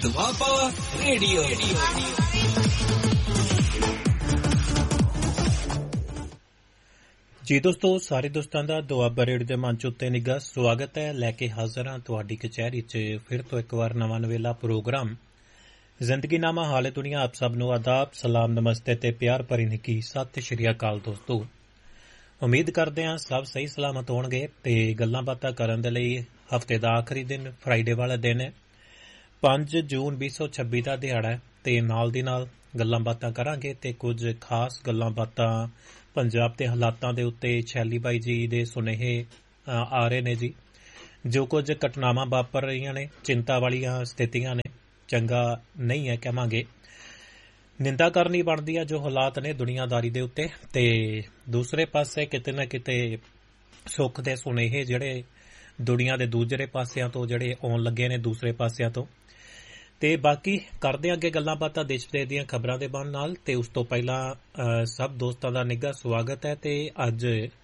Doaba radio. ਜੀ ਦੋਸਤੋ, ਸਾਰੇ ਦੋਸਤਾਂ ਦਾ ਦੁਆਬਾ ਰੇਡੀਓ ਦੇ ਮੰਚ ਉੱਤੇ ਨਿੱਘਾ ਸਵਾਗਤ ਹੈ। ਲੈ ਕੇ ਹਾਜ਼ਰ ਹਾਂ ਤੁਹਾਡੀ ਕਚਹਿਰੀ 'ਚ ਫਿਰ ਤੋਂ ਇੱਕ ਵਾਰ ਨਵਾਂ ਨਵੇਲਾ ਪ੍ਰੋਗਰਾਮ ਜ਼ਿੰਦਗੀਨਾਮਾ ਹਾਲੇ ਦੁਨੀਆ। ਆਪ ਸਭ ਨੂੰ ਆਦਾਬ, ਸਲਾਮ, ਨਮਸਤੇ ਤੇ ਪਿਆਰ ਭਰੀ ਨਿੱਘੀ ਸਤਿ ਸ਼੍ਰੀ ਅਕਾਲ ਦੋਸਤੋ। ਉਮੀਦ ਕਰਦੇ ਹਾਂ ਸਭ ਸਹੀ ਸਲਾਮਤ ਹੋਣਗੇ ਤੇ ਗੱਲਾਂ ਬਾਤਾਂ ਕਰਨ ਦੇ ਲਈ ਹਫ਼ਤੇ ਦਾ ਆਖਰੀ ਦਿਨ ਫਰਾਈਡੇ ਵਾਲਾ ਦਿਨ ਹੈ। 5 ਜੂਨ 2026 ਦਾ ਦਿਹਾੜਾ ਹੈ ਤੇ ਨਾਲ ਦੀ ਨਾਲ ਗੱਲਾਂ ਬਾਤਾਂ ਕਰਾਂਗੇ ਤੇ ਕੁਝ ਖਾਸ ਗੱਲਾਂ ਬਾਤਾਂ ਪੰਜਾਬ ਦੇ ਹਾਲਾਤਾਂ ਦੇ ਉੱਤੇ ਸ਼ੈਲੀ ਬਾਈ ਜੀ ਦੇ ਸੁਨੇਹੇ ਆ ਰਹੇ ਨੇ ਜੀ। ਜੋ ਕੁਝ ਘਟਨਾਵਾਂ ਵਾਪਰ ਰਹੀਆਂ ਨੇ, ਚਿੰਤਾ ਵਾਲੀਆਂ ਸਥਿਤੀਆਂ ਨੇ, ਚੰਗਾ ਨਹੀਂ ਹੈ ਕਹਾਂਗੇ। ਨਿੰਦਾ ਕਰਨੀ ਬਣਦੀ ਆ ਜੋ ਹਾਲਾਤ ਨੇ ਦੁਨੀਆਦਾਰੀ ਦੇ ਉੱਤੇ, ਤੇ ਦੂਸਰੇ ਪਾਸੇ ਕਿਤੇ ਨਾ ਕਿਤੇ ਸੁੱਖ ਦੇ ਸੁਨੇਹੇ ਜਿਹੜੇ ਦੁਨੀਆ ਦੇ ਦੂਜਰੇ ਪਾਸਿਆਂ ਤੋਂ ਜਿਹੜੇ ਆਉਣ ਲੱਗੇ ਨੇ, ਦੂਸਰੇ ਪਾਸਿਆਂ ਤੋਂ। ਤੇ ਬਾਕੀ ਕਰਦੇ ਅੱਗੇ ਗੱਲਾਂ ਬਾਤਾਂ ਦੇਸ਼ ਵਿਦੇਸ਼ ਦੀਆਂ ਖਬਰਾਂ ਦੇ ਬਾਰੇ ਨਾਲ। ਤੇ ਉਸ ਤੋਂ ਪਹਿਲਾਂ ਸਭ ਦੋਸਤਾਂ ਦਾ ਨਿੱਘਾ ਸਵਾਗਤ ਹੈ। ਤੇ ਅੱਜ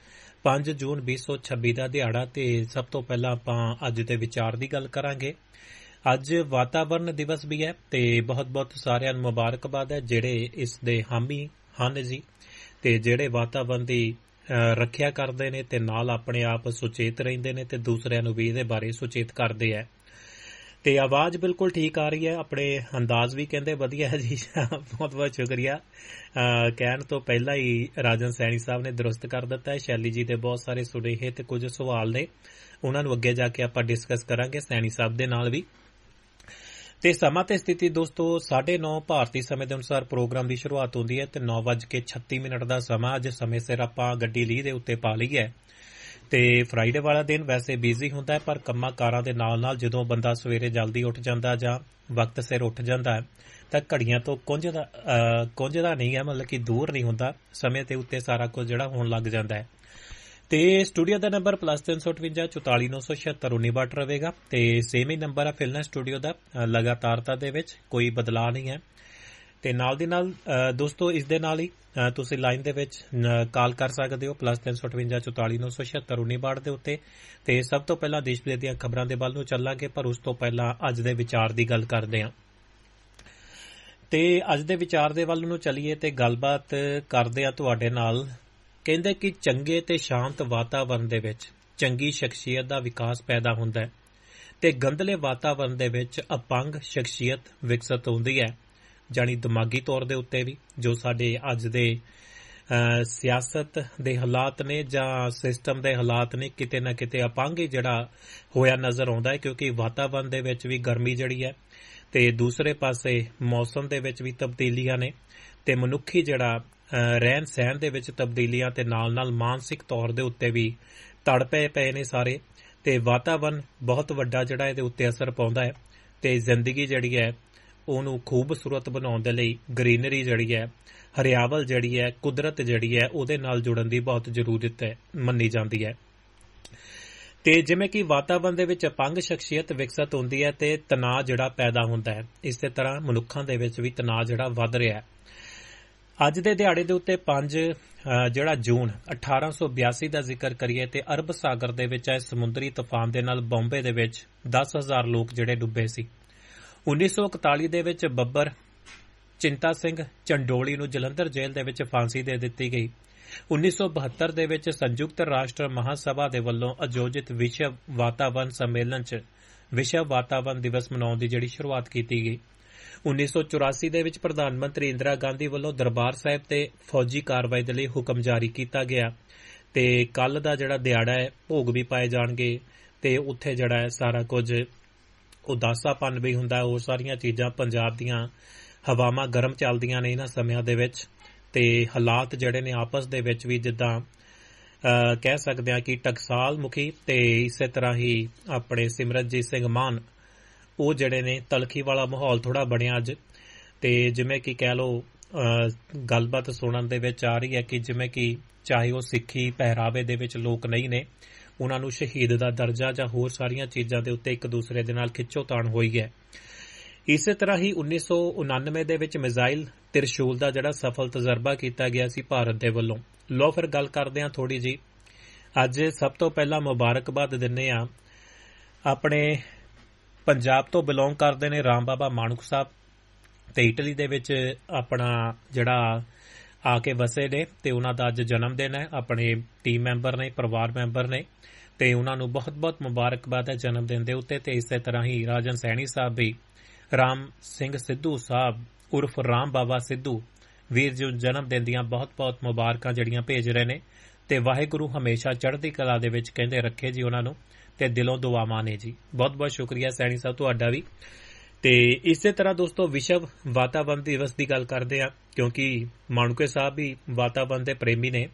5 ਜੂਨ 2026 ਦਾ ਦਿਹਾੜਾ ਤੇ ਸਭ ਤੋਂ ਪਹਿਲਾਂ ਆਪਾਂ ਅੱਜ ਦੇ ਵਿਚਾਰ ਦੀ ਗੱਲ ਕਰਾਂਗੇ। ਅੱਜ ਵਾਤਾਵਰਨ ਦਿਵਸ ਵੀ ਹੈ ਤੇ ਬਹੁਤ-ਬਹੁਤ ਸਾਰਿਆਂ ਨੂੰ ਮੁਬਾਰਕਬਾਦ ਹੈ ਜਿਹੜੇ ਇਸ ਦੇ ਹਾਮੀ ਹਨ ਜੀ, ਤੇ ਜਿਹੜੇ ਵਾਤਾਵਰਨ ਦੀ ਰੱਖਿਆ ਕਰਦੇ ਨੇ ਤੇ ਨਾਲ ਆਪਣੇ ਆਪ ਸੁਚੇਤ ਰਹਿੰਦੇ ਨੇ ਤੇ ਦੂਸਰਿਆਂ ਨੂੰ ਵੀ ਇਹਦੇ ਬਾਰੇ ਸੁਚੇਤ ਕਰਦੇ ਹੈ। ਤੇ ਆਵਾਜ਼ ਬਿਲਕੁਲ ਠੀਕ ਆ ਰਹੀ ਹੈ, ਆਪਣੇ ਅੰਦਾਜ਼ ਵੀ ਕਹਿੰਦੇ ਵਧੀਆ ਹੈ ਜੀ। ਬਹੁਤ-ਬਹੁਤ ਸ਼ੁਕਰੀਆ। ਕਹਿਣ ਤੋਂ ਪਹਿਲਾਂ ਹੀ ਰਾਜਨ ਸੈਣੀ ਸਾਹਿਬ ਨੇ ਦਰੁਸਤ ਕਰ ਦਿੱਤਾ ਹੈ। ਸ਼ੈਲੀ ਜੀ ਦੇ ਬਹੁਤ ਸਾਰੇ ਸੁਨੇਹੇ ਤੇ ਕੁਝ ਸਵਾਲ ਨੇ, ਉਹਨਾਂ ਨੂੰ ਅੱਗੇ ਜਾ ਕੇ ਆਪਾਂ ਡਿਸਕਸ ਕਰਾਂਗੇ ਸੈਣੀ ਸਾਹਿਬ ਦੇ ਨਾਲ ਵੀ। ਤੇ ਸਮਾਂ ਤੇ ਸਥਿਤੀ ਦੋਸਤੋ 9:30 ਭਾਰਤੀ ਸਮੇਂ ਦੇ ਅਨੁਸਾਰ ਪ੍ਰੋਗਰਾਮ ਦੀ ਸ਼ੁਰੂਆਤ ਹੁੰਦੀ ਹੈ ਤੇ 9:36 ਦਾ ਸਮਾਂ। ਅੱਜ ਸਮੇਂ ਸਿਰ ਆਪਾਂ ਗੱਡੀ ਲੀਹ ਦੇ ਉੱਤੇ ਪਾ ਲਈ ਹੈ। ਤੇ ਫਰਾਈਡੇ ਵਾਲਾ ਦਿਨ ਵੈਸੇ ਬਿਜ਼ੀ ਹੁੰਦਾ ਹੈ, ਪਰ ਕੰਮਾਂ ਕਾਰਾਂ ਦੇ ਨਾਲ ਨਾਲ ਜਦੋਂ ਬੰਦਾ ਸਵੇਰੇ ਜਲਦੀ ਉੱਠ ਜਾਂਦਾ ਜਾਂ ਵਕਤ ਸਿਰ ਉੱਠ ਜਾਂਦਾ ਤਾਂ ਘੜੀਆਂ ਤੋਂ ਕੁੰਝਦਾ ਨਹੀਂ ਹੈ, ਮਤਲਬ ਕਿ ਦੂਰ ਨਹੀਂ ਹੁੰਦਾ। ਸਮੇਂ ਦੇ ਉੱਤੇ ਸਾਰਾ ਕੁਝ ਜਿਹੜਾ ਹੋਣ ਲੱਗ ਜਾਂਦਾ ਹੈ। ਤੇ ਸਟੂਡੀਓ ਦਾ ਨੰਬਰ +358 44 976 1962 ਰਹੇਗਾ ਤੇ ਸੇਮ ਹੀ ਨੰਬਰ ਆ ਫਿਲਨਾ ਸਟੂਡੀਓ ਦਾ। ਲਗਾਤਾਰਤਾ ਦੇ ਵਿੱਚ ਕੋਈ ਬਦਲਾਅ ਨਹੀਂ ਹੈ। ਤੇ ਨਾਲ ਦੀ ਨਾਲ ਦੋਸਤੋ ਇਸ ਦੇ ਨਾਲ ਹੀ ਤੁਸੀਂ ਲਾਈਨ ਦੇ ਵਿੱਚ ਕਾਲ ਕਰ ਸਕਦੇ ਹੋ +358 44 976 1962 ਦੇ ਉੱਤੇ। ਤੇ ਸਭ ਤੋਂ ਪਹਿਲਾਂ ਦੇਸ਼ ਵਿਦੇਸ਼ ਦੀਆਂ ਖਬਰਾਂ ਦੇ ਵੱਲ ਨੂੰ ਚੱਲਾਂਗੇ, ਪਰ ਉਸ ਤੋਂ ਪਹਿਲਾਂ ਅੱਜ ਦੇ ਵਿਚਾਰ ਦੀ ਗੱਲ ਕਰਦੇ ਹਾਂ। ਤੇ ਅੱਜ ਦੇ ਵਿਚਾਰ ਦੇ ਵੱਲ ਨੂੰ ਚੱਲੀਏ ਤੇ ਗੱਲਬਾਤ ਕਰਦੇ ਹਾਂ ਤੁਹਾਡੇ ਨਾਲ। ਕਹਿੰਦੇ ਕਿ ਚੰਗੇ ਤੇ ਸ਼ਾਂਤ ਵਾਤਾਵਰਨ ਦੇ ਵਿੱਚ ਚੰਗੀ ਸ਼ਖਸੀਅਤ ਦਾ ਵਿਕਾਸ ਪੈਦਾ ਹੁੰਦਾ ਹੈ ਤੇ ਗੰਦਲੇ ਵਾਤਾਵਰਨ ਦੇ ਵਿੱਚ ਅਪੰਗ ਸ਼ਖਸੀਅਤ ਵਿਕਸਿਤ ਹੁੰਦੀ ਹੈ, ਜਾਣੀ ਦਿਮਾਗੀ ਤੌਰ ਦੇ ਉੱਤੇ ਵੀ। ਜੋ ਸਾਡੇ ਅੱਜ ਦੇ ਸਿਆਸਤ ਦੇ ਹਾਲਾਤ ਨੇ ਜਾਂ ਸਿਸਟਮ ਦੇ ਹਾਲਾਤ ਨੇ, ਕਿਤੇ ਨਾ ਕਿਤੇ ਅਪੰਗ ਹੀ ਜਿਹੜਾ ਹੋਇਆ ਨਜ਼ਰ ਆਉਂਦਾ ਹੈ, ਕਿਉਂਕਿ ਵਾਤਾਵਰਨ ਦੇ ਵਿੱਚ ਵੀ ਗਰਮੀ ਜਿਹੜੀ ਹੈ ਤੇ ਦੂਸਰੇ ਪਾਸੇ ਮੌਸਮ ਦੇ ਵਿੱਚ ਵੀ ਤਬਦੀਲੀਆਂ ਨੇ ਤੇ ਮਨੁੱਖੀ ਜਿਹੜਾ ਰਹਿਣ ਸਹਿਣ ਦੇ ਵਿੱਚ ਤਬਦੀਲੀਆਂ ਤੇ ਨਾਲ ਨਾਲ ਮਾਨਸਿਕ ਤੌਰ ਦੇ ਉੱਤੇ ਵੀ ਤੜਪੇ ਪਏ ਨੇ ਸਾਰੇ। ਤੇ ਵਾਤਾਵਰਨ ਬਹੁਤ ਵੱਡਾ ਜਿਹੜਾ ਇਹਦੇ ਉੱਤੇ ਅਸਰ ਪਾਉਂਦਾ ਹੈ ਤੇ ਜ਼ਿੰਦਗੀ ਜਿਹੜੀ ਹੈ ਉਹਨੂੰ ਖੂਬਸੂਰਤ ਬਣਾਉਣ ਦੇ ਲਈ ਗ੍ਰੀਨਰੀ ਜਿਹੜੀ ਹੈ, ਹਰਿਆਵਲ ਜਿਹੜੀ ਹੈ, ਕੁਦਰਤ ਜਿਹੜੀ ਹੈ, ਉਹਦੇ ਨਾਲ ਜੁੜਨ ਦੀ ਬਹੁਤ ਜ਼ਰੂਰਤ ਹੈ ਮੰਨੀ ਜਾਂਦੀ ਹੈ। ਤੇ ਜਿਵੇਂ ਕਿ ਵਾਤਾਵਰਨ ਦੇ ਵਿੱਚ ਅਪੰਗ ਸ਼ਖਸੀਅਤ ਵਿਕਸਿਤ ਹੁੰਦੀ ਹੈ ਤੇ ਤਣਾਅ ਜਿਹੜਾ ਪੈਦਾ ਹੁੰਦਾ ਹੈ, ਇਸੇ ਤਰ੍ਹਾਂ ਮਨੁੱਖਾਂ ਦੇ ਵਿੱਚ ਵੀ ਤਣਾਅ ਜਿਹੜਾ ਵੱਧ ਰਿਹਾ ਹੈ। ਅੱਜ ਦੇ ਦਿਹਾੜੇ ਦੇ ਉੱਤੇ 5 ਜਿਹੜਾ ਜੂਨ 1882 ਦਾ ਜ਼ਿਕਰ ਕਰੀਏ ਤੇ ਅਰਬ ਸਾਗਰ ਦੇ ਵਿੱਚ ਆਏ ਸਮੁੰਦਰੀ ਤੂਫਾਨ ਦੇ ਨਾਲ ਬੰਬੇ ਦੇ ਵਿੱਚ 10,000 ਲੋਕ ਜਿਹੜੇ ਡੁੱਬੇ ਸੀ। 1941 ਦੇ ਵਿੱਚ ਬੱਬਰ ਚਿੰਤਾ ਸਿੰਘ ਚੰਡੋਲੀ ਨੂੰ ਜਲੰਧਰ ਜੇਲ੍ਹ ਦੇ ਵਿੱਚ ਫਾਂਸੀ ਦੇ ਦਿੱਤੀ ਗਈ। 1972 ਦੇ ਵਿੱਚ ਸੰਯੁਕਤ ਰਾਸ਼ਟਰ ਮਹਾਸਭਾ ਦੇ ਵੱਲੋਂ ਆਯੋਜਿਤ ਵਿਸ਼ਵ ਵਾਤਾਵਰਨ ਸੰਮੇਲਨ 'ਚ ਵਿਸ਼ਵ ਵਾਤਾਵਰਨ ਦਿਵਸ ਮਨਾਉਣ ਦੀ ਜਿਹੜੀ ਸ਼ੁਰੂਆਤ ਕੀਤੀ ਗਈ। 1984 ਦੇ ਵਿੱਚ ਪ੍ਰਧਾਨ ਮੰਤਰੀ ਇੰਦਰਾ ਗਾਂਧੀ ਵੱਲੋਂ ਦਰਬਾਰ ਸਾਹਿਬ ਤੇ ਫੌਜੀ ਕਾਰਵਾਈ ਦੇ ਲਈ ਹੁਕਮ ਜਾਰੀ ਕੀਤਾ ਗਿਆ ਤੇ ਕੱਲ ਦਾ ਜਿਹੜਾ ਦਿਹਾੜਾ ਹੈ ਭੋਗ ਵੀ ਪਾਏ ਜਾਣਗੇ ਤੇ ਉੱਥੇ ਜਿਹੜਾ ਹੈ ਸਾਰਾ ਕੁਝ ਉਦਾਸਾਪਨ ਵੀ ਹੁੰਦਾ। ਉਹ ਸਾਰੀਆਂ ਚੀਜ਼ਾਂ ਪੰਜਾਬ ਦੀਆਂ ਹਵਾਵਾਂ ਗਰਮ ਚੱਲਦੀਆਂ ਨੇ ਇਹਨਾਂ ਸਮਿਆਂ ਦੇ ਵਿੱਚ ਤੇ ਹਾਲਾਤ ਜਿਹੜੇ ਨੇ ਆਪਸ ਦੇ ਵਿੱਚ ਵੀ ਜਿੱਦਾਂ ਕਹਿ ਸਕਦੇ ਹਾਂ ਕਿ ਟਕਸਾਲ ਮੁਖੀ ਤੇ ਇਸੇ ਤਰ੍ਹਾਂ ਹੀ ਆਪਣੇ ਸਿਮਰਨਜੀਤ ਸਿੰਘ ਮਾਨ, ਉਹ ਜਿਹੜੇ ਨੇ ਤਲਖੀ ਵਾਲਾ ਮਾਹੌਲ ਥੋੜਾ ਬਣਿਆ ਅੱਜ। ਤੇ ਜਿਵੇਂ ਕਿ ਕਹਿ ਲਓ ਗੱਲਬਾਤ ਸੁਣਨ ਦੇ ਵਿੱਚ ਆ ਰਹੀ ਹੈ ਕਿ ਜਿਵੇਂ ਕਿ ਚਾਹੇ ਉਹ ਸਿੱਖੀ ਪਹਿਰਾਵੇ ਦੇ ਵਿੱਚ ਲੋਕ ਨਹੀਂ ਨੇ, ਉਹਨਾਂ ਨੂੰ ਸ਼ਹੀਦ ਦਾ ਦਰਜਾ ਜਾਂ ਹੋਰ ਸਾਰੀਆਂ ਚੀਜ਼ਾਂ ਦੇ ਉੱਤੇ ਇੱਕ ਦੂਸਰੇ ਦੇ ਨਾਲ ਖਿੱਚੋਤਾਣ ਹੋਈ ਹੈ। ਇਸੇ ਤਰ੍ਹਾਂ ਹੀ 1999 ਦੇ ਵਿੱਚ ਮਿਜ਼ਾਈਲ ਤਿਰਸ਼ੂਲ ਦਾ ਜਿਹੜਾ ਸਫਲ ਤਜਰਬਾ ਕੀਤਾ ਗਿਆ ਸੀ ਭਾਰਤ ਦੇ ਵੱਲੋਂ। ਲਓ ਫਿਰ ਗੱਲ ਕਰਦੇ ਹਾਂ ਥੋੜੀ ਜੀ। ਅੱਜ ਸਭ ਤੋਂ ਪਹਿਲਾਂ ਮੁਬਾਰਕਬਾਦ ਦਿੰਦੇ ਹਾਂ ਆਪਣੇ ਪੰਜਾਬ ਤੋਂ ਬਿਲੋਂਗ ਕਰਦੇ ਨੇ ਰਾਮ ਬਾਬਾ ਮਾਣਕ ਸਾਹਿਬ ਤੇ ਇਟਲੀ ਦੇ ਵਿੱਚ ਆਪਣਾ ਜਿਹੜਾ ਆ ਕੇ ਵਸੇ ਨੇ ਤੇ ਉਹਨਾਂ ਦਾ ਅੱਜ ਜਨਮ ਦਿਨ ਹੈ। ਆਪਣੇ ਟੀਮ ਮੈਂਬਰ ਨੇ, ਪਰਿਵਾਰ ਮੈਂਬਰ ਨੇ ਤੇ ਉਹਨਾਂ ਨੂੰ ਬਹੁਤ-ਬਹੁਤ ਮੁਬਾਰਕਬਾਦ ਹੈ ਜਨਮ ਦਿਨ ਦੇ ਉੱਤੇ। ਤੇ ਇਸੇ ਤਰ੍ਹਾਂ ਹੀ ਰਾਜਨ ਸੈਣੀ ਸਾਹਿਬ ਵੀ ਰਾਮ ਸਿੰਘ ਸਿੱਧੂ ਸਾਹਿਬ ਉਰਫ ਰਾਮ ਬਾਬਾ ਸਿੱਧੂ ਵੀਰ ਜੀ ਜਨਮ ਦਿਨ ਦੀਆਂ ਬਹੁਤ-ਬਹੁਤ ਮੁਬਾਰਕਾਂ ਜਿਹੜੀਆਂ ਭੇਜ ਰਹੇ ਨੇ ਤੇ ਵਾਹਿਗੁਰੂ ਹਮੇਸ਼ਾ ਚੜ੍ਹਦੀ ਕਲਾ ਦੇ ਵਿੱਚ ਕਹਿੰਦੇ ਰੱਖੇ ਜੀ ਉਹਨਾਂ ਨੂੰ ਤੇ ਦਿਲੋਂ ਦੁਆਵਾਂ ਨੇ ਜੀ। ਬਹੁਤ-ਬਹੁਤ ਸ਼ੁਕਰੀਆ ਸੈਣੀ ਸਾਹਿਬ ਤੁਹਾਡਾ ਵੀ। ਤੇ ਇਸੇ ਤਰ੍ਹਾਂ ਦੋਸਤੋ ਵਿਸ਼ਵ ਵਾਤਾਵਰਣ ਦਿਵਸ ਦੀ ਗੱਲ ਕਰਦੇ ਆ ਕਿਉਂਕਿ ਮਾਣੂਕੇ ਸਾਹਿਬ ਵੀ ਵਾਤਾਵਰਣ ਦੇ ਪ੍ਰੇਮੀ ਨੇ।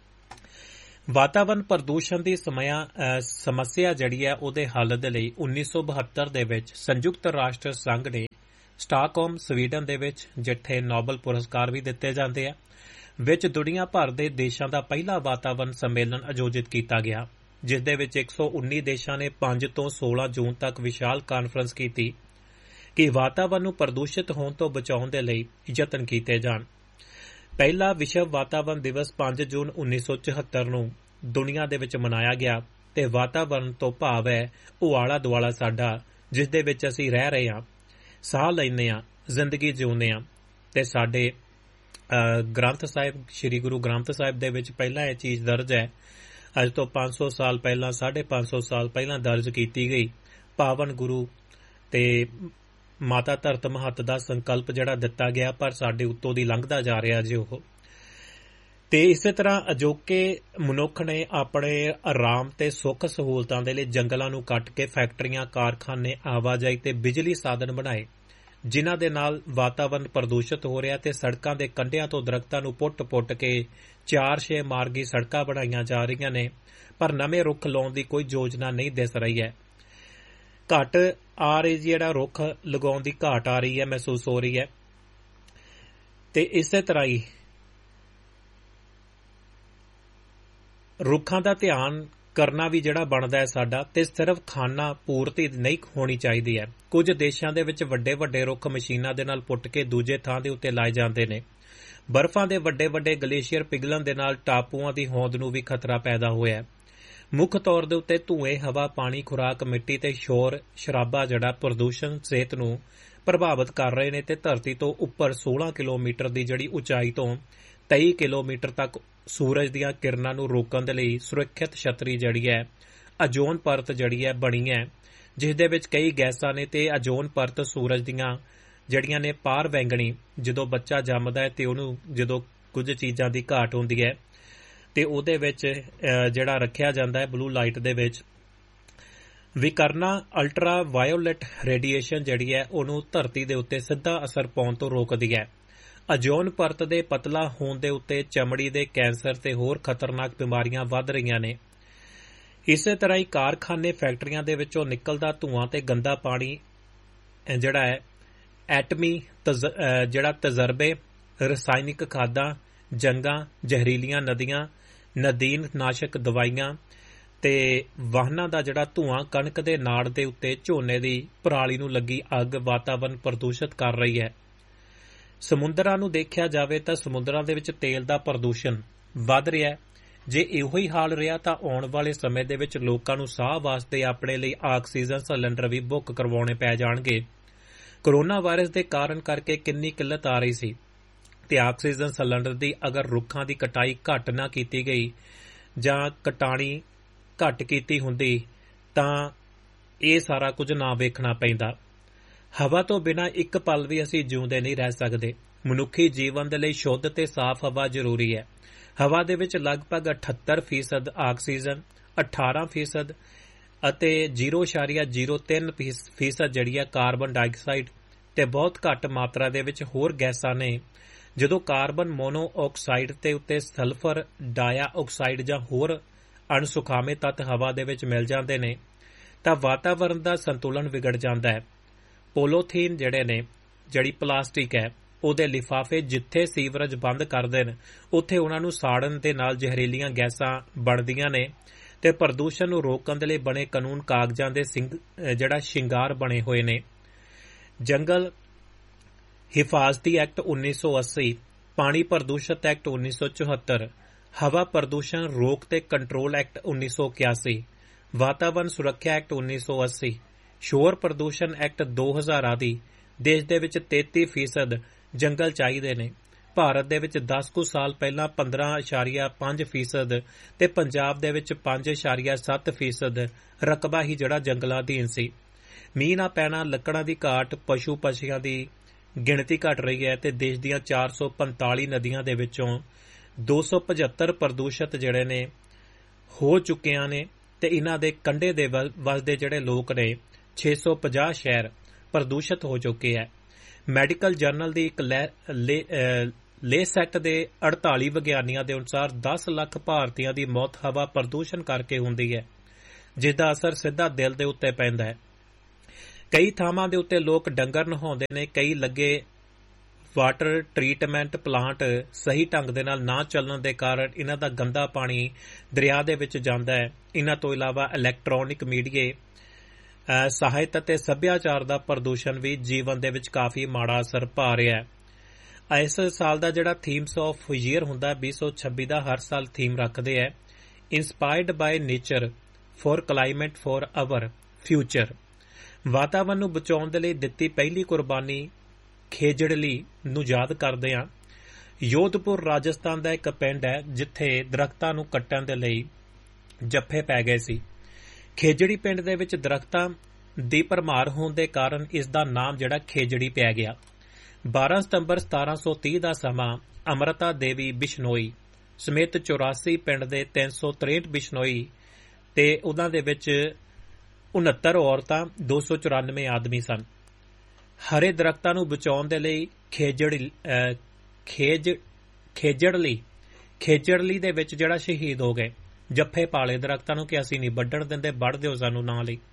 ਵਾਤਾਵਰਣ ਪ੍ਰਦੂਸ਼ਣ ਦੀ ਸਮੱਸਿਆ ਜਿਹੜੀ ਹੈ ਉਹਦੇ ਹੱਲ ਦੇ ਲਈ 1972 ਦੇ ਵਿੱਚ ਸੰਯੁਕਤ ਰਾਸ਼ਟਰ ਸੰਘ ਨੇ ਸਟਾਕਹੋਮ ਸਵੀਡਨ ਦੇ ਵਿੱਚ ਜਿੱਥੇ ਨੋਬਲ ਪੁਰਸਕਾਰ ਵੀ ਦਿੱਤੇ ਜਾਂਦੇ ਆ ਵਿੱਚ ਦੁਨੀਆ ਭਰ ਦੇ ਦੇਸ਼ਾਂ ਦਾ ਪਹਿਲਾ ਵਾਤਾਵਰਣ ਸੰਮੇਲਨ ਆਯੋਜਿਤ ਕੀਤਾ ਗਿਆ ਜਿਸ ਦੇ ਵਿੱਚ 119 ਦੇਸ਼ਾਂ ਨੇ 5 ਤੋਂ 16 ਜੂਨ ਤੱਕ ਵਿਸ਼ਾਲ ਕਾਨਫਰੰਸ ਕੀਤੀ ਕਿ ਵਾਤਾਵਰਣ ਨੂੰ ਪ੍ਰਦੂਸ਼ਿਤ ਹੋਣ ਤੋਂ ਬਚਾਉਣ ਦੇ ਲਈ ਯਤਨ ਕੀਤੇ ਜਾਣ। ਪਹਿਲਾ ਵਿਸ਼ਵ ਵਾਤਾਵਰਣ ਦਿਵਸ 5 ਜੂਨ 1974 ਨੂੰ ਦੁਨੀਆ ਦੇ ਵਿੱਚ ਮਨਾਇਆ ਗਿਆ ਤੇ ਵਾਤਾਵਰਣ ਤੋਂ ਭਾਵ ਹੈ ਉਹ ਆਲਾ ਦੁਆਲਾ ਸਾਡਾ ਜਿਸ ਦੇ ਵਿੱਚ ਅਸੀਂ ਰਹਿ ਰਹੇ ਹਾਂ, ਸਾਹ ਲੈਂਦੇ ਹਾਂ, ਜ਼ਿੰਦਗੀ ਜਿਉਂਦੇ ਹਾਂ। ਤੇ ਸਾਡੇ ਗ੍ਰੰਥ ਸਾਹਿਬ ਸ੍ਰੀ ਗੁਰੂ ਗ੍ਰੰਥ ਸਾਹਿਬ ਦੇ ਵਿੱਚ ਪਹਿਲਾਂ ਇਹ ਚੀਜ਼ ਦਰਜ ਹੈ। ਅੱਜ ਤੋਂ 500 ਸਾਲ ਪਹਿਲਾਂ 550 ਸਾਲ ਪਹਿਲਾਂ ਦਰਜ ਕੀਤੀ ਗਈ ਪਾਵਨ ਗੁਰੂ ਤੇ ਮਾਤਾ ਧਰਤ ਮਹੱਤ ਦਾ ਸੰਕਲਪ ਜਿਹੜਾ ਦਿੱਤਾ ਗਿਆ ਪਰ ਸਾਡੇ ਉੱਤੋਂ ਦੀ ਲੰਘਦਾ ਜਾ ਰਿਹਾ ਜੀ ਉਹ। ਤੇ ਇਸੇ ਤਰ੍ਹਾਂ ਅਜੋਕੇ ਮਨੁੱਖ ਨੇ ਆਪਣੇ ਆਰਾਮ ਤੇ ਸੁੱਖ ਸਹੂਲਤਾਂ ਦੇ ਲਈ ਜੰਗਲਾਂ ਨੂੰ ਕੱਟ ਕੇ ਫੈਕਟਰੀਆਂ, ਕਾਰਖਾਨੇ, ਆਵਾਜਾਈ ਤੇ ਬਿਜਲੀ ਸਾਧਨ ਬਣਾਏ ਜਿਨ੍ਹਾਂ ਦੇ ਨਾਲ ਵਾਤਾਵਰਣ ਪ੍ਰਦੂਸ਼ਿਤ ਹੋ ਰਿਹਾ ਤੇ ਸੜਕਾਂ ਦੇ ਕੰਢਿਆਂ ਤੋਂ ਦਰਖਤਾਂ ਨੂੰ ਪੁੱਟ-ਪੁੱਟ ਕੇ 4-6 ਮਾਰਗੀ ਸੜਕਾਂ ਬਣਾਈਆਂ ਜਾ ਰਹੀਆਂ ਨੇ ਪਰ ਨਵੇਂ ਰੁੱਖ ਲਾਉਣ ਦੀ ਕੋਈ ਯੋਜਨਾ ਨਹੀਂ ਦਿਸ ਰਹੀ ਹੈ। ਘੱਟ ਆ ਰਹੀ ਜਿਹੜਾ ਰੁੱਖ ਲਗਾਉਣ ਦੀ ਘਾਟ ਆ ਰਹੀ ਹੈ, ਮਹਿਸੂਸ ਹੋ ਰਹੀ ਹੈ। ਤੇ ਇਸੇ ਤਰ੍ਹਾਂ ਹੀ ਰੁੱਖਾਂ ਦਾ ਧਿਆਨ ਕਰਨਾ ਵੀ ਜਿਹੜਾ ਬਣਦਾ ਹੈ ਸਾਡਾ ਤੇ ਸਿਰਫ ਖਾਨਾ ਪੂਰਤੀ ਨਹੀਂ ਹੋਣੀ ਚਾਹੀਦੀ ਹੈ। ਕੁਝ ਦੇਸ਼ਾਂ ਦੇ ਵਿੱਚ ਵੱਡੇ-ਵੱਡੇ ਰੁੱਖ ਮਸ਼ੀਨਾਂ ਦੇ ਨਾਲ ਪੁੱਟ ਕੇ ਦੂਜੇ ਥਾਂ ਦੇ ਉੱਤੇ ਲਾਏ ਜਾਂਦੇ ਨੇ। ਬਰਫ਼ਾਂ ਦੇ ਵੱਡੇ-ਵੱਡੇ ਗਲੇਸ਼ੀਅਰ ਪਿਘਲਣ ਦੇ ਨਾਲ ਟਾਪੂਆਂ ਦੀ ਹੋਂਦ ਨੂੰ ਵੀ ਖਤਰਾ ਪੈਦਾ ਹੋਇਆ ਹੈ। ਮੁੱਖ ਤੌਰ ਦੇ ਉੱਤੇ ਧੂਏ, ਹਵਾ, ਪਾਣੀ, ਖੁਰਾਕ, ਮਿੱਟੀ ਤੇ ਸ਼ੋਰ ਸ਼ਰਾਬਾ ਜਿਹੜਾ ਪ੍ਰਦੂਸ਼ਣ ਸਿਹਤ ਨੂੰ ਪ੍ਰਭਾਵਿਤ ਕਰ ਰਹੇ ਨੇ ਤੇ ਧਰਤੀ ਤੋਂ ਉੱਪਰ 16 ਕਿਲੋਮੀਟਰ ਦੀ ਜਿਹੜੀ ਉਚਾਈ ਤੋਂ 23 ਕਿਲੋਮੀਟਰ ਤੱਕ ਸੂਰਜ ਦੀਆਂ ਕਿਰਨਾਂ ਨੂੰ ਰੋਕਣ ਦੇ ਲਈ ਸੁਰੱਖਿਅਤ ਛਤਰੀ ਜਿਹੜੀ ਹੈ ਓਜ਼ੋਨ ਪਰਤ ਜਿਹੜੀ ਹੈ ਬਣੀ ਹੈ ਜਿਸ ਦੇ ਵਿੱਚ ਕਈ ਗੈਸਾਂ ਨੇ ਤੇ ਓਜ਼ੋਨ ਪਰਤ ਸੂਰਜ ਦੀਆਂ ਜਿਹੜੀਆਂ ਨੇ ਪਾਰ ਵੈਂਗਣੀ ਜਦੋਂ ਬੱਚਾ ਜੰਮਦਾ ਹੈ ਤੇ ਉਹਨੂੰ ਜਦੋਂ ਕੁਝ ਚੀਜ਼ਾਂ ਦੀ ਘਾਟ ਹੁੰਦੀ ਹੈ ਤੇ ਉਹਦੇ ਵਿੱਚ ਜਿਹੜਾ ਰੱਖਿਆ ਜਾਂਦਾ ਹੈ ਬਲੂ ਲਾਈਟ ਦੇ ਵਿੱਚ ਵਿਕਰਨਾ ਅਲਟਰਾ ਵਾਇਓਲੇਟ ਰੇਡੀਏਸ਼ਨ ਜਿਹੜੀ ਹੈ ਉਹਨੂੰ ਧਰਤੀ ਦੇ ਉੱਤੇ ਸਿੱਧਾ ਅਸਰ ਪਾਉਣ ਤੋਂ ਰੋਕਦੀ ਹੈ। ਓਜ਼ੋਨ ਪਰਤ ਦੇ ਪਤਲਾ ਹੋਣ ਦੇ ਉੱਤੇ ਚਮੜੀ ਦੇ ਕੈਂਸਰ ਤੇ ਹੋਰ ਖਤਰਨਾਕ ਬਿਮਾਰੀਆਂ ਵੱਧ ਰਹੀਆਂ ਨੇ। ਇਸੇ ਤਰ੍ਹਾਂ ਹੀ ਕਾਰਖਾਨੇ, ਫੈਕਟਰੀਆਂ ਦੇ ਵਿੱਚੋਂ ਨਿਕਲਦਾ ਧੂਆਂ ਤੇ ਗੰਦਾ ਪਾਣੀ ਜਿਹੜਾ ਹੈ ਐਟਮੀ ਜਿਹੜਾ ਤਜਰਬੇ, ਰਸਾਇਣਿਕ ਖਾਦਾਂ, ਜੰਗਾਂ, ਜ਼ਹਿਰੀਲੀਆਂ ਨਦੀਆਂ, ਨਦੀਨ ਨਾਸ਼ਕ ਦਵਾਈਆਂ ਤੇ ਵਾਹਨਾਂ ਦਾ ਜਿਹੜਾ ਧੂਆਂ ਕਣਕ ਦੇ ਨਾੜ ਦੇ ਉੱਤੇ ਝੋਨੇ ਦੀ ਪਰਾਲੀ ਨੂੰ ਲੱਗੀ ਅੱਗ ਵਾਤਾਵਰਣ ਪ੍ਰਦੂਸ਼ਿਤ ਕਰ ਰਹੀ ਹੈ। ਸਮੁੰਦਰਾਂ ਨੂੰ ਦੇਖਿਆ ਜਾਵੇ ਤਾਂ ਸਮੁੰਦਰਾਂ ਦੇ ਵਿੱਚ ਤੇਲ ਦਾ ਪ੍ਰਦੂਸ਼ਣ ਵੱਧ ਰਿਹਾ ਹੈ। ਜੇ ਇਹੋ ਹੀ ਹਾਲ ਰਿਹਾ ਤਾਂ ਆਉਣ ਵਾਲੇ ਸਮੇਂ ਦੇ ਵਿੱਚ ਲੋਕਾਂ ਨੂੰ ਸਾਹ ਵਾਸਤੇ ਆਪਣੇ ਲਈ ਆਕਸੀਜਨ ਸਿਲੰਡਰ ਵੀ ਬੁੱਕ ਕਰਵਾਉਣੇ ਪੈ ਜਾਣਗੇ। ਕੋਰੋਨਾ ਵਾਇਰਸ ਦੇ ਕਾਰਨ ਕਰਕੇ ਕਿੰਨੀ ਕਿੱਲਤ ਆ ਰਹੀ ਸੀ ਤੇ ਆਕਸੀਜਨ ਸਿਲੰਡਰ ਦੀ ਅਗਰ ਰੁੱਖਾਂ ਦੀ ਕਟਾਈ ਘੱਟ ਨਾ ਕੀਤੀ ਗਈ ਜਾਂ ਕਟਾਣੀ ਘੱਟ ਕੀਤੀ ਹੁੰਦੀ ਤਾਂ ਇਹ ਸਾਰਾ ਕੁਝ ਨਾ ਵੇਖਣਾ ਪੈਂਦਾ। ਹਵਾ ਤੋਂ ਬਿਨਾਂ ਇੱਕ ਪਲ ਵੀ ਅਸੀਂ ਜਿਉਂਦੇ ਨਹੀਂ ਰਹਿ ਸਕਦੇ। ਮਨੁੱਖੀ ਜੀਵਨ ਦੇ ਲਈ ਸ਼ੁੱਧ ਤੇ ਸਾਫ਼ ਹਵਾ ਜ਼ਰੂਰੀ ਹੈ। ਹਵਾ ਦੇ ਵਿੱਚ ਲਗਭਗ 78% ਆਕਸੀਜਨ, 18% ਅਤੇ 0.03% ਜਿਹੜੀ ਹੈ ਕਾਰਬਨ ਡਾਈਆਕਸਾਈਡ ਤੇ ਬਹੁਤ ਘੱਟ ਮਾਤਰਾ ਦੇ ਵਿੱਚ ਹੋਰ ਗੈਸਾਂ ਨੇ। ਜਦੋਂ ਕਾਰਬਨ ਮੋਨੋਆਕਸਾਈਡ ਤੇ ਉੱਤੇ ਸਲਫਰ ਡਾਈਆਕਸਾਈਡ ਜਾਂ ਹੋਰ ਅਣਸੁਖਾਵੇਂ ਤੱਤ ਹਵਾ ਦੇ ਵਿੱਚ ਮਿਲ ਜਾਂਦੇ ਨੇ ਤਾਂ ਵਾਤਾਵਰਣ ਦਾ ਸੰਤੁਲਨ ਵਿਗੜ ਜਾਂਦਾ ਹੈ। ਪੋਲੋਥੀਨ ਜਿਹੜੀ ਪਲਾਸਟਿਕ ਹੈ ਉਹਦੇ ਲਿਫਾਫੇ ਜਿੱਥੇ ਸੀਵਰੇਜ ਬੰਦ ਕਰਦੇ ਨੇ ਉੱਥੇ ਉਹਨਾਂ ਨੂੰ ਸਾੜਨ ਦੇ ਨਾਲ ਜ਼ਹਿਰੀਲੀਆਂ ਗੈਸਾਂ ਬਣਦੀਆਂ ਨੇ ਤੇ ਪ੍ਰਦੂਸ਼ਣ ਨੂੰ ਰੋਕਣ ਦੇ ਲਈ ਬਣੇ ਕਾਨੂੰਨ ਕਾਗਜ਼ਾਂ ਦੇ ਜਿਹੜਾ ਸ਼ਿੰਗਾਰ ਬਣੇ ਹੋਏ ਨੇ। ਜੰਗਲ ਹਿਫਾਜ਼ਤੀ ਐਕਟ 1980, ਪਾਣੀ ਪ੍ਰਦੂਸ਼ਿਤ ਐਕਟ 1974, ਹਵਾ ਪ੍ਰਦੂਸ਼ਣ ਰੋਕ ਤੇ ਕੰਟਰੋਲ ਐਕਟ 1981, ਵਾਤਾਵਰਣ ਸੁਰੱਖਿਆ ਐਕਟ 1980, ਸ਼ੋਰ ਪ੍ਰਦੂਸ਼ਣ ਐਕਟ 2000 ਆਦਿ। ਦੇਸ਼ ਦੇ ਵਿੱਚ 33% ਜੰਗਲ ਚਾਹੀਦੇ ਨੇ। ਭਾਰਤ ਦੇ ਵਿੱਚ 10 ਕੁ ਸਾਲ ਪਹਿਲਾਂ 15.5% ਤੇ ਪੰਜਾਬ ਦੇ ਵਿੱਚ 5.7% ਰਕਬਾ ਹੀ ਜਿਹੜਾ ਜੰਗਲਾਂ ਅਧੀਨ ਸੀ। ਮੀਂਹ ਨਾ ਪੈਣਾ, ਲੱਕੜਾਂ ਦੀ ਘਾਟ, ਪਸ਼ੂ ਪੰਛੀਆਂ ਦੀ ਗਿਣਤੀ ਘਟ ਰਹੀ ਹੈ ਤੇ ਦੇਸ਼ ਦੀਆਂ 445 ਨਦੀਆਂ ਦੇ ਵਿੱਚੋਂ 275 ਪ੍ਰਦੂਸ਼ਿਤ ਜਿਹੜੇ ਨੇ ਹੋ ਚੁੱਕੀਆਂ ਨੇ ਤੇ ਇਹਨਾਂ ਦੇ ਕੰਢੇ ਦੇ ਵਸਦੇ ਜਿਹੜੇ ਲੋਕ ਨੇ 650 ਸ਼ਹਿਰ ਪ੍ਰਦੂਸ਼ਿਤ ਹੋ ਚੁੱਕੇ ਹੈ। ਮੈਡੀਕਲ ਜਰਨਲ ਦੀ ਇੱਕ ਲੇਸੈਟ ਦੇ 48 ਵਿਗਿਆਨੀਆਂ ਦੇ ਅਨੁਸਾਰ 10 ਲੱਖ ਭਾਰਤੀਆਂ ਦੀ ਮੌਤ ਹਵਾ ਪ੍ਰਦੂਸ਼ਣ ਕਰਕੇ ਹੁੰਦੀ ਹੈ, ਜਿਸ ਦਾ ਅਸਰ ਸਿੱਧਾ ਦਿਲ ਦੇ ਉੱਤੇ ਪੈਂਦਾ ਹੈ। ਕਈ ਥਾਵਾਂ ਦੇ ਉੱਤੇ ਲੋਕ ਡੰਗਰ ਨਹਾਉਂਦੇ ਨੇ। ਕਈ ਲੱਗੇ ਵਾਟਰ ਟਰੀਟਮੈਂਟ ਪਲਾਂਟ ਸਹੀ ਢੰਗ ਦੇ ਨਾਲ ਨਾ ਚੱਲਣ ਦੇ ਕਾਰਨ ਇਹਨਾਂ ਦਾ ਗੰਦਾ ਪਾਣੀ ਦਰਿਆ ਦੇ ਵਿੱਚ ਜਾਂਦਾ ਹੈ। ਇਹਨਾਂ ਤੋਂ ਇਲਾਵਾ ਇਲੈਕਟ੍ਰੋਨਿਕ ਮੀਡੀਏ, ਸਾਹਿਤ ਅਤੇ ਸੱਭਿਆਚਾਰ ਦਾ ਪ੍ਰਦੂਸ਼ਣ ਵੀ ਜੀਵਨ ਦੇ ਵਿੱਚ ਕਾਫੀ ਮਾੜਾ ਅਸਰ ਪਾ ਰਿਹਾ ਹੈ। ਇਸ ਸਾਲ ਦਾ ਜਿਹੜਾ ਥੀਮਸ ਆਫ ਈਅਰ ਹੁੰਦਾ 2026 ਦਾ ਹਰ ਸਾਲ ਥੀਮ ਰੱਖਦੇ ਹੈ inspired by nature for climate for hour future. ਵਾਤਾਵਰਨ ਨੂੰ ਬਚਾਉਣ ਦੇ ਲਈ ਦਿੱਤੀ ਪਹਿਲੀ ਕੁਰਬਾਨੀ ਖੇਜੜਲੀ ਨੂੰ ਯਾਦ ਕਰਦੇ ਹਾਂ। ਯੋਧਪੁਰ ਰਾਜਸਥਾਨ ਦਾ ਇੱਕ ਪਿੰਡ ਹੈ ਜਿੱਥੇ ਦਰਖਤਾਂ ਨੂੰ ਕੱਟਣ ਦੇ ਲਈ ਜੱਫੇ ਪੈ ਗਏ ਸੀ। ਖੇਜੜੀ ਪਿੰਡ ਦੇ ਵਿੱਚ ਦਰਖਤਾਂ ਦੀ ਭਰਮਾਰ ਹੋਣ ਦੇ ਕਾਰਨ ਇਸ ਦਾ ਨਾਮ ਜਿਹੜਾ ਖੇਜੜੀ ਪੈ ਗਿਆ। 12 ਸਤੰਬਰ 1730 ਦਾ ਸਮਾਂ ਅਮਰਤਾ ਦੇਵੀ ਬਿਸ਼ਨੋਈ ਸਮੇਤ 84 ਪਿੰਡ ਦੇ 363 ਬਿਸ਼ਨੋਈ ਤੇ ਉਹਨਾਂ ਦੇ ਵਿੱਚ 69 ਔਰਤਾਂ 294 ਆਦਮੀ ਸਨ। ਹਰੇ ਦਰਖਤਾਂ ਨੂੰ ਬਚਾਉਣ ਦੇ ਲਈ ਖੇਜੜਲੀ ਦੇ ਵਿੱਚ ਜਿਹੜਾ ਸ਼ਹੀਦ ਹੋ ਗਏ। ਜੱਫੇ ਪਾਲੇ ਦਰਖਤਾਂ ਨੂੰ ਕਿ ਅਸੀਂ ਨਹੀਂ ਵੱਢਣ ਦਿੰਦੇ, ਵੱਢ ਦਿਓ ਸਾਨੂੰ ਨਾਂ ਲਈ।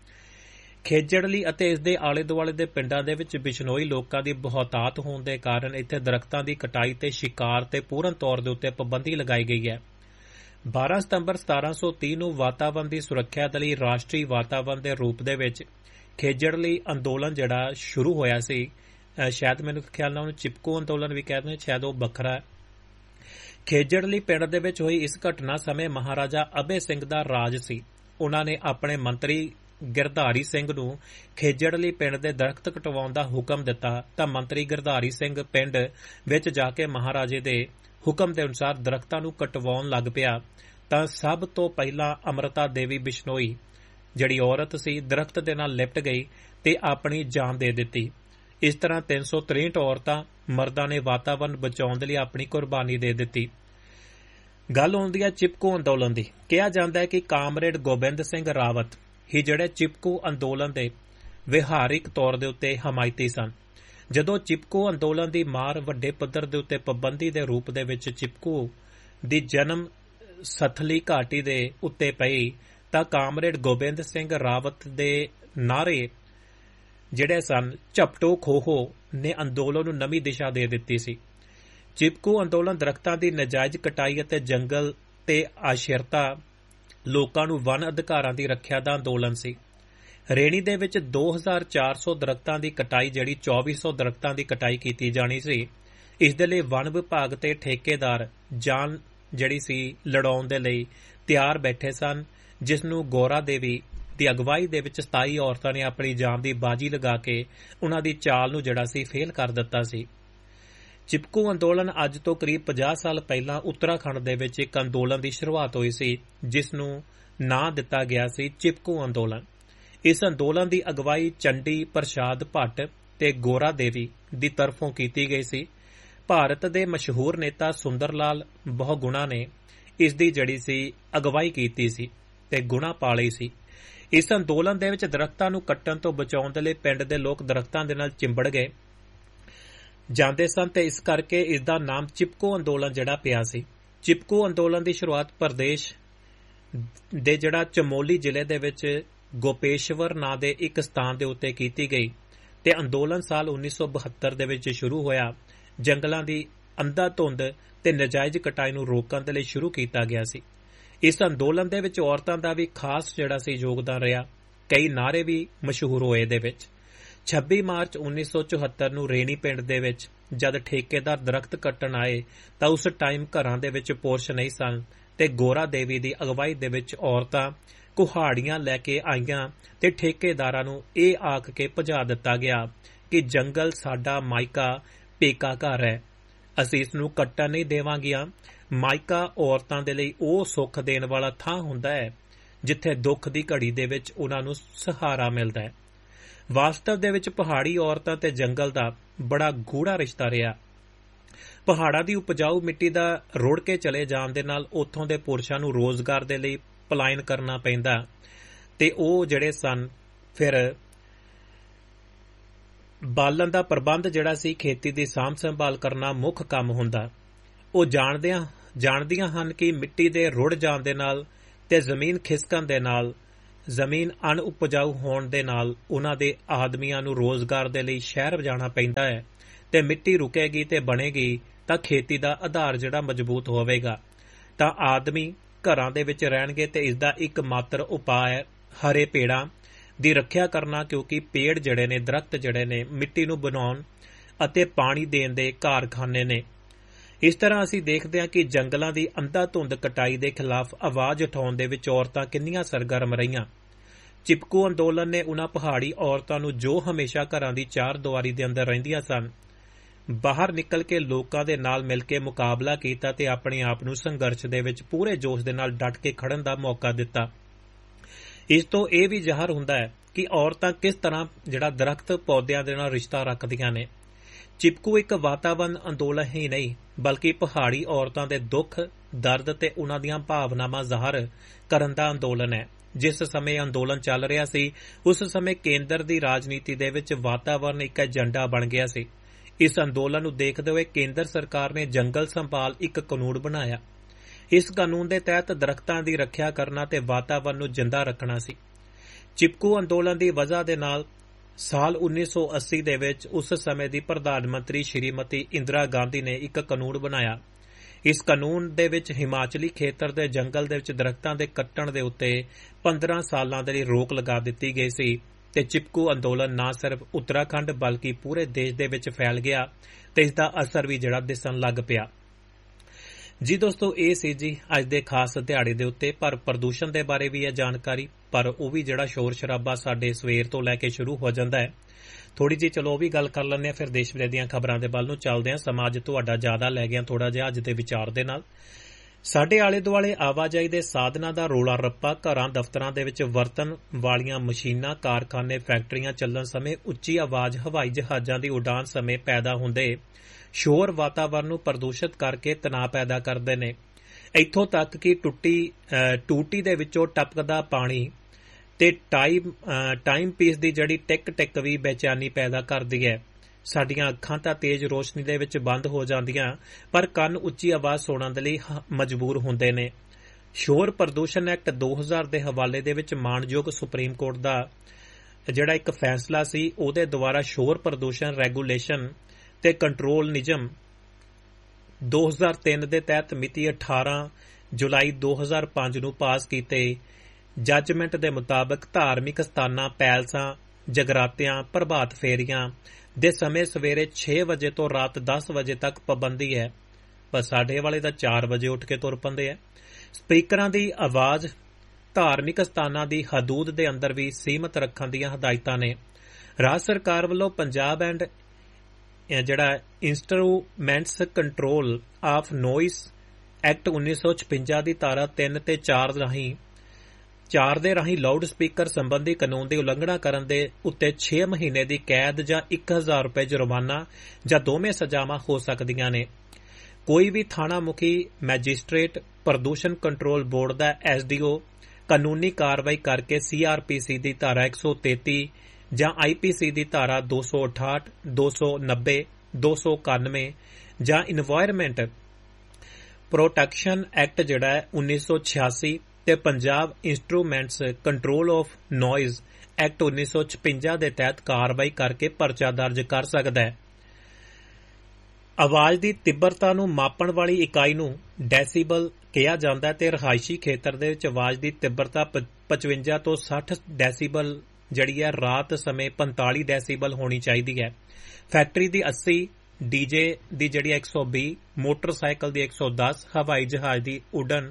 ਖੇਜੜਲੀ ਅਤੇ ਇਸ ਦੇ ਆਲੇ ਦੁਆਲੇ ਦੇ ਪਿੰਡਾਂ ਦੇ ਵਿੱਚ ਬਿਸ਼ਨੋਈ ਲੋਕਾਂ ਦੀ ਬਹੁਤਾਤ ਹੋਣ ਦੇ ਕਾਰਨ ਇੱਥੇ ਦਰਖਤਾਂ ਦੀ ਕਟਾਈ ਤੇ ਸ਼ਿਕਾਰ ਤੇ ਪੂਰਨ ਤੌਰ ਦੇ ਉੱਤੇ ਪਾਬੰਦੀ ਲਗਾਈ ਗਈ ਹੈ। 12 ਸਤੰਬਰ 1730 ਨੂੰ ਵਾਤਾਵਰਨ ਦੀ ਸੁਰੱਖਿਆ ਦੇ ਲਈ ਰਾਸ਼ਟਰੀ ਵਾਤਾਵਰਨ ਦੇ ਰੂਪ ਦੇ ਵਿੱਚ ਖੇਜੜਲੀ ਅੰਦੋਲਨ ਜਿਹੜਾ ਸ਼ੁਰੂ ਹੋਇਆ ਸੀ। ਸ਼ਾਇਦ ਮੈਨੂੰ ਖਿਆਲ ਨਾਲ ਉਹਨੂੰ ਚਿਪਕੋ ਅੰਦੋਲਨ ਵੀ ਕਹਿੰਦੇ ਨੇ, ਸ਼ਾਇਦ ਉਹ ਵੱਖਰਾ ਹੈ। ਖੇਜੜਲੀ ਪਿੰਡ ਦੇ ਵਿੱਚ ਹੋਈ ਇਸ ਘਟਨਾ ਸਮੇਂ ਮਹਾਰਾਜਾ ਅਭੈ ਸਿੰਘ ਦਾ ਰਾਜ ਸੀ। ਉਹਨਾਂ ਨੇ ਆਪਣੇ ਮੰਤਰੀ ਗਿਰਧਾਰੀ ਸਿੰਘ ਨੂੰ ਖੇਜੜਲੀ ਪਿੰਡ ਦੇ ਦਰਖਤ ਕਟਵਾਉਣ ਦਾ ਹੁਕਮ ਦਿੱਤਾ ਤਾਂ ਮੰਤਰੀ ਗਿਰਧਾਰੀ ਸਿੰਘ ਪਿੰਡ ਵਿੱਚ ਜਾ ਕੇ ਮਹਾਰਾਜੇ ਦੇ ਹੁਕਮ ਦੇ ਅਨੁਸਾਰ ਦਰਖਤਾਂ ਨੂੰ ਕਟਵਾਉਣ ਲੱਗ ਪਿਆ ਤਾਂ ਸਭ ਤੋਂ ਪਹਿਲਾਂ ਅਮਰਤਾ ਦੇਵੀ ਬਿਸ਼ਨੋਈ ਜਿਹੜੀ ਔਰਤ ਸੀ ਦਰਖਤ ਦੇ ਨਾਲ ਲਿਪਟ ਗਈ ਤੇ ਆਪਣੀ ਜਾਨ ਦੇ ਦਿੱਤੀ। ਇਸ ਤਰ੍ਹਾਂ 363 ਔਰਤਾਂ ਮਰਦਾਂ ਨੇ ਵਾਤਾਵਰਨ ਬਚਾਉਣ ਦੇ ਲਈ ਆਪਣੀ ਕੁਰਬਾਨੀ ਦੇ ਦਿੱਤੀ। ਗੱਲ ਆਉਂਦੀ ਹੈ ਚਿਪਕੋ ਅੰਦੋਲਨ ਦੀ। ਕਿਹਾ ਜਾਂਦਾ ਹੈ ਕਿ ਕਾਮਰੇਡ ਗੋਬਿੰਦ ਸਿੰਘ ਰਾਵਤ ਹੀ ਜਿਹੜੇ ਚਿਪਕੋ ਅੰਦੋਲਨ ਦੇ ਵਿਹਾਰਿਕ ਤੌਰ ਦੇ ਉੱਤੇ ਹਮਾਇਤੀ ਸਨ। ਜਦੋਂ ਚਿਪਕੋ ਅੰਦੋਲਨ ਦੀ ਮਾਰ ਵੱਡੇ ਪੱਧਰ ਦੇ ਉੱਤੇ ਪਾਬੰਦੀ ਦੇ ਰੂਪ ਦੇ ਵਿੱਚ ਚਿਪਕੋ ਦੀ ਜਨਮ ਸਥਲੀ ਘਾਟੀ ਦੇ ਉੱਤੇ ਪਈ ਤਾਂ ਕਾਮਰੇਡ ਗੋਬਿੰਦ ਸਿੰਘ ਰਾਵਤ ਦੇ ਨਾਰੇ ਜਿਹੜੇ ਸਨ ਝਪਟੋ ਖੋਹੋ ਨੇ ਅੰਦੋਲਨ ਨੂੰ ਨਵੀਂ ਦਿਸ਼ਾ ਦੇ ਦਿੱਤੀ ਸੀ। ਚਿਪਕੋ ਅੰਦੋਲਨ ਦਰਖਤਾਂ ਦੀ ਨਜਾਇਜ਼ ਕਟਾਈ ਅਤੇ ਜੰਗਲ ਤੇ ਆਸ਼ਿਰਤਾ ਲੋਕਾਂ ਨੂੰ ਵਨ ਅਧਿਕਾਰਾਂ ਦੀ ਰੱਖਿਆ ਦਾ ਅੰਦੋਲਨ ਸੀ। ਰੇਣੀ ਦੇ ਵਿੱਚ 2400 ਦਰਖਤਾਂ ਦੀ ਕਟਾਈ ਜਿਹੜੀ 2400 ਦਰਖਤਾਂ ਦੀ ਕਟਾਈ ਕੀਤੀ ਜਾਣੀ ਸੀ। ਇਸ ਦੇ ਲਈ ਵਨ ਵਿਭਾਗ ਤੇ ਠੇਕੇਦਾਰ ਜਾਨ ਜਿਹੜੀ ਸੀ ਲੜਾਉਣ ਦੇ ਲਈ ਤਿਆਰ ਬੈਠੇ ਸਨ, ਜਿਸ ਨੂੰ ਗੋਰਾ ਦੇਵੀ ਦੀ ਅਗਵਾਈ ਦੇ ਵਿੱਚ 27 ਔਰਤਾਂ ਨੇ ਆਪਣੀ ਜਾਨ ਦੀ ਬਾਜੀ ਲਗਾ ਕੇ ਉਹਨਾਂ ਦੀ ਚਾਲ ਨੂੰ ਜਿਹੜਾ ਸੀ ਫੇਲ ਕਰ ਦਿੱਤਾ ਸੀ। ਚਿਪਕੋ ਅੰਦੋਲਨ ਅੱਜ ਤੋਂ ਕਰੀਬ 50 ਸਾਲ ਪਹਿਲਾਂ ਉੱਤਰਾਖੰਡ ਦੇ ਵਿੱਚ ਇੱਕ ਅੰਦੋਲਨ ਦੀ ਸ਼ੁਰੂਆਤ ਹੋਈ ਸੀ, ਜਿਸ ਨੂੰ ਨਾਂ ਦਿੱਤਾ ਗਿਆ ਸੀ ਚਿਪਕੋ ਅੰਦੋਲਨ। ਇਸ ਅੰਦੋਲਨ ਦੀ ਅਗਵਾਈ ਚੰਡੀ ਪ੍ਰਸਾਦ ਭੱਟ ਤੇ ਗੋਰਾ ਦੇਵੀ ਦੀ ਤਰਫੋਂ ਕੀਤੀ ਗਈ ਸੀ। ਭਾਰਤ ਦੇ ਮਸ਼ਹੂਰ ਨੇਤਾ ਸੁੰਦਰ ਲਾਲ ਬਹੁਗੁਣਾ ਨੇ ਇਸ ਦੀ ਜਿਹੜੀ ਸੀ ਅਗਵਾਈ ਕੀਤੀ ਸੀ ਤੇ ਗੁਣਾ ਪਾ ਲਈ ਸੀ। ਇਸ ਅੰਦੋਲਨ ਦੇ ਵਿੱਚ ਦਰਖਤਾਂ ਨੂੰ ਕੱਟਣ ਤੋਂ ਬਚਾਉਣ ਦੇ ਲਈ ਪਿੰਡ ਦੇ ਲੋਕ ਦਰਖਤਾਂ ਦੇ ਨਾਲ ਚਿੰਬੜ ਗਏ ਜਾਂਦੇ ਸਨ ਤੇ ਇਸ ਕਰਕੇ ਇਸ ਦਾ ਨਾਮ ਚਿਪਕੋ ਅੰਦੋਲਨ ਜਿਹੜਾ ਪਿਆ ਸੀ। ਚਿਪਕੋ ਅੰਦੋਲਨ ਦੀ ਸ਼ੁਰੂਆਤ ਪ੍ਰਦੇਸ਼ ਦੇ ਜਿਹੜਾ ਚਮੋਲੀ ਜ਼ਿਲ੍ਹੇ ਦੇ ਵਿੱਚ ਗੋਪੇਸ਼ਵਰ ਨਾਂ ਦੇ ਇੱਕ ਸਥਾਨ ਦੇ ਉੱਤੇ ਕੀਤੀ ਗਈ ਤੇ ਅੰਦੋਲਨ ਸਾਲ 1972 ਦੇ ਵਿੱਚ ਸ਼ੁਰੂ ਹੋਇਆ। ਜੰਗਲਾਂ ਦੀ ਅੰਧਾਧੁੰਦ ਤੇ ਨਜਾਇਜ਼ ਕਟਾਈ ਨੂੰ ਰੋਕਣ ਦੇ ਲਈ ਸ਼ੁਰੂ ਕੀਤਾ ਗਿਆ ਸੀ। ਇਸ ਅੰਦੋਲਨ ਦੇ ਵਿੱਚ ਔਰਤਾਂ ਦਾ ਵੀ ਖਾਸ ਜਿਹੜਾ ਸੀ ਯੋਗਦਾਨ ਰਿਹਾ। ਕਈ ਨਾਅਰੇ ਵੀ ਮਸ਼ਹੂਰ ਹੋਏ ਦੇ ਵਿੱਚ। 26 ਮਾਰਚ 1974 ਨੂੰ ਰੇਣੀ ਪਿੰਡ ਦੇ ਵਿੱਚ ਜਦ ਠੇਕੇਦਾਰ ਦਰਖਤ ਕੱਟਣ ਆਏ ਤਾਂ ਉਸ ਟਾਈਮ ਘਰਾਂ ਦੇ ਵਿੱਚ ਪੁਰਸ਼ ਨਹੀਂ ਸਨ ਤੇ ਗੋਰਾ ਦੇਵੀ ਦੀ ਅਗਵਾਈ ਦੇ ਵਿੱਚ ਔਰਤਾਂ ਕੁਹਾੜੀਆਂ ਲੈ ਕੇ ਆਈਆਂ ਤੇ ਠੇਕੇਦਾਰਾਂ ਨੂੰ ਇਹ ਆਖ ਕੇ ਭਜਾ ਦਿੱਤਾ ਗਿਆ ਕਿ ਜੰਗਲ ਸਾਡਾ ਮਾਇਕਾ ਪੇਕਾ ਘਰ ਹੈ, ਅਸੀਂ ਇਸ ਨੂੰ ਕੱਟਣ ਨਹੀਂ ਦੇਵਾਂਗੀਆਂ। ਮਾਇਕਾ ਔਰਤਾਂ ਦੇ ਲਈ ਉਹ ਸੁੱਖ ਦੇਣ ਵਾਲਾ ਥਾਂ ਹੁੰਦਾ ਹੈ ਜਿੱਥੇ ਦੁੱਖ ਦੀ ਘੜੀ ਦੇ ਵਿੱਚ ਉਹਨਾਂ ਨੂੰ ਸਹਾਰਾ ਮਿਲਦਾ ਹੈ। ਵਾਸਤਵ ਦੇ ਵਿੱਚ ਪਹਾੜੀ ਔਰਤਾਂ ਤੇ ਜੰਗਲ ਦਾ ਬੜਾ ਗੂੜਾ ਰਿਸ਼ਤਾ ਰਿਹਾ। ਪਹਾੜਾਂ ਦੀ ਉਪਜਾਊ ਮਿੱਟੀ ਦਾ ਰੁੜ ਕੇ ਚਲੇ ਜਾਣ ਦੇ ਨਾਲ ਉੱਥੋਂ ਦੇ ਪੁਰਸ਼ਾਂ ਨੂੰ ਰੋਜ਼ਗਾਰ ਦੇ ਲਈ ਪਲਾਇਨ ਕਰਨਾ ਪੈਂਦਾ ਤੇ ਉਹ ਜਿਹੜੇ ਸਨ ਫਿਰ ਬਾਲਣ ਦਾ ਪ੍ਰਬੰਧ ਜਿਹੜਾ ਸੀ, ਖੇਤੀ ਦੀ ਸਾਂਭ ਸੰਭਾਲ ਕਰਨਾ ਮੁੱਖ ਕੰਮ ਹੁੰਦਾ। ਉਹ ਜਾਣਦੀਆਂ ਹਨ ਕਿ ਮਿੱਟੀ ਦੇ ਰੁੜ ਜਾਣ ਦੇ ਨਾਲ ਤੇ ਜ਼ਮੀਨ ਖਿਸਕਣ ਦੇ ਨਾਲ, ਜ਼ਮੀਨ ਅਣਉਪਜਾਊ ਹੋਣ ਦੇ ਨਾਲ ਉਹਨਾਂ ਦੇ ਆਦਮੀਆਂ ਨੂੰ ਰੋਜ਼ਗਾਰ ਦੇ ਲਈ ਸ਼ਹਿਰ ਜਾਣਾ ਪੈਂਦਾ ਹੈ ਤੇ ਮਿੱਟੀ ਰੁਕੇਗੀ ਤੇ ਬਣੇਗੀ ਤਾਂ ਖੇਤੀ ਦਾ ਆਧਾਰ ਜਿਹੜਾ ਮਜ਼ਬੂਤ ਹੋਵੇਗਾ, ਤਾਂ ਆਦਮੀ ਘਰਾਂ ਦੇ ਵਿੱਚ ਰਹਿਣਗੇ ਤੇ ਇਸ ਦਾ ਇੱਕ ਮਾਤਰ ਉਪਾਅ ਹੈ ਹਰੇ ਪੇੜਾਂ ਦੀ ਰੱਖਿਆ ਕਰਨਾ, ਕਿਉਂਕਿ ਪੇੜ ਜਿਹੜੇ ਨੇ, ਦਰਖਤ ਜਿਹੜੇ ਨੇ, ਮਿੱਟੀ ਨੂੰ ਬਣਾਉਣ ਅਤੇ ਪਾਣੀ ਦੇਣ ਦੇ ਕਾਰਖਾਨੇ ਨੇ। ਇਸ ਤਰ੍ਹਾਂ ਅਸੀਂ ਦੇਖਦੇ ਹਾਂ ਕਿ ਜੰਗਲਾਂ ਦੀ ਅੰਧਾਧੁੰਦ ਕਟਾਈ ਦੇ ਖਿਲਾਫ ਆਵਾਜ਼ ਉਠਾਉਣ ਦੇ ਵਿੱਚ ਔਰਤਾਂ ਕਿੰਨੀਆਂ ਸਰਗਰਮ ਰਹੀਆਂ। ਚਿਪਕੂ ਅੰਦੋਲਨ ਨੇ ਉਹਨਾਂ ਪਹਾੜੀ ਔਰਤਾਂ ਨੂੰ ਜੋ ਹਮੇਸ਼ਾ ਘਰਾਂ ਦੀ ਚਾਰ ਦੀਵਾਰੀ ਦੇ ਅੰਦਰ ਰਹਿੰਦੀਆਂ ਸਨ, ਬਾਹਰ ਨਿਕਲ ਕੇ ਲੋਕਾਂ ਦੇ ਨਾਲ ਮਿਲ ਕੇ ਮੁਕਾਬਲਾ ਕੀਤਾ ਤੇ ਆਪਣੇ ਆਪ ਨੂੰ ਸੰਘਰਸ਼ ਦੇ ਵਿੱਚ ਪੂਰੇ ਜੋਸ਼ ਦੇ ਨਾਲ ਡਟ ਕੇ ਖੜਨ ਦਾ ਮੌਕਾ ਦਿੱਤਾ। ਇਸ ਤੋਂ ਇਹ ਵੀ ਜ਼ਾਹਰ ਹੁੰਦਾ ਹੈ ਕਿ ਔਰਤਾਂ ਕਿਸ ਤਰ੍ਹਾਂ ਜਿਹੜਾ ਦਰਖਤ ਪੌਦਿਆਂ ਦੇ ਨਾਲ ਰਿਸ਼ਤਾ ਰੱਖਦੀਆਂ ਨੇ। ਚਿਪਕੂ ਇੱਕ ਵਾਤਾਵਰਣ ਅੰਦੋਲਨ ਹੀ ਨਹੀਂ, ਬਲਕਿ ਪਹਾੜੀ ਔਰਤਾਂ ਦੇ ਦੁੱਖ, ਦਰਦ ਤੇ ਉਹਨਾਂ ਦੀਆਂ ਭਾਵਨਾਵਾਂ ਜ਼ਾਹਰ ਕਰਨ ਦਾ ਅੰਦੋਲਨ ਹੈ। ਜਿਸ ਸਮੇਂ ਅੰਦੋਲਨ ਚੱਲ ਰਿਹਾ ਸੀ, ਉਸ ਸਮੇਂ ਕੇਂਦਰ ਦੀ ਰਾਜਨੀਤੀ ਦੇ ਵਿੱਚ ਵਾਤਾਵਰਣ ਇੱਕ ਏਜੰਡਾ ਬਣ ਗਿਆ ਸੀ। ਇਸ ਅੰਦੋਲਨ ਨੂੰ ਦੇਖਦੇ ਹੋਏ ਕੇਂਦਰ ਸਰਕਾਰ ਨੇ ਜੰਗਲ ਸੰਭਾਲ ਇੱਕ ਕਾਨੂੰਨ ਬਣਾਇਆ। ਇਸ ਕਾਨੂੰਨ ਦੇ ਤਹਿਤ ਦਰਖਤਾਂ ਦੀ ਰੱਖਿਆ ਕਰਨਾ ਤੇ ਵਾਤਾਵਰਣ ਨੂੰ ਜਿੰਦਾ ਰੱਖਣਾ ਸੀ। ਚਿਪਕੂ ਅੰਦੋਲਨ ਦੀ ਵਜ੍ਹਾ ਦੇ ਨਾਲ ਸਾਲ 1980 ਦੇ ਵਿੱਚ ਉਸ ਸਮੇਂ ਦੀ ਪ੍ਰਧਾਨ ਮੰਤਰੀ ਸ਼੍ਰੀਮਤੀ ਇੰਦਰਾ ਗਾਂਧੀ ਨੇ ਇੱਕ ਕਾਨੂੰਨ ਬਣਾਇਆ। ਇਸ ਕਾਨੂੰਨ ਦੇ ਵਿੱਚ ਹਿਮਾਚਲੀ ਖੇਤਰ ਦੇ ਜੰਗਲ ਦੇ ਵਿੱਚ ਦਰਖਤਾਂ ਦੇ ਕੱਟਣ ਦੇ ਉੱਤੇ 15 ਸਾਲਾਂ ਦੇ ਲਈ ਰੋਕ ਲਗਾ ਦਿੱਤੀ ਗਈ ਸੀ ਤੇ ਚਿਪਕੂ ਅੰਦੋਲਨ ਨਾ ਸਿਰਫ ਉੱਤਰਾਖੰਡ ਬਲਕਿ ਪੂਰੇ ਦੇਸ਼ ਦੇ ਵਿੱਚ ਫੈਲ ਗਿਆ ਤੇ ਇਸ ਦਾ ਅਸਰ ਵੀ ਜਿਹੜਾ ਦਿਸਣ ਲੱਗ ਪਿਆ। ਜੀ ਦੋਸਤੋ, ਇਹ ਸੀ ਜੀ ਅੱਜ ਦੇ ਖਾਸ ਦਿਹਾੜੇ ਦੇ ਉੱਤੇ। ਪਰ ਪ੍ਰਦੂਸ਼ਣ ਦੇ ਬਾਰੇ ਵੀ ਹੈ ਜਾਣਕਾਰੀ, ਪਰ ਉਹ ਵੀ ਜਿਹੜਾ ਸ਼ੋਰ ਸ਼ਰਾਬਾ ਸਾਡੇ ਸਵੇਰ ਤੋਂ ਲੈ ਕੇ ਸ਼ੁਰੂ ਹੋ ਜਾਂਦਾ ਹੈ। ਥੋੜੀ ਜਿਹੀ ਚਲੋ ਉਹ ਵੀ ਗੱਲ ਕਰ ਲੈਂਦੇ ਹਾਂ, ਫਿਰ ਦੇਸ਼ ਵਿਦੇਸ਼ ਦੀਆਂ ਖਬਰਾਂ ਦੇ ਵੱਲ ਨੂੰ ਚੱਲਦੇ ਹਾਂ। ਸਮਾਜ ਤੁਹਾਡਾ ਜ਼ਿਆਦਾ ਲੈ ਗਿਆ ਥੋੜਾ ਜਿਹਾ ਅੱਜ ਦੇ ਵਿਚਾਰ ਦੇ ਨਾਲ। ਸਾਡੇ ਆਲੇ ਦੁਆਲੇ ਆਵਾਜਾਈ ਦੇ ਸਾਧਨਾਂ ਦਾ ਰੌਲਾ ਰੱਪਾ, ਘਰਾਂ ਦਫ਼ਤਰਾਂ ਦੇ ਵਿੱਚ ਵਰਤਣ ਵਾਲੀਆਂ ਮਸ਼ੀਨਾਂ, ਕਾਰਖਾਨੇ, ਫੈਕਟਰੀਆਂ ਚੱਲਣ ਸਮੇਂ ਉੱਚੀ ਆਵਾਜ਼, ਹਵਾਈ ਜਹਾਜ਼ਾਂ ਦੀ ਉਡਾਨ ਸਮੇਂ ਪੈਦਾ ਹੁੰਦੇ ਸ਼ੋਰ ਵਾਤਾਵਰਣ ਨੂੰ ਪ੍ਰਦੂਸ਼ਿਤ ਕਰਕੇ ਤਣਾਅ ਪੈਦਾ ਕਰਦੇ ਨੇ। ਇੱਥੋਂ ਤੱਕ ਕਿ ਟੂਟੀ ਦੇ ਵਿੱਚੋਂ ਟਪਕਦਾ ਪਾਣੀ ਤੇ ਟਾਈਮ ਪੀਸ ਦੀ ਜਿਹੜੀ ਟਿਕ ਟਿਕ ਵੀ ਬੇਚੈਨੀ ਪੈਦਾ ਕਰਦੀ ਹੈ। ਸਾਡੀਆਂ ਅੱਖਾਂ ਤਾਂ ਤੇਜ਼ ਰੋਸ਼ਨੀ ਦੇ ਵਿੱਚ ਬੰਦ ਹੋ ਜਾਂਦੀਆਂ, ਪਰ ਕੰਨ ਉੱਚੀ ਆਵਾਜ਼ ਸੁਣਨ ਦੇ ਲਈ ਮਜਬੂਰ ਹੁੰਦੇ ਨੇ। ਸ਼ੋਰ ਪ੍ਰਦੂਸ਼ਣ ਐਕਟ 2000 ਦੇ ਹਵਾਲੇ ਦੇ ਵਿੱਚ ਮਾਣਯੋਗ ਸੁਪਰੀਮ ਕੋਰਟ ਦਾ ਜਿਹੜਾ ਇੱਕ ਫੈਸਲਾ ਸੀ, ਉਹਦੇ ਦੁਆਰਾ ਸ਼ੋਰ ਪ੍ਰਦੂਸ਼ਣ ਰੈਗੂਲੇਸ਼ਨ ਤੇ ਕੰਟਰੋਲ ਨਿਯਮ 2003 ਦੇ ਤਹਿਤ ਮਿਤੀ 18 ਜੁਲਾਈ 2005 ਨੂੰ ਪਾਸ ਕੀਤੇ ਜੱਜਮੈਂਟ ਦੇ ਮੁਤਾਬਕ ਧਾਰਮਿਕ ਸਥਾਨਾਂ, ਪੈਲਸਾਂ, ਜਗਰਾਤਿਆਂ, ਪ੍ਰਭਾਤ ਫੇਰੀਆਂ ਦੇ ਸਮੇਂ ਸਵੇਰੇ 6 ਵਜੇ ਤੋਂ ਰਾਤ 10 ਵਜੇ ਤੱਕ ਪਾਬੰਦੀ ਹੈ। ਪਰ ਸਾਡੇ ਵਾਲੇ ਤਾਂ 4 ਵਜੇ ਉੱਠ ਕੇ ਤੁਰ ਪੈਂਦੇ ਹੈ। ਸਪੀਕਰਾਂ ਦੀ ਆਵਾਜ਼ ਧਾਰਮਿਕ ਸਥਾਨਾਂ ਦੀ ਹਦੂਦ ਦੇ ਅੰਦਰ ਵੀ ਸੀਮਤ ਰੱਖਣ ਦੀਆਂ ਹਦਾਇਤਾਂ ਨੇ। ਰਾਜ ਸਰਕਾਰ ਵੱਲੋਂ ਪੰਜਾਬ ਐਂਡ ਜਿਹੜਾ instruments control of noise act 1956 ਦੀ ਧਾਰਾ 3 ਤੇ 4 ਦੇ ਰਾਹੀਂ ਲਾਊਡ ਸਪੀਕਰ ਸੰਬੰਧੀ ਕਾਨੂੰਨ ਦੀ ਉਲੰਘਣਾ ਕਰਨ ਦੇ ਉੱਤੇ 6 ਮਹੀਨੇ ਦੀ ਕੈਦ ਜਾਂ 1000 ਰੁਪਏ ਜੁਰਮਾਨਾ ਜਾਂ ਦੋਵੇਂ ਸਜ਼ਾਵਾਂ ਹੋ ਸਕਦੀਆਂ ਨੇ। ਕੋਈ ਵੀ ਥਾਣਾ ਮੁਖੀ, ਮੈਜਿਸਟ੍ਰੇਟ, ਪ੍ਰਦੂਸ਼ਣ ਕੰਟਰੋਲ ਬੋਰਡ ਦਾ SDO ਕਾਨੂੰਨੀ ਕਾਰਵਾਈ ਕਰਕੇ CRPC ਦੀ ਧਾਰਾ 133 ਜਾਂ IPC ਦੀ ਧਾਰਾ 268, 290, 291 ਜਾਂ ਇਨਵਾਇਰਮੈਂਟ ਪ੍ਰੋਟੈਕਸ਼ਨ ਐਕਟ ਜਿਹੜਾ ਹੈ 1986 ਤੇ Punjab instruments control of noise act 1956 ਦੇ ਤਹਿਤ ਕਾਰਵਾਈ ਕਰਕੇ ਪਰਚਾ ਦਰਜ ਕਰ ਸਕਦਾ ਹੈ। ਆਵਾਜ਼ ਦੀ ਤੀਬਰਤਾ ਨੂੰ ਮਾਪਣ ਵਾਲੀ ਇਕਾਈ ਨੂੰ ਡੈਸੀਬਲ ਕਿਹਾ ਜਾਂਦਾ ਹੈ ਤੇ ਰਹਾਇਸ਼ੀ ਖੇਤਰ ਦੇ ਵਿੱਚ ਆਵਾਜ਼ ਦੀ ਤੀਬਰਤਾ 55 ਤੋਂ 60 ਡੈਸੀਬਲ ਜਿਹੜੀ ਹੈ ਰਾਤ ਸਮੇਂ 45 ਡੈਸੀਬਲ ਹੋਣੀ ਚਾਹੀਦੀ ਹੈ। ਫੈਕਟਰੀ ਦੀ 80, DJ ਦੀ ਜਿਹੜੀ 120, ਮੋਟਰਸਾਈਕਲ ਦੀ 110, ਹਵਾਈ ਜਹਾਜ਼ ਦੀ ਉਡਨ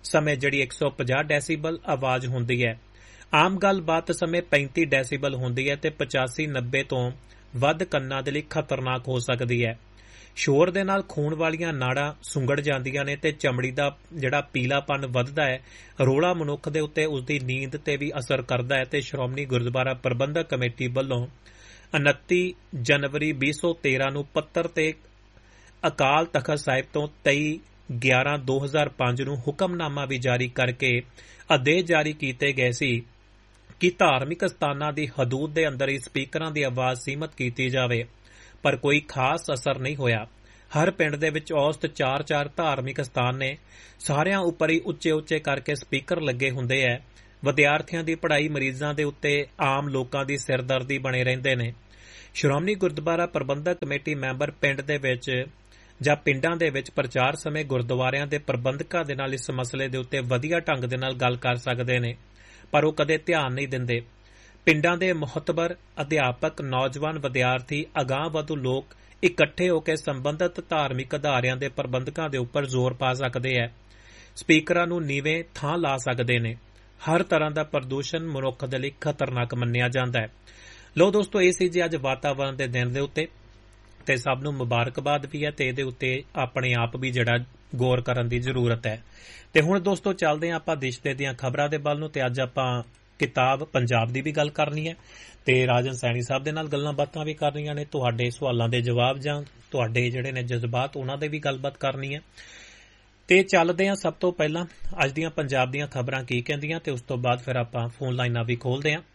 ਸਮੇਂ ਜਿਹੜੀ 150 ਡੈਸੀਬਲ ਆਵਾਜ਼ ਹੁੰਦੀ ਹੈ, ਆਮ ਗੱਲਬਾਤ ਸਮੇਂ 35 ਡੈਸੀਬਲ ਹੁੰਦੀ ਹੈ ਤੇ 85-90 ਤੋਂ ਵੱਧ ਕੰਨਾਂ ਦੇ ਲਈ ਖਤਰਨਾਕ ਹੋ ਸਕਦੀ ਹੈ। ਸ਼ੋਰ ਦੇ ਨਾਲ ਖੂਨ ਵਾਲੀਆਂ ਨਾੜਾਂ ਸੁੰਗੜ ਜਾਂਦੀਆਂ ਨੇ ਤੇ ਚਮੜੀ ਦਾ ਜਿਹੜਾ ਪੀਲਾਪਨ ਵੱਧਦਾ ਹੈ। ਰੋਲਾ ਮਨੁੱਖ ਦੇ ਉੱਤੇ ਉਸਦੀ ਨੀਂਦ ਤੇ ਵੀ ਅਸਰ ਕਰਦਾ ਹੈ ਤੇ ਸ਼੍ਰੋਮਣੀ ਗੁਰਦੁਆਰਾ ਪ੍ਰਬੰਧਕ ਕਮੇਟੀ ਵੱਲੋਂ 29 ਜਨਵਰੀ 2013 ਨੂੰ ਪੱਤਰ ਤੇ ਅਕਾਲ ਤਖ਼ਤ ਸਾਹਿਬ ਤੋਂ 23/11/2005 ਨੂੰ ਹੁਕਮਨਾਮਾ ਵੀ ਜਾਰੀ ਕਰਕੇ ਆਦੇਸ਼ ਜਾਰੀ ਕੀਤੇ ਗਏ ਸੀ ਕਿ ਧਾਰਮਿਕ ਸਥਾਨਾਂ ਦੀ ਹਦੂਦ ਦੇ ਅੰਦਰ ਹੀ ਸਪੀਕਰਾਂ ਦੀ ਆਵਾਜ਼ ਸੀਮਤ ਕੀਤੀ ਜਾਵੇ, ਪਰ ਕੋਈ ਖਾਸ ਅਸਰ ਨਹੀਂ ਹੋਇਆ। ਹਰ ਪਿੰਡ ਦੇ ਵਿੱਚ ਔਸਤ 4-4 ਧਾਰਮਿਕ ਸਥਾਨ ਨੇ। ਸਾਰਿਆਂ ਉੱਪਰ ਹੀ ਉੱਚੇ ਕਰਕੇ ਸਪੀਕਰ ਲੱਗੇ ਹੁੰਦੇ ਐ। ਵਿਦਿਆਰਥੀਆਂ ਦੀ ਪੜ੍ਹਾਈ, ਮਰੀਜ਼ਾਂ ਦੇ ਉੱਤੇ ਆਮ ਲੋਕਾਂ ਦੀ ਸਿਰਦਰਦੀ ਬਣੇ ਰਹਿੰਦੇ ਨੇ। ਸ਼੍ਰੋਮਣੀ ਗੁਰਦੁਆਰਾ ਪ੍ਰਬੰਧਕ ਕਮੇਟੀ ਮੈਂਬਰ ਪਿੰਡ ਦੇ ਵਿੱਚ ਜਾਂ ਪਿੰਡਾਂ ਦੇ ਵਿੱਚ ਪ੍ਰਚਾਰ ਸਮੇਂ ਗੁਰਦੁਆਰਿਆਂ ਦੇ ਪ੍ਰਬੰਧਕਾਂ ਦੇ ਨਾਲ ਇਸ ਮਸਲੇ ਦੇ ਉੱਤੇ ਵਧੀਆ ਢੰਗ ਦੇ ਨਾਲ ਗੱਲ ਕਰ ਸਕਦੇ ਨੇ, ਪਰ ਉਹ ਕਦੇ ਧਿਆਨ ਨਹੀਂ ਦਿੰਦੇ। ਪਿੰਡਾਂ ਦੇ ਮੁਹੱਤਬਰ ਅਧਿਆਪਕ, ਨੌਜਵਾਨ, ਵਿਦਿਆਰਥੀ, ਅਗਾਂਹ-ਵਧੂ ਲੋਕ ਇਕੱਠੇ ਹੋ ਕੇ ਸੰਬੰਧਿਤ ਧਾਰਮਿਕ ਅਦਾਰਿਆਂ ਦੇ ਪ੍ਰਬੰਧਕਾਂ ਦੇ ਉੱਪਰ ਜ਼ੋਰ ਪਾ ਸਕਦੇ ਹੈ। ਸਪੀਕਰਾਂ ਨੂੰ ਨੀਵੇਂ ਥਾਂ ਲਾ ਸਕਦੇ ਨੇ। ਹਰ ਤਰ੍ਹਾਂ ਦਾ ਪ੍ਰਦੂਸ਼ਣ ਮਨੁੱਖ ਦੇ ਲਈ ਖਤਰਨਾਕ ਮੰਨਿਆ ਜਾਂਦਾ ਹੈ। ਲੋ ਦੋਸਤੋ, ਇਹ ਸੀ ਜੀ ਅੱਜ ਵਾਤਾਵਰਣ ਦੇ ਦਿਨ ਦੇ ਉੱਤੇ, ਤੇ ਸਭ ਨੂੰ ਮੁਬਾਰਕਬਾਦ ਵੀ ਹੈ ਤੇ ਇਹਦੇ ਉੱਤੇ ਆਪਣੇ ਆਪ ਵੀ ਜਿਹੜਾ ਗੌਰ ਕਰਨ ਦੀ ਜ਼ਰੂਰਤ ਹੈ। ਤੇ ਹੁਣ ਦੋਸਤੋ ਚੱਲਦੇ ਹਾਂ ਆਪਾਂ ਦੇਸ਼ ਦੀਆਂ ਖਬਰਾਂ ਦੇ ਵੱਲ ਨੂੰ, ਤੇ ਅੱਜ ਆਪਾਂ ਕਿਤਾਬ ਪੰਜਾਬ ਦੀ ਵੀ ਗੱਲ ਕਰਨੀ ਹੈ ਤੇ ਰਾਜਨ ਸੈਣੀ ਸਾਹਿਬ ਦੇ ਨਾਲ ਗੱਲਾਂ ਬਾਤਾਂ ਵੀ ਕਰਨੀਆਂ ਨੇ। ਤੁਹਾਡੇ ਸਵਾਲਾਂ ਦੇ ਜਵਾਬ ਜਾਂ ਤੁਹਾਡੇ ਜਿਹੜੇ ਨੇ ਜਜ਼ਬਾਤ ਉਹਨਾਂ ਦੇ ਵੀ ਗੱਲਬਾਤ ਕਰਨੀ ਹੈ। ਤੇ ਚੱਲਦੇ ਹਾਂ ਸਭ ਤੋਂ ਪਹਿਲਾਂ ਅੱਜ ਦੀਆਂ ਪੰਜਾਬ ਦੀਆਂ ਖਬਰਾਂ ਕੀ ਕਹਿੰਦੀਆਂ, ਤੇ ਉਸ ਤੋਂ ਬਾਅਦ ਫਿਰ ਆਪਾਂ ਫੋਨ ਲਾਈਨਾਂ ਵੀ ਖੋਲਦੇ ਹਾਂ।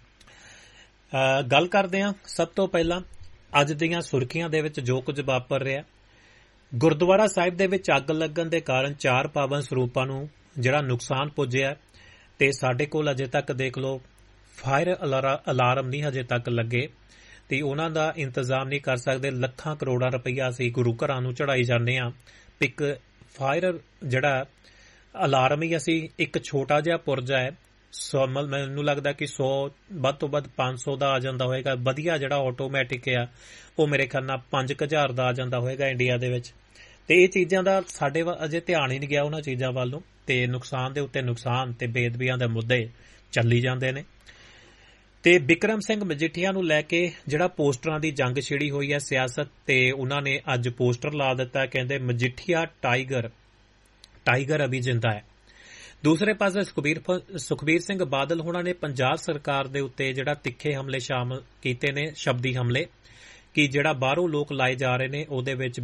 ਗੱਲ ਕਰਦੇ ਹਾਂ ਸਭ ਤੋਂ ਪਹਿਲਾਂ ਅੱਜ ਦੀਆਂ ਸੁਰਖੀਆਂ ਦੇ ਵਿੱਚ ਜੋ ਕੁਝ ਵਾਪਰ ਰਿਹਾ। ਗੁਰਦੁਆਰਾ ਸਾਹਿਬ ਦੇ ਵਿੱਚ ਅੱਗ ਲੱਗਣ ਦੇ ਕਾਰਨ 4 ਪਾਵਨ ਸਰੂਪਾਂ ਨੂੰ ਜਿਹੜਾ ਨੁਕਸਾਨ ਪੁੱਜਿਆ, ਤੇ ਸਾਡੇ ਕੋਲ ਅਜੇ ਤੱਕ ਦੇਖ ਲਓ ਫਾਇਰ ਅਲਾਰਮ ਨਹੀਂ ਹਜੇ ਤੱਕ ਲੱਗੇ, ਤੇ ਉਹਨਾਂ ਦਾ ਇੰਤਜ਼ਾਮ ਨਹੀਂ ਕਰ ਸਕਦੇ। ਲੱਖਾਂ ਕਰੋੜਾਂ ਰੁਪਈਆ ਅਸੀਂ ਗੁਰੂ ਘਰਾਂ ਨੂੰ ਚੜਾਈ ਜਾਂਦੇ ਹਾਂ, ਇੱਕ ਫਾਇਰ ਜਿਹੜਾ ਅਲਾਰਮ ਹੀ ਅਸੀਂ ਇੱਕ ਛੋਟਾ ਜਿਹਾ ਪੁਰਜਾ ਹੈ, ਮੈਨੂੰ ਲੱਗਦਾ ਕਿ 100 ਵੱਧ ਤੋਂ ਵੱਧ 500 ਦਾ ਆ ਜਾਂਦਾ ਹੋਏਗਾ। ਵਧੀਆ ਜਿਹੜਾ ਆਟੋਮੈਟਿਕ ਆ ਉਹ ਮੇਰੇ ਖਿਆਲ ਨਾਲ 5000 ਦਾ ਆ ਜਾਂਦਾ ਹੋਏਗਾ ਇੰਡੀਆ ਦੇ ਵਿੱਚ। ਤੇ ਇਹ ਚੀਜ਼ਾਂ ਦਾ ਸਾਡੇ ਅਜੇ ਧਿਆਨ ਹੀ ਨਹੀਂ ਗਿਆ ਉਹਨਾਂ ਚੀਜ਼ਾਂ ਵੱਲ ਨੂੰ, ਤੇ ਨੁਕਸਾਨ ਦੇ ਉੱਤੇ ਨੁਕਸਾਨ ਤੇ ਬੇਅਦਬੀਆਂ ਦੇ ਮੁੱਦੇ ਚੱਲੀ ਜਾਂਦੇ ਨੇ। ਤੇ ਬਿਕਰਮ ਸਿੰਘ ਮਜੀਠੀਆ ਨੂੰ ਲੈ ਕੇ ਜਿਹੜਾ ਪੋਸਟਰਾਂ ਦੀ ਜੰਗ ਛਿੜੀ ਹੋਈ ਹੈ ਸਿਆਸਤ, ਤੇ ਉਹਨਾਂ ਨੇ ਅੱਜ ਪੋਸਟਰ ਲਾ ਦਿੱਤਾ, ਕਹਿੰਦੇ ਮਜੀਠੀਆ ਟਾਈਗਰ ਅਭੀ ਜਿੰਦਾ ਹੈ। ਦੂਸਰੇ ਪਾਸੇ ਸੁਖਬੀਰ ਸਿੰਘ ਬਾਦਲ ਹੋਣਾ ਨੇ ਪੰਜਾਬ ਸਰਕਾਰ ਦੇ ਉੱਤੇ ਜਿਹੜਾ ਤਿੱਖੇ ਹਮਲੇ ਸ਼ਾਮਲ ਕੀਤੇ ਨੇ, ਸ਼ਬਦੀ ਹਮਲੇ, ਕਿ ਜਿਹੜਾ ਬਾਹਰੋਂ ਲੋਕ ਲਾਏ ਜਾ ਰਹੇ ਨੇ ਉਹਦੇ ਵਿੱਚ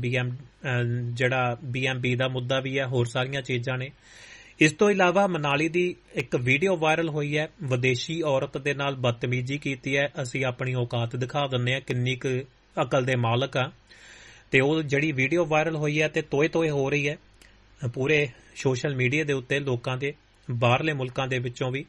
BMB ਦਾ ਮੁੱਦਾ ਵੀ ਹੈ, ਹੋਰ ਸਾਰੀਆਂ ਚੀਜ਼ਾਂ ਨੇ। ਇਸ ਤੋਂ ਇਲਾਵਾ ਮਨਾਲੀ ਦੀ ਇੱਕ ਵੀਡੀਓ ਵਾਇਰਲ ਹੋਈ ਹੈ, ਵਿਦੇਸ਼ੀ ਔਰਤ ਦੇ ਨਾਲ ਬਦਤਮੀਜ਼ੀ ਕੀਤੀ ਹੈ। ਅਸੀਂ ਆਪਣੀ ਔਕਾਤ ਦਿਖਾ ਦਿੰਦੇ ਹਾਂ ਕਿੰਨੀ ਕੁ ਅਕਲ ਦੇ ਮਾਲਕ ਆ। ਤੇ ਉਹ ਜਿਹੜੀ ਵੀਡੀਓ ਵਾਇਰਲ ਹੋਈ ਹੈ ਤੇ ਤੋਏ ਹੋ ਰਹੀ ਹੈ ਪੂਰੇ ਸੋਸ਼ਲ ਮੀਡੀਆ ਦੇ ਉੱਤੇ ਲੋਕਾਂ ਦੇ, ਬਾਹਰਲੇ ਮੁਲਕਾਂ ਦੇ ਵਿੱਚੋਂ ਵੀ।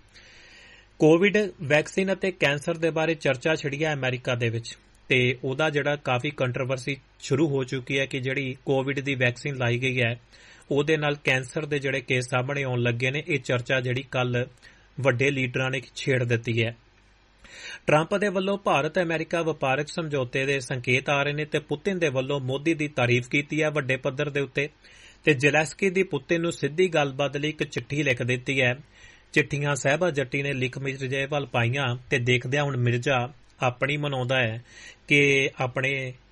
ਕੋਵਿਡ ਵੈਕਸੀਨ ਅਤੇ ਕੈਂਸਰ ਦੇ ਬਾਰੇ ਚਰਚਾ ਛਿੜੀ ਹੈ ਅਮਰੀਕਾ ਦੇ ਵਿੱਚ, ਤੇ ਉਹਦਾ ਜਿਹੜਾ ਕਾਫੀ ਕੰਟਰੋਵਰਸੀ ਸ਼ੁਰੂ ਹੋ ਚੁੱਕੀ ਹੈ ਕਿ ਜਿਹੜੀ ਕੋਵਿਡ ਦੀ ਵੈਕਸੀਨ ਲਾਈ ਗਈ ਹੈ ਉਹਦੇ ਨਾਲ ਕੈਂਸਰ ਦੇ ਜਿਹੜੇ ਕੇਸ ਸਾਹਮਣੇ ਆਉਣ ਲੱਗੇ ਨੇ। ਇਹ ਚਰਚਾ ਜਿਹੜੀ ਕੱਲ ਵੱਡੇ ਲੀਡਰਾਂ ਨੇ ਛੇੜ ਦਿੱਤੀ ਹੈ। ਟਰੰਪ ਦੇ ਵੱਲੋਂ ਭਾਰਤ ਅਮਰੀਕਾ ਵਪਾਰਕ ਸਮਝੌਤੇ ਦੇ ਸੰਕੇਤ ਆ ਰਹੇ ਨੇ, ਤੇ ਪੁਤਿਨ ਦੇ ਵੱਲੋਂ ਮੋਦੀ ਦੀ ਤਾਰੀਫ ਕੀਤੀ ਹੈ ਵੱਡੇ ਪੱਧਰ ਦੇ ਉੱਤੇ, ਤੇ ਜ਼ੈਲੈਂਸਕੀ ਦੀ ਪੁਤਿਨ ਨੂੰ ਸਿੱਧੀ ਗੱਲਬਾਤ ਲਈ ਇੱਕ ਚਿੱਠੀ ਲਿਖ ਦਿੱਤੀ ਹੈ। ਚਿੱਠੀਆਂ ਸਾਹਿਬਾ ਜੱਟੀ ਨੇ ਲਿਖ ਮਿਰਜ਼ੇ ਵੱਲ ਪਾਈਆਂ, ਤੇ ਦੇਖਦਿਆਂ ਹੁਣ ਮਿਰਜ਼ਾ ਆਪਣੀ ਮਨਾਉਂਦਾ ਹੈ ਕਿ ਆਪਣੇ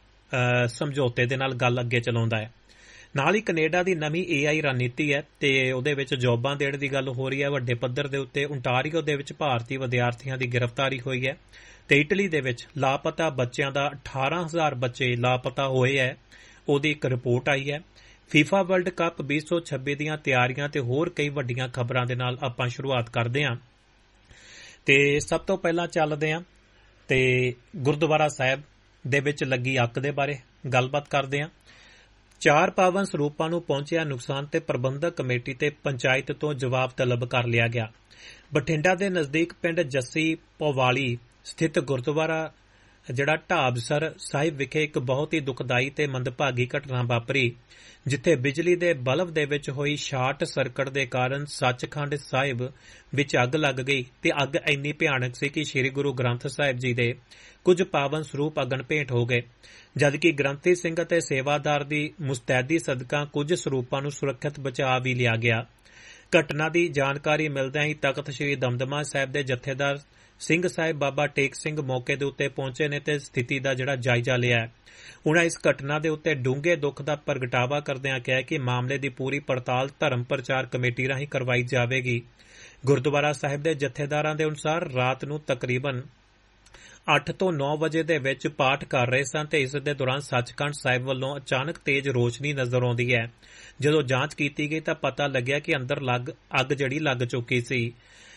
ਸਮਝੌਤੇ ਦੇ ਨਾਲ ਗੱਲ ਅੱਗੇ ਚਲਾਉਂਦਾ ਹੈ। ਨਾਲ ਹੀ ਕੈਨੇਡਾ ਦੀ ਨਵੀਂ AI ਰਣਨੀਤੀ ਹੈ, ਤੇ ਉਹਦੇ ਵਿੱਚ ਜੋਬਾਂ ਦੇਣ ਦੀ ਗੱਲ ਹੋ ਰਹੀ ਹੈ ਵੱਡੇ ਪੱਧਰ ਦੇ ਉੱਤੇ। ਓਨਟਾਰੀਓ ਦੇ ਵਿੱਚ ਭਾਰਤੀ ਵਿਦਿਆਰਥੀਆਂ ਦੀ ਗ੍ਰਿਫਤਾਰੀ ਹੋਈ ਹੈ, ਤੇ ਇਟਲੀ ਦੇ ਵਿੱਚ ਲਾਪਤਾ ਬੱਚਿਆਂ ਦਾ 18,000 ਬੱਚੇ ਲਾਪਤਾ ਹੋਏ ਹੈ, ਉਹਦੀ ਇੱਕ ਰਿਪੋਰਟ ਆਈ ਹੈ। FIFA ਵਰਲਡ ਕੱਪ 2026 ਦੀਆਂ ਤਿਆਰੀਆਂ ਤੇ ਹੋਰ ਕਈ ਵੱਡੀਆਂ ਖਬਰਾਂ ਦੇ ਨਾਲ ਆਪਾਂ ਸ਼ੁਰੂਆਤ ਕਰਦੇ ਹਾਂ। ਤੇ ਸਭ ਤੋਂ ਪਹਿਲਾਂ ਚੱਲਦੇ ਹਾਂ ਤੇ ਗੁਰਦੁਆਰਾ ਸਾਹਿਬ ਦੇ ਵਿੱਚ ਲੱਗੀ ਅੱਗ ਦੇ ਬਾਰੇ ਗੱਲਬਾਤ ਕਰਦੇ ਹਾਂ। 4 ਪਾਵਨ ਸਰੂਪਾਂ ਨੂੰ ਪਹੁੰਚਿਆ ਨੁਕਸਾਨ ਤੇ ਪ੍ਰਬੰਧਕ ਕਮੇਟੀ ਤੇ ਪੰਚਾਇਤ ਤੋਂ ਜਵਾਬ ਤਲਬ ਕਰ ਲਿਆ ਗਿਆ। ਬਠਿੰਡਾ ਦੇ ਨਜ਼ਦੀਕ ਪਿੰਡ ਜੱਸੀ ਪੋਵਾਲੀ ਸਥਿਤ ਗੁਰਦੁਆਰਾ ਜਿਹੜਾ ਢਾਬਸਰ ਸਾਹਿਬ ਵਿਖੇ ਇੱਕ ਬਹੁਤ ਹੀ ਦੁਖਦਾਈ ਤੇ ਮੰਦਭਾਗੀ ਘਟਨਾ ਵਾਪਰੀ, ਜਿੱਥੇ ਬਿਜਲੀ ਦੇ ਬਲਬ ਦੇ ਵਿੱਚ ਹੋਈ ਸ਼ਾਰਟ ਸਰਕਟ ਦੇ ਕਾਰਨ ਸੱਚਖੰਡ ਸਾਹਿਬ ਵਿੱਚ ਅੱਗ ਲੱਗ ਗਈ। ਤੇ ਅੱਗ ਇੰਨੀ ਭਿਆਨਕ ਸੀ ਕਿ ਸ੍ਰੀ ਗੁਰੂ ਗ੍ਰੰਥ ਸਾਹਿਬ ਜੀ ਦੇ ਕੁਝ ਪਾਵਨ ਸਰੂਪ ਅਗਨ ਭੇਟ ਹੋ ਗਏ, ਜਦਕਿ ਗ੍ਰੰਥੀ ਸਿੰਘ ਅਤੇ ਸੇਵਾਦਾਰ ਦੀ ਮੁਸਤੈਦੀ ਸਦਕਾ ਕੁਝ ਸਰੂਪਾਂ ਨੂੰ ਸੁਰੱਖਿਅਤ ਬਚਾ ਵੀ ਲਿਆ ਗਿਆ। ਘਟਨਾ ਦੀ ਜਾਣਕਾਰੀ ਮਿਲਦਿਆਂ ਹੀ ਤਖਤ ਸ੍ਰੀ ਦਮਦਮਾ ਸਾਹਿਬ ਦੇ ਜਥੇਦਾਰ ਸਿੰਘ ਸਾਹਿਬ ਬਾਬਾ ਟੇਕ ਸਿੰਘ ਮੌਕੇ ਦੇ ਉੱਤੇ ਪਹੁੰਚੇ ਨੇ ਤੇ ਸਥਿਤੀ ਦਾ ਜਾਇਜ਼ਾ ਲਿਆ ਹੈ। ਉਨ੍ਹਾਂ ਇਸ ਘਟਨਾ ਦੇ ਉੱਤੇ ਡੂੰਘੇ ਦੁੱਖ ਦਾ ਪ੍ਰਗਟਾਵਾ ਕਰਦਿਆਂ ਕਿਹਾ ਕਿ ਮਾਮਲੇ ਦੀ ਪੂਰੀ ਪੜਤਾਲ ਧਰਮ ਪ੍ਰਚਾਰ ਕਮੇਟੀ ਰਾਹੀਂ ਕਰਵਾਈ ਜਾਵੇਗੀ। ਗੁਰਦੁਆਰਾ ਸਾਹਿਬ ਦੇ ਜਥੇਦਾਰਾਂ ਦੇ ਅਨੁਸਾਰ ਰਾਤ ਨੂੰ ਤਕਰੀਬਨ 8 ਤੋਂ 9 ਵਜੇ ਦੇ ਵਿੱਚ ਪਾਠ ਕਰ ਰਹੇ ਸਨ ਤੇ ਇਸ ਦੇ ਦੌਰਾਨ ਸੱਚਖੰਡ ਸਾਹਿਬ ਵੱਲੋਂ ਅਚਾਨਕ ਤੇਜ਼ ਰੋਸ਼ਨੀ ਨਜ਼ਰ ਆਉਂਦੀ ਹੈ। ਜਦੋਂ ਜਾਂਚ ਕੀਤੀ ਗਈ ਤਾਂ ਪਤਾ ਲੱਗਿਆ ਕਿ ਅੰਦਰ ਅੱਗ ਲੱਗ ਚੁੱਕੀ ਸੀ।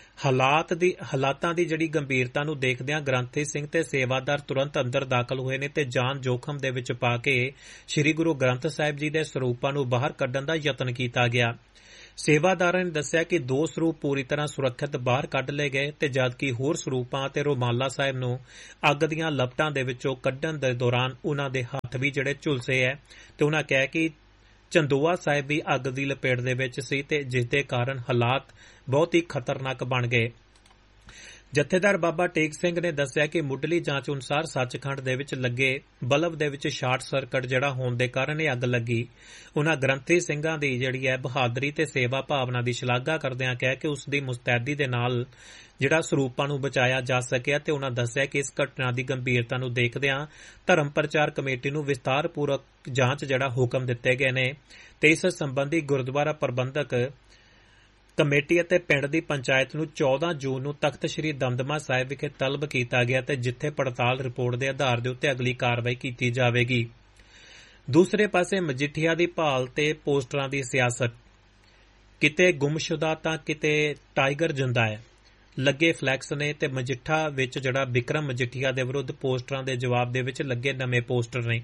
ਹਾਲਾਤਾਂ ਦੀ ਗੰਭੀਰਤਾ ਨੂੰ ਦੇਖਦਿਆਂ ਗ੍ਰੰਥੀ ਸਿੰਘ ਤੇ ਸੇਵਾਦਾਰ ਤੁਰੰਤ ਅੰਦਰ ਦਾਖਲ ਹੋਏ ਨੇ ਤੇ ਜਾਨ ਜੋਖਮ ਦੇ ਵਿੱਚ ਪਾ ਕੇ ਸ੍ਰੀ ਗੁਰੂ ਗ੍ਰੰਥ ਸਾਹਿਬ ਜੀ ਦੇ ਸਰੂਪਾਂ ਨੂੰ ਬਾਹਰ ਕੱਢਣ ਦਾ ਯਤਨ ਕੀਤਾ ਗਿਆ। ਸੇਵਾਦਾਰਾਂ ਨੇ ਦੱਸਿਆ ਕਿ 2 ਸਰੂਪ ਪੂਰੀ ਤਰ੍ਹਾਂ ਸੁਰੱਖਿਅਤ ਬਾਹਰ ਕੱਢ ਲਏ ਗਏ ਤੇ ਜਦਕਿ ਹੋਰ ਸਰੂਪਾਂ ਅਤੇ ਰੁਮਾਲਾ ਸਾਹਿਬ ਨੂੰ ਅੱਗ ਦੀਆਂ ਲਪਟਾਂ ਦੇ ਵਿੱਚੋਂ ਕੱਢਣ ਦੇ ਦੌਰਾਨ ਉਨ੍ਹਾਂ ਦੇ ਹੱਥ ਵੀ ਝੁਲਸੇ ਹੈ ਤੇ ਉਨ੍ਹਾਂ ਕਿਹਾ ਕਿ ਚੰਦੋਆ ਸਾਹਿਬ ਵੀ ਅੱਗ ਦੀ ਲਪੇਟ ਦੇ ਵਿੱਚ ਸੀ ਤੇ ਜਿਸ ਦੇ ਕਾਰਨ ਹਾਲਾਤ ਬਹੁਤ ਹੀ ਖਤਰਨਾਕ ਬਣ ਗਏ। ਜਥੇਦਾਰ ਬਾਬਾ ਟੇਕ ਸਿੰਘ ਨੇ ਦੱਸਿਆ ਕਿ ਮੁੱਢਲੀ ਜਾਂਚ ਅਨੁਸਾਰ ਸੱਚਖੰਡ ਦੇ ਵਿੱਚ ਲੱਗੇ ਬਲਬ ਦੇ ਵਿੱਚ ਸ਼ਾਰਟ ਸਰਕਟ ਹੋਣ ਦੇ ਕਾਰਨ ਇਹ ਅੱਗ ਲੱਗੀ। ਉਨ੍ਹਾਂ ਗ੍ਰੰਥੀ ਸਿੰਘਾਂ ਦੀ ਬਹਾਦਰੀ ਤੇ ਸੇਵਾ ਭਾਵਨਾ ਦੀ ਸ਼ਲਾਘਾ ਕਰਦਿਆਂ ਕਿਹਾ ਕਿ ਉਸ ਦੀ ਮੁਸਤੈਦੀ ਦੇ ਨਾਲ ਸਰੂਪਾਂ ਨੂੰ ਬਚਾਇਆ ਜਾ ਸਕਿਆ ਤੇ ਉਨ੍ਹਾਂ ਦੱਸਿਆ ਕਿ ਇਸ ਘਟਨਾ ਦੀ ਗੰਭੀਰਤਾ ਨੂੰ ਦੇਖਦਿਆਂ ਧਰਮ ਪ੍ਰਚਾਰ ਕਮੇਟੀ ਨੂੰ ਵਿਸਤਾਰਪੂਰਵਕ ਜਾਂਚ ਹੁਕਮ ਦਿੱਤੇ ਗਏ ਨੇ ਤੇ ਇਸ ਸੰਬੰਧੀ ਗੁਰਦੁਆਰਾ ਪ੍ਰਬੰਧਕ ਕਮੇਟੀ ਅਤੇ ਪਿੰਡ ਦੀ ਪੰਚਾਇਤ ਨੂੰ 14 ਜੂਨ ਨੂੰ ਤਖਤ ਸ੍ਰੀ ਦਮਦਮਾ ਸਾਹਿਬ ਵਿਖੇ ਤਲਬ ਕੀਤਾ ਗਿਆ ਤੇ ਜਿੱਥੇ ਪੜਤਾਲ ਰਿਪੋਰਟ ਦੇ ਆਧਾਰ ਦੇ ਉੱਤੇ ਅਗਲੀ ਕਾਰਵਾਈ ਕੀਤੀ ਜਾਵੇਗੀ। ਦੂਸਰੇ ਪਾਸੇ ਮਜੀਠੀਆ ਦੀ ਭਾਲ ਤੇ ਪੋਸਟਰਾਂ ਦੀ ਸਿਆਸਤ, ਕਿਤੇ ਗੁੰਮਸ਼ੁਦਾ ਤਾਂ ਕਿਤੇ ਟਾਈਗਰ ਜਿੰਦਾ ਹੈ ਲੱਗੇ ਫਲੈਕਸ ਨੇ ਤੇ ਮਜੀਠਾ ਵਿੱਚ ਵਿਕਰਮ ਮਜੀਠੀਆ ਦੇ ਵਿਰੁੱਧ ਪੋਸਟਰਾਂ ਦੇ ਜਵਾਬ ਦੇ ਵਿੱਚ ਲੱਗੇ ਨਵੇਂ ਪੋਸਟਰ ਨੇ।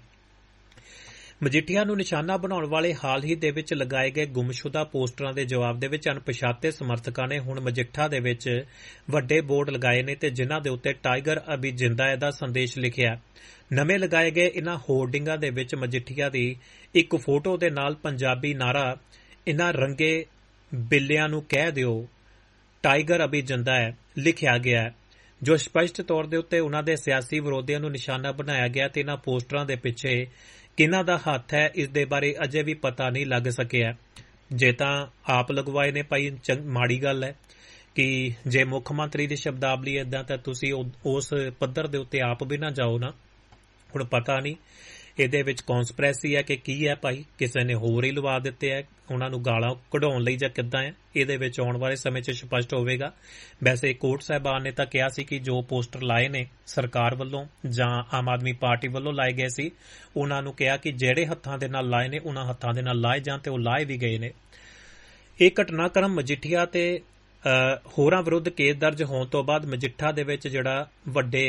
ਮਜੀਠੀਆ ਨੂੰ ਨਿਸ਼ਾਨਾ ਬਣਾਉਣ ਵਾਲੇ ਹਾਲ ਹੀ ਦੇ ਵਿੱਚ ਲਗਾਏ ਗਏ ਗੁੰਮਸ਼ੁਦਾ ਪੋਸਟਰਾਂ ਦੇ ਜਵਾਬ ਦੇ ਵਿੱਚ ਅਣਪਛਾਤੇ ਸਮਰਥਕਾਂ ਨੇ ਹੁਣ ਮਜੀਠਾ ਦੇ ਵਿੱਚ ਵੱਡੇ ਬੋਰਡ ਲਗਾਏ ਨੇ ਤੇ ਜਿਨ੍ਹਾਂ ਦੇ ਉੱਤੇ ਟਾਈਗਰ ਅਭੀ ਜਿੰਦਾ ਹੈ ਦਾ ਸੰਦੇਸ਼ ਲਿਖਿਆ। ਨਵੇਂ ਲਗਾਏ ਗਏ ਇਨ੍ਹਾਂ ਹੋਰਡਿੰਗਾਂ ਦੇ ਵਿੱਚ ਮਜੀਠੀਆ ਦੀ ਇੱਕ ਫੋਟੋ ਦੇ ਨਾਲ ਪੰਜਾਬੀ ਨਾਰਾ ਇਨ੍ਹਾਂ ਰੰਗੇ ਬਿੱਲਿਆਂ ਨੂੰ ਕਹਿ ਦਿਓ ਟਾਈਗਰ ਅਭੀ ਜਿੰਦਾ ਹੈ ਲਿਖਿਆ ਗਿਆ ਹੈ, ਜੋ ਸਪਸ਼ਟ ਤੌਰ ਦੇ ਉੱਤੇ ਉਨ੍ਹਾਂ ਦੇ ਸਿਆਸੀ ਵਿਰੋਧੀਆਂ ਨੂੰ ਨਿਸ਼ਾਨਾ ਬਣਾਇਆ ਗਿਆ ਤੇ ਇਨ੍ਹਾਂ ਪੋਸਟਰਾਂ ਦੇ ਪਿੱਛੇ ਕਿਹਨਾਂ ਦਾ ਹੱਥ ਹੈ ਇਸ ਦੇ ਬਾਰੇ ਅਜੇ ਵੀ ਪਤਾ ਨਹੀਂ ਲੱਗ ਸਕਿਆ। ਜੇ ਤਾਂ ਆਪ ਲਗਵਾਏ ਨੇ ਭਾਈ ਮਾੜੀ ਗੱਲ ਹੈ ਕਿ ਜੇ ਮੁੱਖ ਮੰਤਰੀ ਦੀ ਸ਼ਬਦਾਵਲੀ ਏਦਾਂ ਤਾਂ ਤੁਸੀਂ ਉਸ ਪੱਧਰ ਦੇ ਉੱਤੇ ਆਪ ਵੀ ਨਾ ਜਾਓ ਨਾ। ਹੁਣ ਪਤਾ ਨਹੀਂ ਇਹਦੇ ਵਿੱਚ ਕੌਨਸਪਰੈਸੀ ਹੈ ਕਿ ਕੀ ਹੈ ਭਾਈ, ਕਿਸੇ ਨੇ ਹੋਰ ਹੀ ਲਵਾ ਦਿੱਤੇ ਹੈ ਉਹਨਾਂ ਨੂੰ ਗਾਲਾਂ ਕਢਾਉਣ ਲਈ ਜਾਂ ਕਿੱਦਾਂ ਹੈ, ਇਹਦੇ ਵਿੱਚ ਆਉਣ ਵਾਲੇ ਸਮੇਂ 'ਚ ਸਪਸ਼ਟ ਹੋਵੇਗਾ। ਵੈਸੇ ਕੋਰਟ ਸਾਹਿਬਾਨ ਨੇ ਤਾਂ ਕਿਹਾ ਸੀ ਕਿ ਜੋ ਪੋਸਟਰ ਲਾਏ ਨੇ ਸਰਕਾਰ ਵੱਲੋਂ ਜਾਂ ਆਮ ਆਦਮੀ ਪਾਰਟੀ ਵੱਲੋਂ ਲਾਏ ਗਏ ਸੀ ਉਹਨਾਂ ਨੂੰ ਕਿਹਾ ਕਿ ਜਿਹੜੇ ਹੱਥਾਂ ਦੇ ਨਾਲ ਲਾਏ ਨੇ ਉਹਨਾਂ ਹੱਥਾਂ ਦੇ ਨਾਲ ਲਾਏ ਜਾਣ ਤੇ ਉਹ ਲਾਏ ਵੀ ਗਏ ਨੇ। ਇਹ ਘਟਨਾਕ੍ਰਮ ਮਜੀਠੀਆ ਤੇ ਹੋਰਾਂ ਵਿਰੁੱਧ ਕੇਸ ਦਰਜ ਹੋਣ ਤੋਂ ਬਾਅਦ ਮਜੀਠਾ ਦੇ ਵਿੱਚ ਵੱਡੇ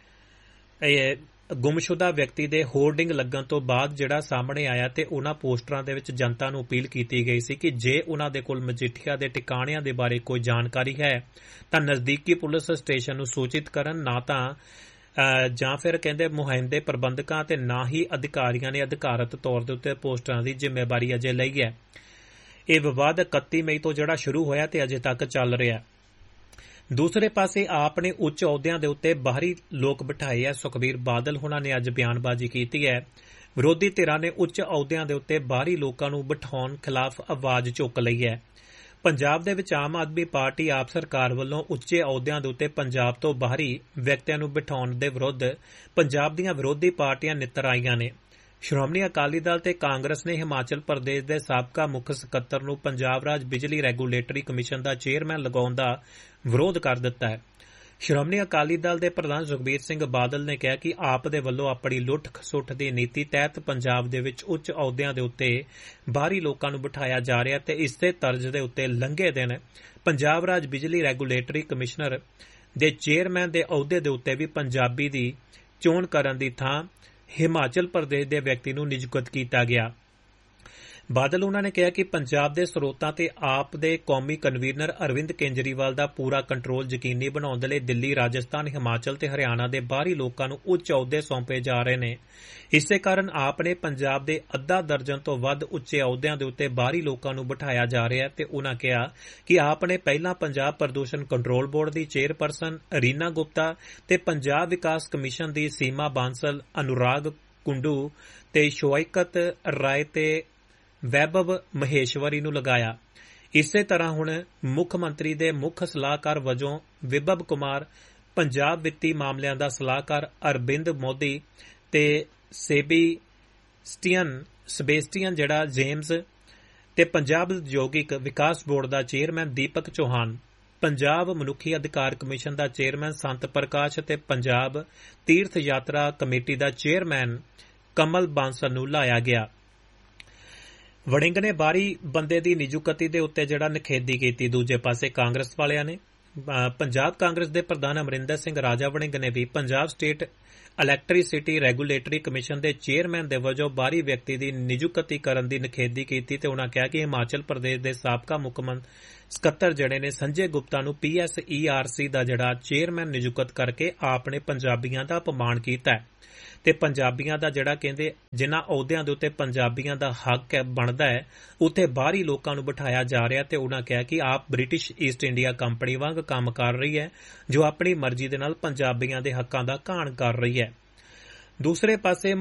ਗੁੰਮਸ਼ੁਦਾ ਵਿਅਕਤੀ ਦੇ ਹੋਰਡਿੰਗ ਲੱਗਣ ਤੋਂ ਬਾਅਦ ਸਾਹਮਣੇ ਆਇਆ ਤੇ ਉਹਨਾਂ ਪੋਸਟਰਾਂ ਦੇ ਵਿੱਚ ਜਨਤਾ ਨੂੰ ਅਪੀਲ ਕੀਤੀ ਗਈ ਸੀ ਕਿ ਜੇ ਉਹਨਾਂ ਦੇ ਕੋਲ ਮਜੀਠੀਆ ਦੇ ਟਿਕਾਣਿਆਂ ਦੇ ਬਾਰੇ ਕੋਈ ਜਾਣਕਾਰੀ ਹੈ ਤਾਂ ਨਜ਼ਦੀਕੀ ਪੁਲਿਸ ਸਟੇਸ਼ਨ ਨੂੰ ਸੂਚਿਤ ਕਰਨ, ਨਾ ਤਾਂ ਜਾਂ ਫਿਰ ਕਹਿੰਦੇ ਮੁਹਿੰਮ ਦੇ ਪ੍ਰਬੰਧਕਾਂ ਤੇ ਨਾ ਹੀ ਅਧਿਕਾਰੀਆਂ ਨੇ ਅਧਿਕਾਰਤ ਤੌਰ ਦੇ ਉੱਤੇ ਪੋਸਟਰਾਂ ਦੀ ਜ਼ਿੰਮੇਵਾਰੀ ਅਜੇ ਲਈ ਹੈ। ਇਹ ਵਿਵਾਦ 31 ਮਈ ਤੋਂ ਸ਼ੁਰੂ ਹੋਇਆ ਤੇ ਅਜੇ ਤੱਕ ਚੱਲ ਰਿਹਾ। ਦੂਸਰੇ ਪਾਸੇ ਆਪ ਨੇ ਉੱਚ ਅਹੁਦਿਆਂ ਦੇ ਉੱਤੇ ਬਾਹਰੀ ਲੋਕ ਬਿਠਾਏ ਹੈ। ਸੁਖਬੀਰ ਬਾਦਲ ਹੋਣਾ ਨੇ ਅੱਜ ਬਿਆਨਬਾਜ਼ੀ ਕੀਤੀ ਹੈ। ਵਿਰੋਧੀ ਧਿਰਾਂ ਨੇ ਉੱਚ ਅਹੁਦਿਆਂ ਦੇ ਉੱਤੇ ਬਾਹਰੀ ਲੋਕਾਂ ਨੂੰ ਬਿਠਾਉਣ ਖਿਲਾਫ ਆਵਾਜ਼ ਚੁੱਕ ਲਈ ਹੈ। ਪੰਜਾਬ ਦੇ ਵਿੱਚ ਆਮ ਆਦਮੀ ਪਾਰਟੀ ਆਪ ਸਰਕਾਰ ਵੱਲੋਂ ਉੱਚੇ ਅਹੁਦਿਆਂ ਦੇ ਉੱਤੇ ਪੰਜਾਬ ਤੋਂ ਬਾਹਰੀ ਵਿਅਕਤੀਆਂ ਨੂੰ ਬਿਠਾਉਣ ਦੇ ਵਿਰੁੱਧ ਪੰਜਾਬ ਦੀਆਂ ਵਿਰੋਧੀ ਪਾਰਟੀਆਂ ਨਿੱਤਰ ਆਈਆਂ ਨੇ। ਸ਼੍ਰੋਮਣੀ ਅਕਾਲੀ ਦਲ ਤੇ ਕਾਂਗਰਸ ਨੇ ਹਿਮਾਚਲ ਪ੍ਰਦੇਸ਼ ਦੇ ਸਾਬਕਾ ਮੁੱਖ ਸਕੱਤਰ ਨੂੰ ਪੰਜਾਬ ਰਾਜ ਬਿਜਲੀ ਰੈਗੂਲੇਟਰੀ ਕਮਿਸ਼ਨ ਦਾ ਚੇਅਰਮੈਨ ਲਗਾਉਣ ਦਾ ਵਿਰੋਧ ਕਰ ਦਿੱਤਾ ਹੈ। ਸ਼੍ਰੋਮਣੀ ਅਕਾਲੀ ਦਲ ਦੇ ਪ੍ਰਧਾਨ ਸੁਖਬੀਰ ਸਿੰਘ ਬਾਦਲ ਨੇ ਕਿਹਾ ਕਿ ਆਪ ਦੇ ਵੱਲੋਂ ਆਪਣੀ ਲੁੱਟ ਖਸੁੱਟ ਦੀ ਨੀਤੀ ਤਹਿਤ ਪੰਜਾਬ ਦੇ ਵਿੱਚ ਉੱਚ ਅਹੁਦਿਆਂ ਦੇ ਉੱਤੇ ਬਾਹਰੀ ਲੋਕਾਂ ਨੂੰ ਬਿਠਾਇਆ ਜਾ ਰਿਹਾ ਤੇ ਇਸੇ ਤਰਜ਼ ਦੇ ਉੱਤੇ ਲੰਘੇ ਦਿਨ ਪੰਜਾਬ ਰਾਜ ਬਿਜਲੀ ਰੈਗੂਲੇਟਰੀ ਕਮਿਸ਼ਨਰ ਦੇ ਚੇਅਰਮੈਨ ਦੇ ਅਹੁਦੇ ਦੇ ਉੱਤੇ ਵੀ ਪੰਜਾਬੀ ਦੀ ਚੋਣ ਕਰਨ ਦੀ ਥਾਂ ਹਿਮਾਚਲ ਪ੍ਰਦੇਸ਼ ਦੇ ਵਿਅਕਤੀ ਨੂੰ ਨਿਯੁਕਤ ਕੀਤਾ ਗਿਆ। ਬਾਦਲ ਉਹਨਾਂ ਨੇ ਕਿਹਾ ਕਿ ਪੰਜਾਬ ਦੇ ਸਰੋਤਾਂ ਤੇ ਆਪ ਦੇ ਕੌਮੀ ਕਨਵੀਨਰ ਅਰਵਿੰਦ ਕੇਜਰੀਵਾਲ ਦਾ ਪੂਰਾ ਕੰਟਰੋਲ ਯਕੀਨੀ ਬਣਾਉਣ ਦੇ ਲਈ ਦਿੱਲੀ, ਰਾਜਸਥਾਨ, ਹਿਮਾਚਲ ਤੇ ਹਰਿਆਣਾ ਦੇ ਬਾਹਰੀ ਲੋਕਾਂ ਨੂੰ ਉੱਚ ਅਹੁਦੇ ਸੌਂਪੇ ਜਾ ਰਹੇ ਨੇ। ਇਸੇ ਕਾਰਨ ਆਪ ਨੇ ਪੰਜਾਬ ਦੇ ਅੱਧਾ ਦਰਜਨ ਤੋਂ ਵੱਧ ਉੱਚੇ ਅਹੁਦਿਆਂ ਦੇ ਉੱਤੇ ਬਾਹਰੀ ਲੋਕਾਂ ਨੂੰ ਬਿਠਾਇਆ ਜਾ ਰਿਹਾ ਤੇ ਉਹਨਾਂ ਕਿਹਾ ਕਿ ਆਪ ਨੇ ਪਹਿਲਾਂ ਪੰਜਾਬ ਪ੍ਰਦੂਸ਼ਣ ਕੰਟਰੋਲ ਬੋਰਡ ਦੀ ਚੇਅਰਪਰਸਨ ਰੀਨਾ ਗੁਪਤਾ ਤੇ ਪੰਜਾਬ ਵਿਕਾਸ ਕਮਿਸ਼ਨ ਦੀ ਸੀਮਾ ਬਾਂਸਲ, ਅਨੁਰਾਗ ਕੁੰਡੂ ਤੇ ਸ਼ੋਇਕਤ ਰਾਏ ਤੇ ਵੈਭਵ ਮਹੇਸ਼ਵਰੀ ਨੂੰ ਲਗਾਇਆ। ਇਸੇ ਤਰ੍ਹਾਂ ਹੁਣ ਮੁੱਖ ਮੰਤਰੀ ਦੇ ਮੁੱਖ ਸਲਾਹਕਾਰ ਵਜੋਂ ਵਿਭਵ ਕੁਮਾਰ, ਪੰਜਾਬ ਵਿੱਤੀ ਮਾਮਲਿਆਂ ਦਾ ਸਲਾਹਕਾਰ ਅਰਬਿੰਦ ਮੋਦੀ ਤੇ ਸੇਬੇਸਟੀਅਨ ਜਿਹੜਾ ਜੇਮਜ਼ ਤੇ ਪੰਜਾਬ ਉਦਯੋਗਿਕ ਵਿਕਾਸ ਬੋਰਡ ਦਾ ਚੇਅਰਮੈਨ ਦੀਪਕ ਚੌਹਾਨ, ਪੰਜਾਬ ਮਨੁੱਖੀ ਅਧਿਕਾਰ ਕਮਿਸ਼ਨ ਦਾ ਚੇਅਰਮੈਨ ਸੰਤ ਪ੍ਰਕਾਸ਼ ਅਤੇ ਪੰਜਾਬ ਤੀਰਥ ਯਾਤਰਾ ਕਮੇਟੀ ਦਾ ਚੇਅਰਮੈਨ ਕਮਲ ਬਾਂਸਲ ਨੂੰ ਲਾਇਆ ਗਿਆ। ਵੜਿੰਗ ਨੇ ਬਾਹਰੀ ਬੰਦੇ ਦੀ ਨਿਯੁਕਤੀ ਦੇ ਉੱਤੇ ਜਿਹੜਾ ਨਿਖੇਧੀ ਕੀਤੀ। ਦੂਜੇ ਪਾਸੇ ਕਾਂਗਰਸ ਵਾਲਿਆਂ ਨੇ ਪੰਜਾਬ ਕਾਂਗਰਸ ਦੇ ਪ੍ਰਧਾਨ ਅਮਰਿੰਦਰ ਸਿੰਘ ਰਾਜਾ ਵੜਿੰਗ ਨੇ ਵੀ Punjab state electricity regulatory commission ਦੇ ਚੇਅਰਮੈਨ ਦੇ ਵਜੋਂ ਬਾਹਰੀ ਵਿਅਕਤੀ ਦੀ ਨਿਯੁਕਤੀ ਕਰਨ ਦੀ ਨਿਖੇਧੀ ਕੀਤੀ ਤੇ ਉਨ੍ਹਾਂ ਕਿਹਾ ਕਿ ਹਿਮਾਚਲ ਪ੍ਰਦੇਸ਼ ਦੇ ਸਾਬਕਾ ਮੁੱਖ ਸਕੱਤਰ ਜਿਹੜੇ ਨੇ ਸੰਜੇ ਗੁਪਤਾ ਨੂੰ PSERC ਦਾ ਜਿਹੜਾ ਚੇਅਰਮੈਨ ਨਿਯੁਕਤ ਕਰਕੇ ਆਪਣੇ ਪੰਜਾਬੀਆਂ ਦਾ ਅਪਮਾਨ ਕੀਤਾ ਤੇ ਪੰਜਾਬੀਆਂ ਦਾ ਜਿਹੜਾ ਕਹਿੰਦੇ ਜਿਨ੍ਹਾਂ ਅਹੁਦਿਆਂ ਦੇ ਉੱਤੇ ਪੰਜਾਬੀਆਂ ਦਾ ਹੱਕ ਬਣਦਾ ਹੈ ਉੱਥੇ ਬਾਹਰੀ ਲੋਕਾਂ ਨੂੰ ਬਿਠਾਇਆ ਜਾ ਰਿਹਾ ਤੇ ਉਨ੍ਹਾਂ ਕਿਹਾ ਕਿ ਆਪ ਬ੍ਰਿਟਿਸ਼ ਈਸਟ ਇੰਡੀਆ ਕੰਪਨੀ ਵਾਂਗ ਕੰਮ ਕਰ ਰਹੀ ਹੈ ਜੋ ਆਪਣੀ ਮਰਜ਼ੀ ਦੇ ਨਾਲ ਪੰਜਾਬੀਆਂ ਦੇ ਹੱਕਾਂ ਦਾ ਘਾਣ ਕਰ ਰਹੀ ਹੈ। ਦੂਸਰੇ ਪਾਸੇ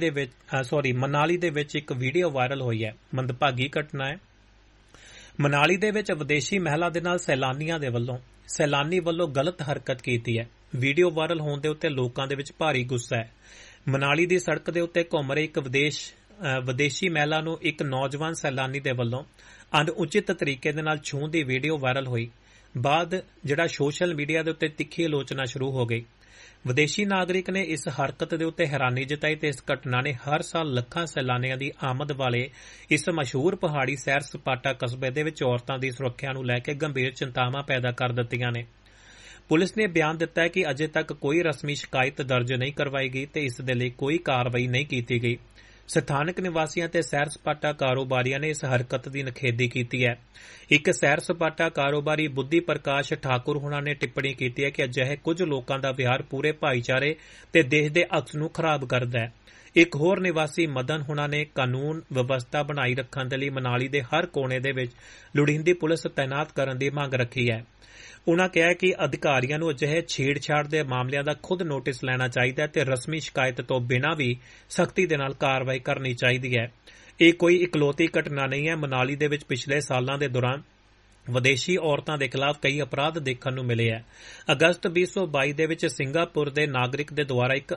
ਮਨਾਲੀ ਦੇ ਵਿੱਚ ਇੱਕ ਵੀਡੀਓ ਵਾਇਰਲ ਹੋਈ ਹੈ। ਮੰਦਭਾਗੀ ਘਟਨਾ ਹੈ। ਮਨਾਲੀ ਦੇ ਵਿੱਚ ਵਿਦੇਸ਼ੀ ਮਹਿਲਾ ਦੇ ਨਾਲ ਸੈਲਾਨੀ ਵੱਲੋਂ ਗਲਤ ਹਰਕਤ ਕੀਤੀ ਹੈ। ਵੀਡੀਓ ਵਾਇਰਲ ਹੋਣ ਦੇ ਉੱਤੇ ਲੋਕਾਂ ਦੇ ਵਿੱਚ ਭਾਰੀ ਗੁੱਸਾ ਹੈ। ਮਨਾਲੀ ਦੀ ਸੜਕ ਦੇ ਉੱਤੇ ਘੁੰਮ ਰਹੀ ਇੱਕ ਵਿਦੇਸ਼ੀ ਮਹਿਲਾ ਨੂੰ ਇੱਕ ਨੌਜਵਾਨ ਸੈਲਾਨੀ ਦੇ ਵੱਲੋਂ ਅਣਉਚਿਤ ਤਰੀਕੇ ਦੇ ਨਾਲ ਛੂਹਣ ਦੀ ਵੀਡੀਓ ਵਾਇਰਲ ਹੋਈ। ਬਾਅਦ ਜਿਹੜਾ ਸੋਸ਼ਲ ਮੀਡੀਆ ਦੇ ਉੱਤੇ ਤਿੱਖੀ ਆਲੋਚਨਾ ਸ਼ੁਰੂ ਹੋ ਗਈ। ਵਿਦੇਸ਼ੀ ਨਾਗਰਿਕ ਨੇ ਇਸ ਹਰਕਤ ਦੇ ਉੱਤੇ ਹੈਰਾਨੀ ਜਤਾਈ ਤੇ ਇਸ ਘਟਨਾ ਨੇ ਹਰ ਸਾਲ ਲੱਖਾਂ ਸੈਲਾਨੀਆਂ ਦੀ ਆਮਦ ਵਾਲੇ ਇਸ ਮਸ਼ਹੂਰ ਪਹਾੜੀ ਸੈਰ ਸਪਾਟਾ ਕਸਬੇ ਦੇ ਵਿੱਚ ਔਰਤਾਂ ਦੀ ਸੁਰੱਖਿਆ ਨੂੰ ਲੈ ਕੇ ਗੰਭੀਰ ਚਿੰਤਾਵਾਂ ਪੈਦਾ ਕਰ ਦਿੱਤੀਆਂ ਨੇ। ਪੁਲਿਸ ਨੇ ਬਿਆਨ ਦਿੱਤਾ ਹੈ ਕਿ ਅਜੇ ਤੱਕ ਕੋਈ ਰਸਮੀ ਸ਼ਿਕਾਇਤ ਦਰਜ ਨਹੀਂ ਕਰਵਾਈ ਗਈ ਤੇ ਇਸ ਦੇ ਲਈ ਕੋਈ ਕਾਰਵਾਈ ਨਹੀਂ ਕੀਤੀ ਗਈ। ਸਥਾਨਕ ਨਿਵਾਸੀਆਂ ਤੇ ਸੈਰ ਸਪਾਟਾ ਕਾਰੋਬਾਰੀਆਂ ਨੇ ਇਸ ਹਰਕਤ ਦੀ ਨਿਖੇਧੀ ਕੀਤੀ ਹੈ। ਇੱਕ ਸੈਰ ਸਪਾਟਾ ਕਾਰੋਬਾਰੀ ਬੁੱਧੀ ਪ੍ਰਕਾਸ਼ ਠਾਕੁਰ ਹੁਣਾਂ ਨੇ ਟਿੱਪਣੀ ਕੀਤੀ ਹੈ ਕਿ ਅਜਿਹੇ ਕੁਝ ਲੋਕਾਂ ਦਾ ਵਿਹਾਰ ਪੂਰੇ ਭਾਈਚਾਰੇ ਤੇ ਦੇਸ਼ ਦੇ ਅਕਸ ਨੂੰ ਖਰਾਬ ਕਰਦਾ ਹੈ। ਇੱਕ ਹੋਰ ਨਿਵਾਸੀ ਮਦਨ ਹੁਣਾਂ ਨੇ ਕਾਨੂੰਨ ਵਿਵਸਥਾ ਬਣਾਈ ਰੱਖਣ ਦੇ ਲਈ ਮਨਾਲੀ ਦੇ ਹਰ ਕੋਨੇ ਦੇ ਵਿੱਚ ਲੋੜੀਂਦੀ ਪੁਲਿਸ ਤਾਇਨਾਤ ਕਰਨ ਦੀ ਮੰਗ ਰੱਖੀ ਹੈ। ਉਨ੍ਹਾਂ ਕਿਹਾ ਕਿ ਅਧਿਕਾਰੀਆਂ ਨੂੰ ਅਜਿਹੇ ਛੇੜਛਾੜ ਦੇ ਮਾਮਲਿਆਂ ਦਾ ਖੁਦ ਨੋਟਿਸ ਲੈਣਾ ਚਾਹੀਦਾ ਹੈ ਤੇ ਰਸਮੀ ਸ਼ਿਕਾਇਤ ਤੋਂ ਬਿਨਾਂ ਵੀ ਸਖਤੀ ਦੇ ਨਾਲ ਕਾਰਵਾਈ ਕਰਨੀ ਚਾਹੀਦੀ ਹੈ। ਇਹ ਕੋਈ ਇਕਲੌਤੀ ਘਟਨਾ ਨਹੀਂ ਹੈ। ਮਨਾਲੀ ਦੇ ਵਿੱਚ ਪਿਛਲੇ ਸਾਲਾਂ ਦੇ ਦੌਰਾਨ ਵਿਦੇਸ਼ੀ ਔਰਤਾਂ ਦੇ ਖਿਲਾਫ ਕਈ ਅਪਰਾਧ ਦੇਖਣ ਨੂੰ ਮਿਲੇ ਹੈ। ਅਗਸਤ 2022 ਦੇ ਵਿੱਚ ਸਿੰਗਾਪੁਰ ਦੇ ਨਾਗਰਿਕ ਦੇ ਦੁਆਰਾ ਇੱਕ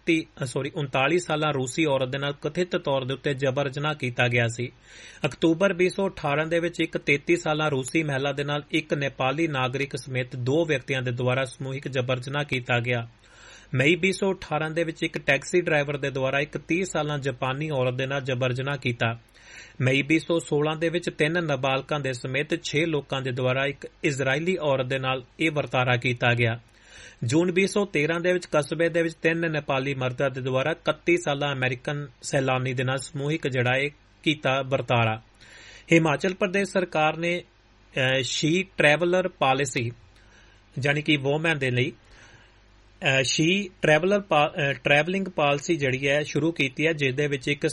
39 ਸਾਲਾ ਰੂਸੀ ਔਰਤ ਦੇ ਨਾਲ ਕਥਿਤ ਤੌਰ ਦੇ ਉੱਤੇ ਜਬਰ ਜਨਾਹ ਕੀਤਾ ਗਿਆ ਸੀ। ਅਕਤੂਬਰ 2018 ਦੇ ਵਿੱਚ ਇੱਕ 33 ਸਾਲਾ ਰੂਸੀ ਮਹਿਲਾ ਦੇ ਨਾਲ ਇੱਕ ਨੇਪਾਲੀ ਨਾਗਰਿਕ ਸਮੇਤ 2 ਵਿਅਕਤੀਆਂ ਦੇ ਦੁਆਰਾ ਸਮੂਹਿਕ ਜਬਰ ਜਨਾਹ ਕੀਤਾ ਗਿਆ। ਮਈ 2018 ਦੇ ਵਿੱਚ ਇੱਕ ਟੈਕਸੀ ਡਰਾਈਵਰ ਦੇ ਦੁਆਰਾ ਇੱਕ 30 ਸਾਲਾ ਜਾਪਾਨੀ ਔਰਤ ਦੇ ਨਾਲ ਜਬਰ ਜਨਾਹ ਕੀਤਾ। ਮਈ 2016 ਦੇ ਵਿੱਚ 3 ਨਾਬਾਲਗਾਂ ਦੇ ਸਮੇਤ 6 ਲੋਕਾਂ ਦੇ ਦੁਆਰਾ ਇੱਕ ਇਜ਼ਰਾਈਲੀ ਔਰਤ ਦੇ ਨਾਲ ਇਹ ਵਰਤਾਰਾ ਕੀਤਾ ਗਿਆ। ਜੂਨ 2013 ਦੇ ਵਿੱਚ ਕਸਬੇ ਦੇ ਵਿੱਚ 3 ਨੇਪਾਲੀ ਮਰਦਾਂ ਦੇ ਦੁਆਰਾ 31 ਸਾਲਾ ਅਮਰੀਕਨ ਸੈਲਾਨੀ ਦੇ ਨਾਲ ਸਮੂਹਿਕ ਜਿਹੜਾ ਇਹ ਕੀਤਾ ਵਰਤਾਰਾ। ਹਿਮਾਚਲ ਪ੍ਰਦੇਸ਼ ਸਰਕਾਰ ਨੇ ਸ਼ੀ ਟਰੈਵਲਰ ਪਾਲਿਸੀ ਯਾਨੀ ਕਿ ਵੋਮੈਨ ਦੇ ਲਈ ਟਰੈਵਲਿੰਗ ਪਾਲਿਸੀ ਜਿਹੜੀ ਹੈ ਸ਼ੁਰੂ ਕੀਤੀ ਹੈ, ਜਿਸ ਦੇ ਵਿੱਚ ਇੱਕ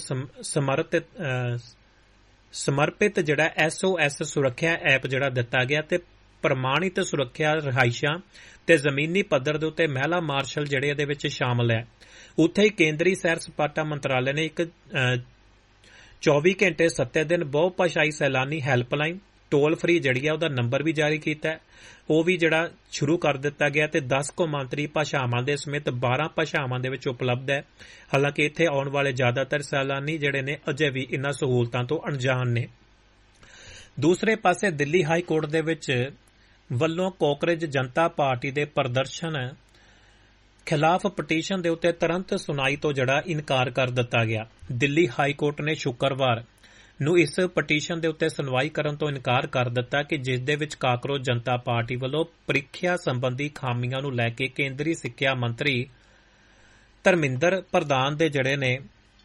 ਸਮਰਪਿਤ ਜਿਹੜਾ SOS ਸੁਰੱਖਿਆ ਐਪ ਜਿਹੜਾ ਦਿੱਤਾ ਗਿਆ ਤੇ ਪ੍ਰਮਾਣਿਤ ਸੁਰੱਖਿਆ ਰਿਹਾਇਸ਼ਾਂ ਤੇ ਜ਼ਮੀਨੀ ਪੱਧਰ ਦੇ ਉੱਤੇ ਮਹਿਲਾ ਮਾਰਸ਼ਲ ਜਿਹੜੇ ਇਹਦੇ ਵਿੱਚ ਸ਼ਾਮਲ ਹੈ। ਉੱਥੇ ਹੀ ਕੇਂਦਰੀ ਸੈਰ ਸਪਾਟਾ ਮੰਤਰਾਲੇ ਨੇ ਇੱਕ 24 ਘੰਟੇ 7 ਦਿਨ ਬਹੁਭਾਸ਼ਾਈ ਸੈਲਾਨੀ ਹੈਲਪਲਾਈਨ ਟੋਲ ਫਰੀ ਜਿਹੜੀ ਹੈ ਉਹਦਾ ਨੰਬਰ ਵੀ ਜਾਰੀ ਕੀਤਾ ਹੈ। ਉਹ ਵੀ ਜਿਹੜਾ ਸ਼ੁਰੂ ਕਰ ਦਿੱਤਾ ਗਿਆ ਤੇ 10 ਕੌਮਾਂਤਰੀ ਭਾਸ਼ਾਵਾਂ ਦੇ ਸਮੇਤ 12 ਭਾਸ਼ਾਵਾਂ ਦੇ ਵਿੱਚ ਉਪਲਬਧ ਹੈ। ਹਾਲਾਂਕਿ ਇੱਥੇ ਆਉਣ ਵਾਲੇ ਜ਼ਿਆਦਾਤਰ ਸੈਲਾਨੀ ਜਿਹੜੇ ਨੇ ਅਜੇ ਵੀ ਇਨ੍ਹਾਂ ਸਹੂਲਤਾਂ ਤੋਂ ਅਣਜਾਣ ਨੇ। ਦੂਸਰੇ ਪਾਸੇ ਦਿੱਲੀ ਹਾਈ ਕੋਰਟ ਦੇ ਵਿੱਚ ਵੱਲੋਂ ਕਾਂਗਰਸ ਜਨਤਾ ਪਾਰਟੀ ਦੇ ਪ੍ਰਦਰਸ਼ਨ ਖਿਲਾਫ ਪਟੀਸ਼ਨ ਦੇ ਉੱਤੇ ਤੁਰੰਤ ਸੁਣਾਈ ਤੋਂ ਜਿਹੜਾ ਇਨਕਾਰ ਕਰ ਦਿੱਤਾ ਗਿਆ। ਦਿੱਲੀ ਹਾਈ ਕੋਰਟ ਨੇ ਸ਼ੁੱਕਰਵਾਰ ਨੂੰ ਇਸ ਪਟੀਸ਼ਨ ਦੇ ਉੱਤੇ ਸੁਣਵਾਈ ਕਰਨ ਤੋਂ ਇਨਕਾਰ ਕਰ ਦਿੱਤਾ ਕਿ ਜਿਸ ਦੇ ਵਿੱਚ ਕਾਂਗਰਸ ਜਨਤਾ ਪਾਰਟੀ ਵੱਲੋਂ ਪ੍ਰੀਖਿਆ ਸੰਬੰਧੀ ਖਾਮੀਆਂ ਨੂੰ ਲੈ ਕੇ ਕੇਂਦਰੀ ਸਿੱਖਿਆ ਮੰਤਰੀ ਧਰਮਿੰਦਰ ਪ੍ਰਧਾਨ ਦੇ ਜਿਹੜੇ ਨੇ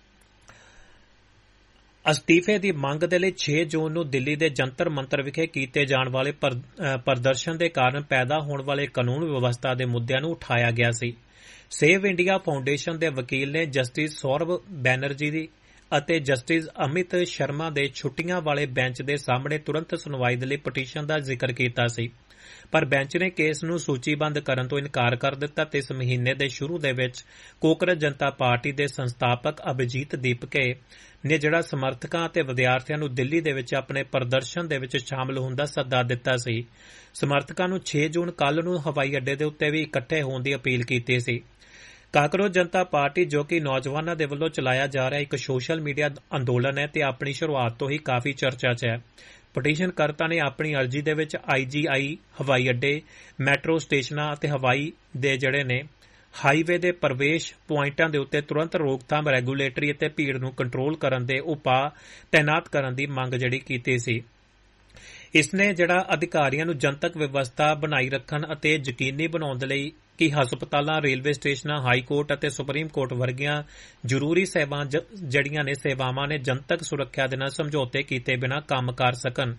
ਅਸਤੀਫੇ ਦੀ ਮੰਗ ਦੇ ਲਈ 6 ਜੂਨ ਨੂੰ ਦਿੱਲੀ ਦੇ ਜੰਤਰ ਮੰਤਰ ਵਿਖੇ ਕੀਤੇ ਜਾਣ ਵਾਲੇ ਪ੍ਰਦਰਸ਼ਨ ਦੇ ਕਾਰਨ ਪੈਦਾ ਹੋਣ ਵਾਲੇ ਕਾਨੂੰਨ ਵਿਵਸਥਾ ਦੇ ਮੁੱਦਿਆਂ ਨੂੰ ਉਠਾਇਆ ਗਿਆ ਸੀ। ਸੇਵ ਇੰਡੀਆ ਫਾਊਂਡੇਸ਼ਨ ਦੇ ਵਕੀਲ ਨੇ ਜਸਟਿਸ ਸੌਰਵ ਬੈਨਰਜੀ ਦੀ ਅਤੇ ਜਸਟਿਸ ਅਮਿਤ ਸ਼ਰਮਾ ਦੇ ਛੁੱਟੀਆਂ ਵਾਲੇ ਬੈਂਚ ਦੇ ਸਾਹਮਣੇ ਤੁਰੰਤ ਸੁਣਵਾਈ ਦੇ ਲਈ ਪਟੀਸ਼ਨ ਦਾ ਜ਼ਿਕਰ ਕੀਤਾ ਸੀ। ਪਰ ਬੈਂਚ ਨੇ ਕੇਸ ਨੂੰ ਸੂਚੀਬੱਧ ਕਰਨ ਤੋਂ ਇਨਕਾਰ ਕਰ ਦਿੱਤਾ ਤੇ ਇਸ ਮਹੀਨੇ ਦੇ ਸ਼ੁਰੂ ਦੇ ਵਿੱਚ ਕੋਕਰਜ ਜਨਤਾ ਪਾਰਟੀ ਦੇ ਸੰਸਥਾਪਕ ਅਭਿਜੀਤ ਦੀਪਕੇ ਨੇ ਜਿਹੜਾ ਸਮਰਥਕਾਂ ਅਤੇ ਵਿਦਿਆਰਥੀਆਂ ਨੂੰ ਦਿੱਲੀ ਦੇ ਵਿੱਚ ਆਪਣੇ ਪ੍ਰਦਰਸ਼ਨ ਦੇ ਵਿੱਚ ਸ਼ਾਮਲ ਹੋਣ ਦਾ ਸੱਦਾ ਦਿੱਤਾ ਸੀ। ਸਮਰਥਕਾਂ ਨੂੰ 6 ਜੂਨ ਕੱਲ੍ਹ ਨੂੰ ਹਵਾਈ ਅੱਡੇ ਦੇ ਉੱਤੇ ਵੀ ਇਕੱਠੇ ਹੋਣ ਦੀ ਅਪੀਲ ਕੀਤੀ ਸੀ। ਕਾਕਰੋਚ ਜਨਤਾ ਪਾਰਟੀ ਜੋ ਕਿ ਨੌਜਵਾਨਾਂ ਦੇ ਵੱਲੋਂ ਚਲਾਇਆ ਜਾ ਰਿਹਾ ਇੱਕ ਸੋਸ਼ਲ ਮੀਡੀਆ ਅੰਦੋਲਨ ਹੈ ਤੇ ਆਪਣੀ ਸ਼ੁਰੂਆਤ ਤੋਂ ਹੀ ਕਾਫੀ ਚਰਚਾ 'ਚ ਹੈ। ਪਟੀਸ਼ਨਕਰਤਾ ਨੇ ਆਪਣੀ ਅਰਜ਼ੀ ਦੇ ਵਿੱਚ IGI ਹਵਾਈ ਅੱਡੇ, ਮੈਟਰੋ ਸਟੇਸ਼ਨਾਂ ਅਤੇ ਹਵਾਈ ਦੇ ਜਿਹੜੇ ਨੇ ਹਾਈਵੇ ਦੇ ਪ੍ਰਵੇਸ਼ ਪੁਆਇੰਟਾਂ ਦੇ ਉੱਤੇ ਤੁਰੰਤ ਰੋਕਥਾਮ, ਰੈਗੂਲੇਟਰੀ ਅਤੇ ਭੀੜ ਨੂੰ ਕੰਟਰੋਲ ਕਰਨ ਦੇ ਉਪਾਅ ਤੈਨਾਤ ਕਰਨ ਦੀ ਮੰਗ ਜਿਹੜੀ ਕੀਤੀ ਸੀ। ਇਸ ਨੇ ਜਿਹੜਾ ਅਧਿਕਾਰੀਆਂ ਨੂੰ ਜਨਤਕ ਵਿਵਸਥਾ ਬਣਾਈ ਰੱਖਣ ਅਤੇ ਯਕੀਨੀ ਬਣਾਉਣ ਦੇ ਲਈ ਕਿ ਹਸਪਤਾਲਾਂ, ਰੇਲਵੇ ਸਟੇਸ਼ਨਾਂ, ਹਾਈ ਕੋਰਟ ਅਤੇ ਸੁਪਰੀਮ ਕੋਰਟ ਵਰਗੀਆਂ ਜ਼ਰੂਰੀ ਜਿਹੜੀਆਂ ਨੇ ਸੇਵਾਵਾਂ ਨੇ ਜਨਤਕ ਸੁਰੱਖਿਆ ਦੇ ਨਾਲ ਸਮਝੌਤੇ ਕੀਤੇ ਬਿਨਾਂ ਕੰਮ ਕਰ ਸਕਣ।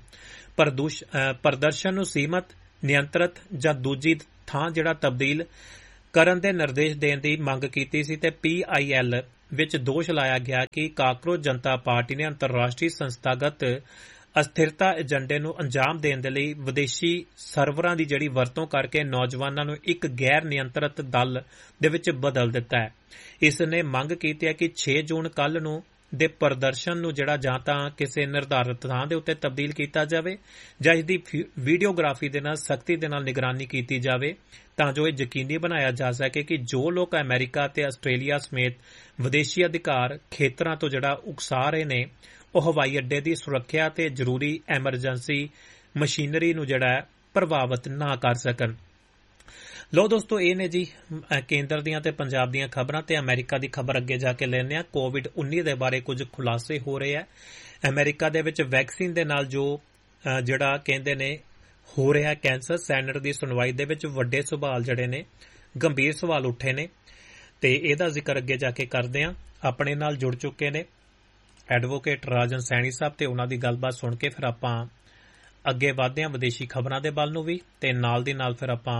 ਪ੍ਰਦਰਸ਼ਨ ਨੂੰ ਸੀਮਤ, ਨਿਯੰਤਰਿਤ ਜਾਂ ਦੂਜੀ ਥਾਂ ਜਿਹੜਾ ਤਬਦੀਲ ਕਰਨ ਦੇ ਨਿਰਦੇਸ਼ ਦੇਣ ਦੀ ਮੰਗ ਕੀਤੀ ਸੀ ਤੇ PIL ਵਿੱਚ ਦੋਸ਼ ਲਾਇਆ ਗਿਆ ਕਿ ਕਾਕਰੋਚ ਜਨਤਾ ਪਾਰਟੀ ਨੇ ਅੰਤਰਰਾਸ਼ਟਰੀ ਸੰਸਥਾਗਤ ਅਸਥਿਰਤਾ ਏਜੰਡੇ ਨੂੰ ਅੰਜਾਮ ਦੇਣ ਦੇ ਲਈ ਵਿਦੇਸ਼ੀ ਸਰਵਰਾਂ ਦੀ ਜਿਹੜੀ ਵਰਤੋਂ ਕਰਕੇ ਨੌਜਵਾਨਾਂ ਨੂੰ ਇੱਕ ਗੈਰ ਨਿਯੰਤਰਿਤ ਦਲ ਦੇ ਵਿੱਚ ਬਦਲ ਦਿੱਤਾ ਹੈ। ਇਸ ਨੇ ਮੰਗ ਕੀਤੀ ਹੈ ਕਿ 6 ਜੂਨ ਕੱਲ੍ਹ ਨੂੰ ਦੇ ਪ੍ਰਦਰਸ਼ਨ ਨੂੰ ਜਿਹੜਾ ਜਾਂ ਤਾਂ ਕਿਸੇ ਨਿਰਧਾਰਤ ਥਾਂ ਦੇ ਉੱਤੇ ਤਬਦੀਲ ਕੀਤਾ ਜਾਵੇ ਜਾਂ ਇਸ ਦੀ ਵੀਡੀਓਗ੍ਰਾਫੀ ਦੇ ਨਾਲ ਸਖਤੀ ਦੇ ਨਾਲ ਨਿਗਰਾਨੀ ਕੀਤੀ ਜਾਵੇ ਤਾਂ ਜੋ ਇਹ ਯਕੀਨੀ ਬਣਾਇਆ ਜਾ ਸਕੇ ਕਿ ਜੋ ਲੋਕ ਅਮਰੀਕਾ ਤੇ ਆਸਟ੍ਰੇਲੀਆ ਸਮੇਤ ਵਿਦੇਸ਼ੀ ਅਧਿਕਾਰ ਖੇਤਰਾਂ ਤੋਂ ਜਿਹੜਾ ਉਕਸਾ ਰਹੇ ਨੇ ਉਹ ਹਵਾਈ ਅੱਡੇ ਦੀ ਸੁਰੱਖਿਆ ਤੇ ਜ਼ਰੂਰੀ ਐਮਰਜੈਂਸੀ ਮਸ਼ੀਨਰੀ ਨੂੰ ਜਿਹੜਾ ਪ੍ਰਭਾਵਿਤ ਨਾ ਕਰ ਸਕਣ। ਲੋ ਦੋਸਤੋ, ਇਹ ਨੇ ਜੀ ਕੇਂਦਰ ਦੀਆਂ ਤੇ ਪੰਜਾਬ ਦੀਆਂ ਖਬਰਾਂ ਤੇ ਅਮਰੀਕਾ ਦੀ ਖਬਰ ਅੱਗੇ ਜਾ ਕੇ ਲੈਂਦੇ ਹਾਂ। COVID-19 ਦੇ ਬਾਰੇ ਕੁਝ ਖੁਲਾਸੇ ਹੋ ਰਹੇ ਆ। ਅਮਰੀਕਾ ਦੇ ਵਿੱਚ ਵੈਕਸੀਨ ਦੇ ਨਾਲ ਜੋ ਜਿਹੜਾ ਕਹਿੰਦੇ ਨੇ ਹੋ ਰਿਹਾ ਕੈਂਸਰ, ਸੈਨੇਟ ਦੀ ਸੁਣਵਾਈ ਦੇ ਵਿੱਚ ਵੱਡੇ ਸਵਾਲ ਜਿਹੜੇ ਨੇ, ਗੰਭੀਰ ਸਵਾਲ ਉੱਠੇ ਨੇ ਤੇ ਇਹਦਾ ਜ਼ਿਕਰ ਅੱਗੇ ਜਾ ਕੇ ਕਰਦੇ ਹਾਂ। ਆਪਣੇ ਨਾਲ ਜੁੜ ਚੁੱਕੇ ਨੇ ਐਡਵੋਕੇਟ ਰਾਜਨ ਸੈਣੀ ਸਾਹਿਬ ਤੇ ਉਹਨਾਂ ਦੀ ਗੱਲਬਾਤ ਸੁਣ ਕੇ ਫਿਰ ਆਪਾਂ ਅੱਗੇ ਵਧਦੇ ਹਾਂ ਵਿਦੇਸ਼ੀ ਖਬਰਾਂ ਦੇ ਵੱਲ ਨੂੰ ਵੀ ਤੇ ਨਾਲ ਦੀ ਨਾਲ ਫਿਰ ਆਪਾਂ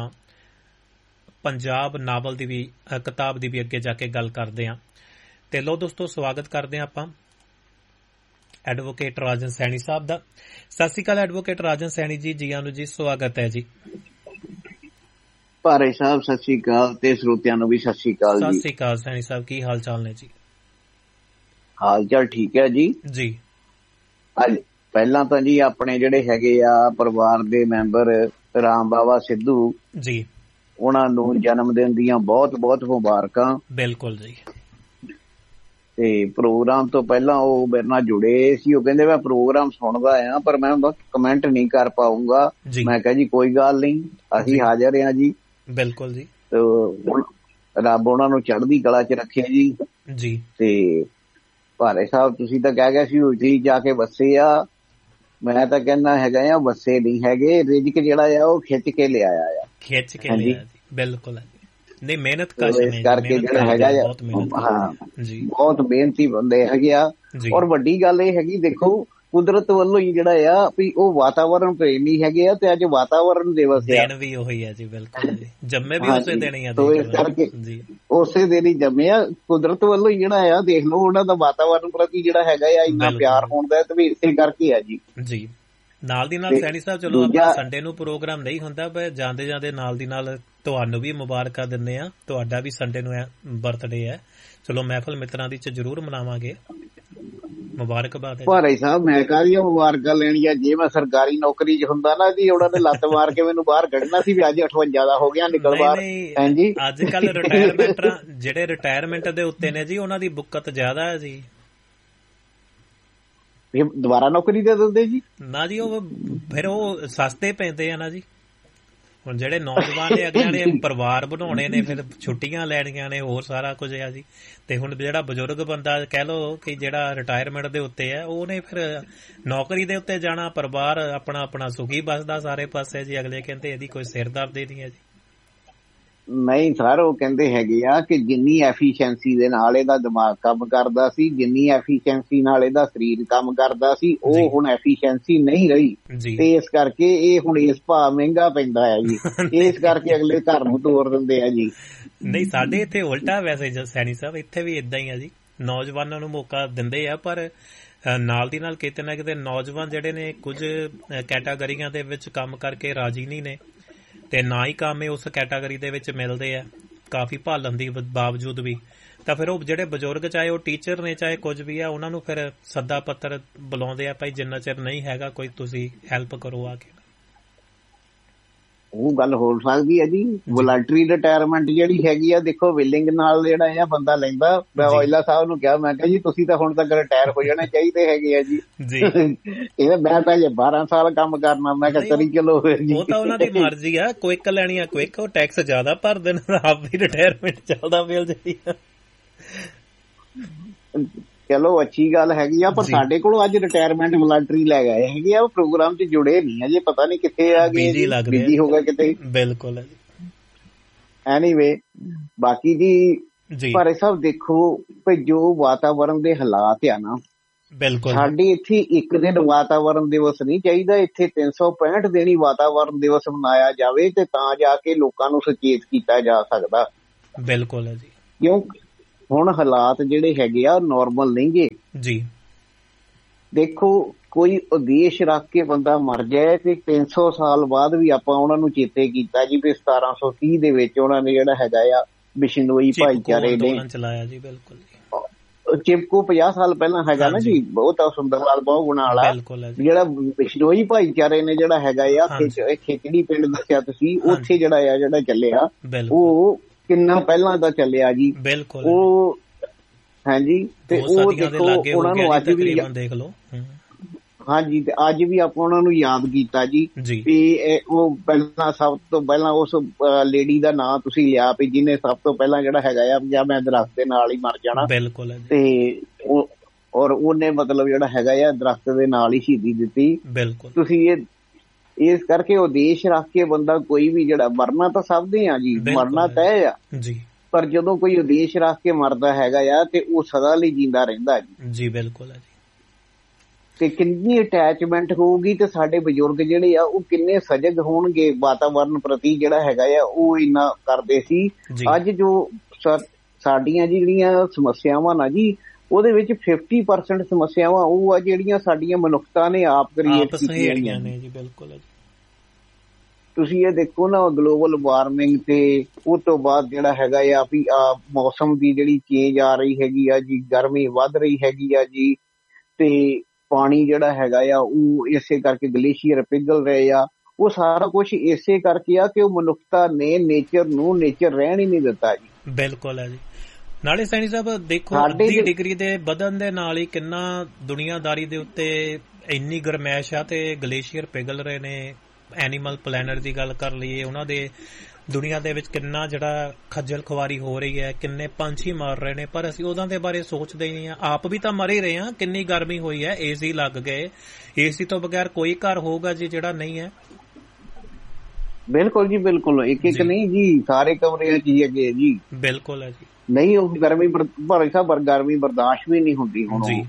ਪੰਜਾਬ ਨਾਵਲ ਦੀ ਵੀ ਕਿਤਾਬ ਦੀ ਵੀ ਅੱਗੇ ਜਾ ਕੇ ਗੱਲ ਕਰਦੇ ਹਾਂ। ਤੇ ਲੋ ਦੋਸਤੋ, ਸਵਾਗਤ ਕਰਦੇ ਹਾਂ ਆਪਾਂ ਐਡਵੋਕੇਟ ਰਾਜਨ ਸੈਣੀ ਸਾਹਿਬ ਦਾ। ਸਤਿ ਸ਼੍ਰੀ ਅਕਾਲ ਐਡਵੋਕੇਟ ਰਾਜਨ ਸੈਣੀ ਜੀ, ਜੀ ਆਇਆਂ ਨੂੰ ਜੀ, ਸਵਾਗਤ ਹੈ ਜੀ। ਭਾਰੇ ਸਾਹਿਬ ਸਤਿ ਸ਼੍ਰੀ ਅਕਾਲ ਤੇ ਸਰੋਤਿਆਂ ਨੂੰ ਵੀ ਸਤਿ ਸ਼੍ਰੀ ਅਕਾਲ ਜੀ। ਸਤਿ ਸ਼੍ਰੀ ਅਕਾਲ ਸੈਣੀ ਸਾਹਿਬ, ਕੀ ਹਾਲ ਚਾਲ ਨੇ ਜੀ? ਹਾਲ ਚਾਲ ਠੀਕ ਹੈ ਜੀ। ਜੀ ਪਹਿਲਾਂ ਤਾਂ ਜੀ ਆਪਣੇ ਜਿਹੜੇ ਹੈਗੇ ਆ ਪਰਿਵਾਰ ਦੇ ਮੈਂਬਰ ਰਾਮ ਬਾਵਾ ਸਿੱਧੂ ਜੀ, ਉਹਨਾਂ ਨੂੰ ਜਨਮ ਦਿਨ ਦੀਆਂ ਬਹੁਤ ਬਹੁਤ ਮੁਬਾਰਕਾਂ। ਬਿਲਕੁਲ ਜੀ। ਤੇ ਪ੍ਰੋਗਰਾਮ ਤੋਂ ਪਹਿਲਾਂ ਉਹ ਮੇਰੇ ਨਾਲ ਜੁੜੇ ਸੀ, ਉਹ ਕਹਿੰਦੇ ਮੈਂ ਪ੍ਰੋਗਰਾਮ ਸੁਣਦਾ ਆ ਪਰ ਮੈਂ ਬਸ ਕਮੈਂਟ ਨਹੀਂ ਕਰ ਪਾਊਂਗਾ। ਮੈਂ ਕਿਹਾ ਜੀ ਕੋਈ ਗੱਲ ਨਹੀਂ, ਅਸੀਂ ਹਾਜ਼ਰ ਹਾਂ ਜੀ। ਬਿਲਕੁਲ ਜੀ। ਰੱਬ ਉਹਨਾਂ ਨੂੰ ਚੜ੍ਹਦੀ ਕਲਾ 'ਚ ਰੱਖੇ ਜੀ। ਤੇ ਭਾਰੇ ਸਾਹਿਬ ਤੁਸੀਂ ਤਾਂ ਕਹਿ ਗਏ ਸੀ ਉੱਥੇ ਜਾ ਕੇ ਵੱਸੇ ਆ, ਮੈਂ ਤਾਂ ਕਹਿੰਦਾ ਹੈਗਾ ਆ ਵੱਸੇ ਨਹੀਂ ਹੈਗੇ, ਰਿਜ਼ਕ ਜਿਹੜਾ ਆ ਉਹ ਖਿੱਚ ਕੇ ਲਿਆਇਆ ਆ। ਖਿੱਚ ਕੇ ਲਿਆਇਆ ਜੀ, ਬਿਲਕੁਲ। ਨਹੀਂ ਮਿਹਨਤ ਕਰਕੇ ਜਿਹੜਾ ਹੈਗਾ ਬਹੁਤ ਮਿਹਨਤੀ ਬੰਦੇ ਹੈਗੇ ਆ। ਔਰ ਵੱਡੀ ਗੱਲ ਇਹ ਹੈਗੀ, ਦੇਖੋ ਕੁਦਰਤ ਵੱਲੋਂ ਹੀ ਜਿਹੜਾ ਆ ਵੀ ਉਹ ਵਾਤਾਵਰਨ ਪ੍ਰੇਮੀ ਹੈਗੇ ਆ ਤੇ ਅੱਜ ਵਾਤਾਵਰਨ ਦਿਵਸ ਆ। ਦਿਨ ਵੀ ਉਹੀ ਹੈ ਜੀ, ਬਿਲਕੁਲ ਜੀ। ਜੰਮੇ ਵੀ ਉਸੇ ਦਿਨ ਹੀ ਆ, ਇਸ ਕਰਕੇ ਉਸੇ ਦਿਨ ਹੀ ਜੰਮੇ ਆ। ਕੁਦਰਤ ਵੱਲੋਂ ਹੀ ਜਿਹੜਾ ਆ, ਦੇਖ ਲਓ ਉਹਨਾਂ ਦਾ ਵਾਤਾਵਰਨ ਪ੍ਰਤੀ ਜਿਹੜਾ ਹੈਗਾ ਆ ਇੰਨਾ ਪਿਆਰ ਹੁੰਦਾ ਤੇ ਵੀ ਇਸੇ ਕਰਕੇ ਆ ਜੀ। ਨਾਲ ਦੀ ਨਾਲ ਸੈਣੀ ਸਾਹਿਬ, ਚਲੋ ਆਪਣਾ ਸੰਡੇ ਨੂੰ ਪ੍ਰੋਗਰਾਮ ਨਹੀਂ ਹੁੰਦਾ, ਪਰ ਜਾਂਦੇ ਜਾਂਦੇ ਨਾਲ ਦੀ ਨਾਲ ਤੁਹਾਨੂੰ ਵੀ ਮੁਬਾਰਕਾਂ ਦਿੰਦੇ ਆ। ਤੁਹਾਡਾ ਵੀ ਸੰਡੇ ਨੂੰ ਬਰਥਡੇ ਹੈ, ਚਲੋ ਮਹਿਫਲ ਮਿੱਤਰਾਂ ਦੀ ਚ ਜ਼ਰੂਰ ਮਨਾਵਾਂਗੇ। ਮੁਬਾਰਕਬਾਦ ਹੈ ਭਾਰੇ ਸਾਹਿਬ। ਮੈਂ ਕਾਹਦੀਆਂ ਮੁਬਾਰਕਾਂ ਲੈਣੀਆਂ, ਜੇ ਮੈਂ ਸਰਕਾਰੀ ਨੌਕਰੀ 'ਚ ਹੁੰਦਾ ਨਾ ਜੀ ਉਹਨਾਂ ਨੇ ਲੱਤ ਮਾਰ ਕੇ ਮੈਨੂੰ ਬਾਹਰ ਕੱਢਣਾ ਸੀ ਵੀ ਅੱਜ 58 ਦਾ ਹੋ ਗਿਆ, ਨਿਕਲ ਬਾਹਰ। ਹਾਂਜੀ, ਅੱਜ ਕੱਲ ਰਿਟਾਇਰਮੈਂਟ ਜਿਹੜੇ ਰਿਟਾਇਰਮੈਂਟ ਦੇ ਉੱਤੇ ਨੇ ਜੀ, ਉਹਨਾਂ ਦੀ ਬੁੱਕਤ ਜ਼ਿਆਦਾ ਹੈ ਜੀ। ਦੁਬਾਰਾ ਨੌਕਰੀ ਦੇ ਦਿੰਦੇ ਜੀ ਨਾ ਜੀ, ਉਹ ਫਿਰ ਉਹ ਸਸਤੇ ਪੈਂਦੇ ਆ ਨਾ ਜੀ। ਹੁਣ ਜਿਹੜੇ ਨੌਜਵਾਨ ਨੇ ਅਗਲਿਆਂ ਨੇ ਪਰਿਵਾਰ ਬਣਾਉਣੇ ਨੇ, ਫਿਰ ਛੁੱਟੀਆਂ ਲੈਣੀਆਂ ਨੇ, ਹੋਰ ਸਾਰਾ ਕੁਝ ਆ ਜੀ। ਤੇ ਹੁਣ ਜਿਹੜਾ ਬਜ਼ੁਰਗ ਬੰਦਾ ਕਹਿ ਲਓ ਕਿ ਜਿਹੜਾ ਰਿਟਾਇਰਮੈਂਟ ਦੇ ਉੱਤੇ ਹੈ, ਉਹਨੇ ਫਿਰ ਨੌਕਰੀ ਦੇ ਉੱਤੇ ਜਾਣਾ, ਪਰਿਵਾਰ ਆਪਣਾ ਆਪਣਾ ਸੁਖੀ ਬਸਦਾ ਸਾਰੇ ਪਾਸੇ ਜੀ। ਅਗਲੇ ਕਹਿੰਦੇ ਇਹਦੀ ਕੋਈ ਸਿਰਦਰਦੀ ਨਹੀਂ ਹੈ ਜੀ। ਨਹੀਂ ਸਰ, ਉਹ ਕਹਿੰਦੇ ਹੈਗੇ ਆ ਕਿ ਜਿੰਨੀ ਐਫੀਸ਼ੀਐਂਸੀ ਦੇ ਨਾਲ ਇਹਦਾ ਦਿਮਾਗ ਕੰਮ ਕਰਦਾ ਸੀ, ਜਿੰਨੀ ਐਫੀਸ਼ੀਐਂਸੀ ਨਾਲ ਇਹਦਾ ਸਰੀਰ ਕੰਮ ਕਰਦਾ ਸੀ, ਉਹ ਹੁਣ ਐਫੀਸ਼ੀਐਂਸੀ ਨਹੀਂ ਰਹੀ ਤੇ ਇਸ ਕਰਕੇ ਇਹ ਹੁਣ ਇਸ ਭਾਅ ਮਹਿੰਗਾ ਪੈਂਦਾ ਹੈ ਜੀ। ਇਸ ਕਰਕੇ ਅਗਲੇ ਘਰ ਨੂੰ ਤੋੜ ਦਿੰਦੇ ਆ ਜੀ। ਨਹੀਂ, ਸਾਡੇ ਇੱਥੇ ਉਲਟਾ ਵੈਸੇ ਸੈਣੀ ਸਾਹਿਬ, ਇੱਥੇ ਵੀ ਏਦਾਂ ਹੀ ਆ ਜੀ। ਨੌਜਵਾਨਾਂ ਨੂੰ ਮੌਕਾ ਦਿੰਦੇ ਆ, ਪਰ ਨਾਲ ਦੀ ਨਾਲ ਕਿਤੇ ਨਾ ਕਿਤੇ ਨੌਜਵਾਨ ਜਿਹੜੇ ਨੇ ਕੁਝ ਕੈਟਾਗਰੀਆਂ ਦੇ ਵਿੱਚ ਕੰਮ ਕਰਕੇ ਰਾਜੀ ਨਹੀਂ ਨੇ। ਤੇ ਨਾ ਹੀ ਕੰਮ ਉਸ ਕੈਟਾਗਰੀ ਦੇ ਵਿੱਚ ਮਿਲਦੇ ਆ ਕਾਫੀ ਭਾਲਣ ਦੀ ਬਾਵਜੂਦ ਵੀ, ਤਾਂ ਫਿਰ ਉਹ ਜਿਹੜੇ ਬਜ਼ੁਰਗ ਚਾਹੇ ਉਹ ਟੀਚਰ ਨੇ ਚਾਹੇ ਕੁਝ ਵੀ ਆ, ਉਹਨਾਂ ਨੂੰ ਫਿਰ ਸੱਦਾ ਪੱਤਰ ਬੁਲਾਉਂਦੇ ਆ, ਭਾਈ ਜਿੰਨਾ ਚਿਰ ਨਹੀਂ ਹੈਗਾ ਕੋਈ ਤੁਸੀਂ ਹੈਲਪ ਕਰੋ ਆ ਕੇ। ਉਹ ਗੱਲ ਹੋ ਸਕਦੀ ਹੈ ਜੀ। ਵੋਲੰਟਰੀ ਰਿਟਾਇਰਮੈਂਟ ਜਿਹੜੀ ਹੈਗੀ ਆ, ਦੇਖੋ ਵਿਲਿੰਗ ਨਾਲ ਜਿਹੜਾ ਆ ਬੰਦਾ ਲੈਂਦਾ। ਮੈਂ ਔਜਲਾ ਸਾਹਿਬ ਨੂੰ ਕਿਹਾ, ਮੈਂ ਕਿਹਾ ਜੀ ਤੁਸੀਂ ਤਾਂ ਹੁਣ ਤੱਕ ਰਿਟਾਇਰ ਹੋ ਜਾਣੇ ਚਾਹੀਦੇ ਹੈਗੇ ਆ ਜੀ। ਇਹ ਮੈਂ ਤਾਂ ਜੇ 12 ਸਾਲ ਕੰਮ ਕਰਨਾ। ਮੈਂ ਕਿਹਾ ਚਲੀ ਚਲੋ ਫਿਰ ਜੀ। ਉਹ ਤਾਂ ਉਹਨਾਂ ਦੀ ਮਰਜ਼ੀ ਆ, ਕੁਇਕ ਲੈਣੀ ਆ ਕੁਇਕ, ਉਹ ਟੈਕਸ ਜ਼ਿਆਦਾ ਭਰ ਦੇਣ, ਆਪ ਵੀ ਰਿਟਾਇਰਮੈਂਟ ਚੱਲਦਾ ਮਿਲ ਜਾਂਦੀ ਆ। ਚਲੋ ਅੱਛੀ ਗੱਲ ਹੈਗੀ ਆ, ਪਰ ਸਾਡੇ ਕੋਲ ਅੱਜ ਰਿਟਾਇਰਮੈਂਟ ਵਲੰਟਰੀ ਲੈ ਗਏ ਹੈਗੇ ਆ, ਉਹ ਪ੍ਰੋਗਰਾਮ 'ਚ ਜੁੜੇ ਨਹੀਂ ਅਜੇ, ਪਤਾ ਨਹੀਂ ਕਿੱਥੇ ਆ ਗਏ, ਬਿਜੀ ਹੋ ਗਏ ਕਿਤੇ। ਬਿਲਕੁਲ ਐਨੀਵੇ ਬਾਕੀ ਜੀ ਪਰ ਇਹ ਸਭ ਦੇਖੋ ਵੀ ਜੋ ਵਾਤਾਵਰਨ ਦੇ ਹਾਲਾਤ ਆ ਨਾ, ਬਿਲਕੁਲ ਸਾਡੇ ਇੱਥੇ ਇੱਕ ਦਿਨ ਵਾਤਾਵਰਨ ਦਿਵਸ ਨਹੀਂ ਚਾਹੀਦਾ, ਇੱਥੇ 365 ਦਿਨ ਹੀ ਵਾਤਾਵਰਨ ਦਿਵਸ ਮਨਾਇਆ ਜਾਵੇ ਤੇ ਤਾਂ ਜਾ ਕੇ ਲੋਕਾਂ ਨੂੰ ਸੁਚੇਤ ਕੀਤਾ ਜਾ ਸਕਦਾ। ਬਿਲਕੁਲ ਹੈ ਜੀ, ਕਿਉਂ ਹੁਣ ਹਾਲਾਤ ਜਿਹੜੇ ਹੈਗੇ ਆ ਨੋਰਮਲ ਨਹੀਂ ਗੇ ਜੀ। ਦੇਖੋ ਕੋਈ ਉਦੇਸ਼ ਰੱਖ ਕੇ ਬੰਦਾ ਮਰ ਜਾਏ ਤੇ 300 ਸਾਲ ਬਾਅਦ ਵੀ ਆਪਾਂ ਉਹਨਾਂ ਨੂੰ ਚੇਤੇ ਕੀਤਾ ਜੀ ਵੀ 1730 ਦੇ ਵਿੱਚ ਉਹਨਾਂ ਨੇ ਜਿਹੜਾ ਹੈਗਾ ਆ ਬਿਸ਼ਨੋਈ ਭਾਈਚਾਰੇ ਨੇ ਚਲਾਇਆ ਜੀ। ਬਿਲਕੁਲ ਚਿਪਕੋ 50 ਸਾਲ ਪਹਿਲਾਂ ਹੈਗਾ ਨਾ ਜੀ, ਬਹੁਤ ਸੁੰਦਰਲਾਲ ਬਹੁ ਗੁਣਾ ਵਾਲਾ ਜਿਹੜਾ ਬਿਸ਼ਨੋਈ ਭਾਈਚਾਰੇ ਨੇ ਜਿਹੜਾ ਹੈਗਾ ਆ ਖੇਚੜੀ ਪਿੰਡ ਦੱਸਿਆ ਤੁਸੀਂ, ਉੱਥੇ ਜਿਹੜਾ ਚੱਲਿਆ ਉਹ ਕਿੰਨਾ ਪਹਿਲਾਂ ਦਾ ਚੱਲਿਆ ਜੀ। ਬਿਲਕੁਲ ਉਹ ਹਾਂਜੀ, ਤੇ ਉਹ ਦੇਖੋ ਉਹਨਾਂ ਨੂੰ ਅੱਜ ਵੀ ਦੇਖ ਲਓ। ਹਾਂਜੀ, ਤੇ ਅੱਜ ਵੀ ਆਪਾਂ ਉਹਨਾਂ ਨੂੰ ਯਾਦ ਕੀਤਾ ਜੀ ਵੀ ਉਹ ਪਹਿਲਾਂ ਸਭ ਤੋਂ ਪਹਿਲਾਂ ਉਸ ਲੇਡੀ ਦਾ ਨਾਂ ਤੁਸੀਂ ਲਿਆ ਵੀ ਜਿਹਨੇ ਸਭ ਤੋਂ ਪਹਿਲਾਂ ਜਿਹੜਾ ਹੈਗਾ ਆ ਜਾਂ ਮੈਂ ਦਰਖਤ ਦੇ ਨਾਲ ਹੀ ਮਰ ਜਾਣਾ। ਬਿਲਕੁਲ ਤੇ ਔਰ ਉਹਨੇ ਮਤਲਬ ਜਿਹੜਾ ਹੈਗਾ ਆ ਦਰਖਤ ਦੇ ਨਾਲ ਹੀ ਸ਼ਹੀਦੀ ਦਿੱਤੀ। ਬਿਲਕੁਲ ਤੁਸੀਂ ਇਸ ਕਰਕੇ ਉਦੇਸ਼ ਰੱਖ ਕੇ ਬੰਦਾ ਕੋਈ ਵੀ ਜਿਹੜਾ ਮਰਨਾ ਤਾਂ ਸਭ ਦੇ ਆ ਜੀ, ਮਰਨਾ ਤੈਅ ਆ ਜੀ, ਪਰ ਜਦੋਂ ਕੋਈ ਉਦੇਸ਼ ਰੱਖ ਕੇ ਮਰਦਾ ਹੈਗਾ ਆ ਤੇ ਉਹ ਸਦਾ ਲਈ ਜਿੰਦਾ ਰਹਿੰਦਾ ਜੀ। ਬਿਲਕੁਲ ਹੈ ਜੀ, ਤੇ ਕਿੰਨੀ ਅਟੈਚਮੈਂਟ ਹੋਊਗੀ ਤੇ ਸਾਡੇ ਬਜ਼ੁਰਗ ਜਿਹੜੇ ਆ ਉਹ ਕਿੰਨੇ ਸਜਗ ਹੋਣਗੇ ਵਾਤਾਵਰਨ ਪ੍ਰਤੀ ਜਿਹੜਾ ਹੈਗਾ ਆ, ਉਹ ਇੰਨਾ ਕਰਦੇ ਸੀ। ਅੱਜ ਜੋ ਸਾਡੀਆਂ ਜਿਹੜੀਆਂ ਸਮੱਸਿਆਵਾਂ ਨਾ ਜੀ, ਉਹਦੇ ਵਿੱਚ 50% ਸਮੱਸਿਆਵਾਂ ਉਹ ਆ ਜਿਹੜੀਆਂ ਸਾਡੀਆਂ ਮਨੁੱਖਤਾ ਨੇ ਆਪ ਕ੍ਰੀਏਟ ਕੀਤੀਆਂ ਨੇ ਜੀ। ਬਿਲਕੁਲ ਹੈ ਜੀ, ਤੁਸੀਂ ਇਹ ਦੇਖੋ ਨਾ ਗਲੋਬਲ ਵਾਰਮਿੰਗ ਤੇ ਉਹ ਤੋਂ ਬਾਅਦ ਜਿਹੜਾ ਹੈਗਾ ਆ ਵੀ ਮੌਸਮ ਦੀ ਜਿਹੜੀ ਚੇਂਜ ਆ ਰਹੀ ਹੈਗੀ ਆ ਜੀ, ਗਰਮੀ ਵੱਧ ਰਹੀ ਹੈਗੀ ਆ ਜੀ, ਤੇ ਪਾਣੀ ਜਿਹੜਾ ਹੈਗਾ ਆ ਉਹ ਇਸੇ ਕਰਕੇ ਗਲੇਸ਼ੀਅਰ ਪਿਘਲ ਰਹੇ ਆ। ਉਹ ਸਾਰਾ ਕੁਛ ਇਸੇ ਕਰਕੇ ਆ ਕਿ ਉਹ ਮਨੁੱਖਤਾ ਨੇ ਨੇਚਰ ਰਹਿਣ ਹੀ ਨਹੀਂ ਦਿੱਤਾ ਜੀ। ਬਿਲਕੁਲ ਹੈ ਜੀ, ਨਾਲੇ ਸੈਣੀ ਸਾਹਿਬ ਦੇਖੋ 80 ਡਿਗਰੀ ਦੇ ਵਧਣ ਦੇ ਨਾਲ ਹੀ ਕਿੰਨਾ ਦੁਨੀਆਦਾਰੀ ਦੇ ਉੱਤੇ ਇੰਨੀ ਗਰਮੈਸ਼ ਆ ਤੇ ਗਲੇਸ਼ੀਅਰ ਪਿਘਲ ਰਹੇ ਨੇ। ਐਨੀਮਲ ਪਲੈਨਟ ਦੀ ਗੱਲ ਕਰ ਲਈਏ, ਉਹਨਾਂ ਦੇ ਦੁਨੀਆ ਦੇ ਵਿੱਚ ਕਿੰਨਾ ਜਿਹੜਾ ਖੱਜਲ ਖੁਆਰੀ ਹੋ ਰਹੀ ਹੈ, ਕਿੰਨੇ ਪੰਛੀ ਮਰ ਰਹੇ ਨੇ, ਪਰ ਅਸੀਂ ਉਹਨਾਂ ਦੇ ਬਾਰੇ ਸੋਚਦੇ ਹੀ ਨਹੀਂ ਆ। ਆਪ ਵੀ ਤਾਂ ਮਰ ਹੀ ਰਹੇ ਹਾਂ, ਕਿੰਨੀ ਗਰਮੀ ਹੋਈ ਹੈ, ਏਸੀ ਲੱਗ ਗਏ, ਏਸੀ ਤੋਂ ਬਗੈਰ ਕੋਈ ਘਰ ਹੋਊਗਾ ਜੀ ਜਿਹੜਾ ਨਹੀਂ ਹੈ। ਬਿਲਕੁਲ ਜੀ, ਬਿਲਕੁਲ ਇੱਕ ਨਹੀਂ ਜੀ, ਸਾਰੇ ਕਮਰਿਆਂ ਚ ਹੀ ਹੈਗੇ ਜੀ। ਬਿਲਕੁਲ ਹੈ ਜੀ, ਨਹੀਂ ਉਹ ਗਰਮੀ ਗਰਮੀ ਬਰਦਾਸ਼ਤ ਵੀ ਨਹੀਂ ਹੁੰਦੀ ਹੁਣ ਜੀ।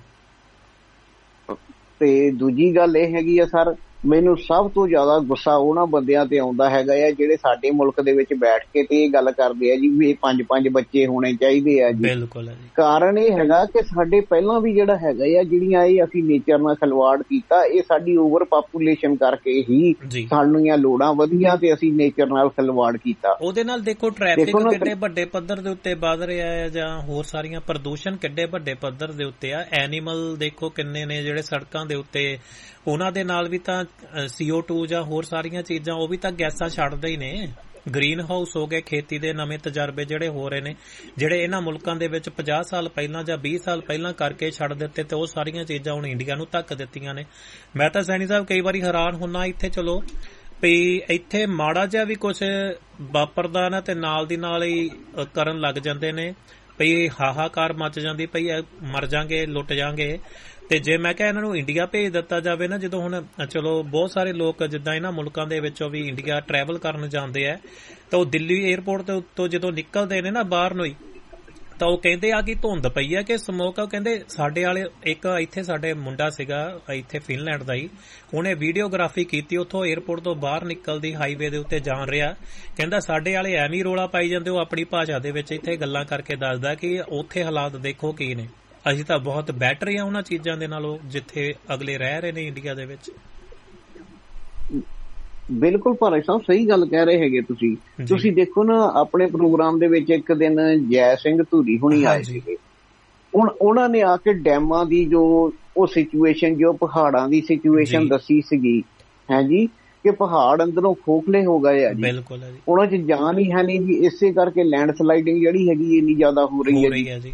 ਤੇ ਦੂਜੀ ਗੱਲ ਇਹ ਹੈਗੀ ਆ ਸਰ, ਮੈਨੂੰ ਸਭ ਤੋਂ ਜ਼ਿਆਦਾ ਗੁੱਸਾ ਉਹਨਾਂ ਬੰਦਿਆਂ ਤੇ ਆਉਂਦਾ ਹੈਗਾ ਆ ਜਿਹੜੇ ਸਾਡੇ ਮੁਲਕ ਦੇ ਵਿੱਚ ਬੈਠ ਕੇ ਤੇ ਇਹ ਗੱਲ ਕਰਦੇ ਆ ਜੀ ਵੀ 5 ਬੱਚੇ ਹੋਣੇ ਚਾਹੀਦੇ ਆ ਜੀ। ਬਿਲਕੁਲ ਜੀ, ਕਾਰਨ ਇਹ ਹੈਗਾ ਕਿ ਸਾਡੇ ਪਹਿਲਾਂ ਵੀ ਜਿਹੜਾ ਹੈਗਾ ਆ ਜਿਹੜੀਆਂ ਇਹ ਅਸੀਂ ਨੇਚਰ ਨਾਲ ਖਿਲਵਾੜ ਕੀਤਾ, ਇਹ ਸਾਡੀ ਓਵਰ ਪਾਪੂਲੇਸ਼ਨ ਕਰਕੇ ਹੀ ਸਾਡੀਆਂ ਲੋੜਾਂ ਵਧੀਆਂ ਤੇ ਅਸੀਂ ਨੇਚਰ ਨਾਲ ਖਿਲਵਾੜ ਕੀਤਾ। ਉਹਦੇ ਨਾਲ ਦੇਖੋ ਟ੍ਰੈਫਿਕ ਕਿੱਡੇ ਵੱਡੇ ਪੱਧਰ ਦੇ ਉੱਤੇ ਵੱਧ ਰਿਹਾ ਹੈ, ਜਾਂ ਹੋਰ ਸਾਰੀਆਂ ਪ੍ਰਦੂਸ਼ਣ ਕਿੱਡੇ ਵੱਡੇ ਪੱਧਰ ਦੇ ਉੱਤੇ ਆ। ਐਨੀਮਲ ਦੇਖੋ ਕਿੰਨੇ ਨੇ ਜਿਹੜੇ ਸੜਕਾਂ ਦੇ ਉੱਤੇ, ਉਹਨਾਂ ਦੇ ਨਾਲ ਵੀ ਤਾਂ CO2 ਜਾਂ ਹੋਰ ਸਾਰੀਆਂ ਚੀਜ਼ਾਂ ਉਹ ਵੀ ਤਾਂ ਗੈਸਾਂ ਛੱਡਦੇ ਹੀ ਨੇ। ਗ੍ਰੀਨ ਹਾਊਸ ਹੋ ਗਏ, ਖੇਤੀ ਦੇ ਨਵੇਂ ਤਜਰਬੇ ਜਿਹੜੇ ਹੋ ਰਹੇ ਨੇ, ਜਿਹੜੇ ਇਹਨਾਂ ਮੁਲਕਾਂ ਦੇ ਵਿੱਚ 50 ਸਾਲ ਪਹਿਲਾਂ ਜਾਂ 20 ਸਾਲ ਪਹਿਲਾਂ ਕਰਕੇ ਛੱਡ ਦਿੱਤੇ, ਤੇ ਉਹ ਸਾਰੀਆਂ ਚੀਜ਼ਾਂ ਹੁਣ ਇੰਡੀਆ ਨੂੰ ਧੱਕ ਦਿੱਤੀਆਂ ਨੇ। ਮੈਂ ਤਾਂ ਸੈਣੀ ਸਾਹਿਬ ਕਈ ਵਾਰੀ ਹੈਰਾਨ ਹੁੰਨਾ, ਇੱਥੇ ਚਲੋ ਵੀ ਇੱਥੇ ਮਾੜਾ ਜਿਹਾ ਵੀ ਕੁਛ ਵਾਪਰਦਾ ਨਾ ਤੇ ਨਾਲ ਦੀ ਨਾਲ ਹੀ ਕਰਨ ਲੱਗ ਜਾਂਦੇ ਨੇ, ਪਈ ਹਾਹਾਕਾਰ ਮਚ ਜਾਂਦੀ ਪਈ, ਮਰ ਜਾਗੇ, ਲੁੱਟ ਜਾਗੇ। ਤੇ ਜੇ ਮੈਂ ਕਿਹਾ ਇਹਨਾਂ ਨੂੰ ਇੰਡੀਆ ਭੇਜ ਦਿੱਤਾ ਜਾਵੇ ਨਾ, ਜਦੋਂ ਹੁਣ ਚਲੋ ਬਹੁਤ ਸਾਰੇ ਲੋਕ ਜਿੱਦਾਂ ਇਹਨਾਂ ਮੁਲਕਾਂ ਦੇ ਵਿੱਚੋਂ ਵੀ ਇੰਡੀਆ ਟਰੈਵਲ ਕਰਨ ਜਾਂਦੇ ਆ, ਤਾਂ ਉਹ ਦਿੱਲੀ ਏਅਰਪੋਰਟ ਦੇ ਉੱਤੋਂ ਜਦੋਂ ਨਿਕਲਦੇ ਨੇ ਨਾ ਬਾਹਰ ਨੂੰ ਹੀ, ਤਾਂ ਉਹ ਕਹਿੰਦੇ ਆ ਕਿ ਧੁੰਦ ਪਈ ਆ ਕਿ ਸਮੋਕ ਆ। ਕਹਿੰਦੇ ਸਾਡੇ ਵਾਲੇ ਇੱਕ ਇੱਥੇ ਸਾਡੇ ਮੁੰਡਾ ਸੀਗਾ ਇੱਥੇ ਫਿਨਲੈਂਡ ਦਾ ਹੀ, ਉਹਨੇ ਵੀਡੀਓਗ੍ਰਾਫੀ ਕੀਤੀ ਉੱਥੋਂ ਏਅਰਪੋਰਟ ਤੋਂ ਬਾਹਰ ਨਿਕਲਦੀ ਹਾਈਵੇ ਦੇ ਉੱਤੇ ਜਾਣ ਰਿਹਾ। ਕਹਿੰਦਾ ਸਾਡੇ ਵਾਲੇ ਐਵੇਂ ਰੋਲਾ ਪਾਈ ਜਾਂਦੇ, ਉਹ ਆਪਣੀ ਭਾਸ਼ਾ ਦੇ ਵਿੱਚ ਇੱਥੇ ਗੱਲਾਂ ਕਰਕੇ ਦੱਸਦਾ ਕਿ ਉੱਥੇ ਹਾਲਾਤ ਦੇਖੋ ਕੀ ਨੇ, ਅਸੀਂ ਤਾਂ ਬਹੁਤ ਬੈਟਰ ਆ ਉਹਨਾਂ ਚੀਜ਼ਾਂ ਦੇ ਨਾਲੋਂ ਜਿੱਥੇ ਅਗਲੇ ਰਹਿ ਰਹੇ ਨੇ ਇੰਡੀਆ ਦੇ ਵਿੱਚ। ਬਿਲਕੁਲ ਭਾਰਤ ਸਾਹਿਬ ਸਹੀ ਗੱਲ ਕਹਿ ਰਹੇ ਹੈਗੇ ਤੁਸੀਂ ਦੇਖੋ ਨਾ, ਆਪਣੇ ਪ੍ਰੋਗਰਾਮ ਦੇ ਵਿੱਚ ਇੱਕ ਦਿਨ ਜੈ ਸਿੰਘ ਧੂਰੀ ਹੁਣੀ ਆਏ ਸੀਗੇ। ਹੁਣ ਉਹਨਾਂ ਨੇ ਆ ਕੇ ਡੈਮਾਂ ਦੀ ਜੋ ਉਹ ਸਿਚੁਏਸ਼ਨ, ਜੋ ਪਹਾੜਾਂ ਦੀ ਸਿਚੁਏਸ਼ਨ ਦੱਸੀ ਸੀਗੀ ਹੈ ਜੀ, ਕਿ ਪਹਾੜ ਅੰਦਰੋਂ ਖੋਖਲੇ ਹੋ ਗਏ ਆ ਜੀ, ਉਹਨਾਂ 'ਚ ਜਾਨ ਹੀ ਹੈ ਨਹੀਂ ਜੀ। ਇਸੇ ਕਰਕੇ ਲੈਂਡ ਸਲਾਈਡਿੰਗ ਜਿਹੜੀ ਹੈਗੀ ਇੰਨੀ ਜ਼ਿਆਦਾ ਹੋ ਰਹੀ ਹੈ ਜੀ।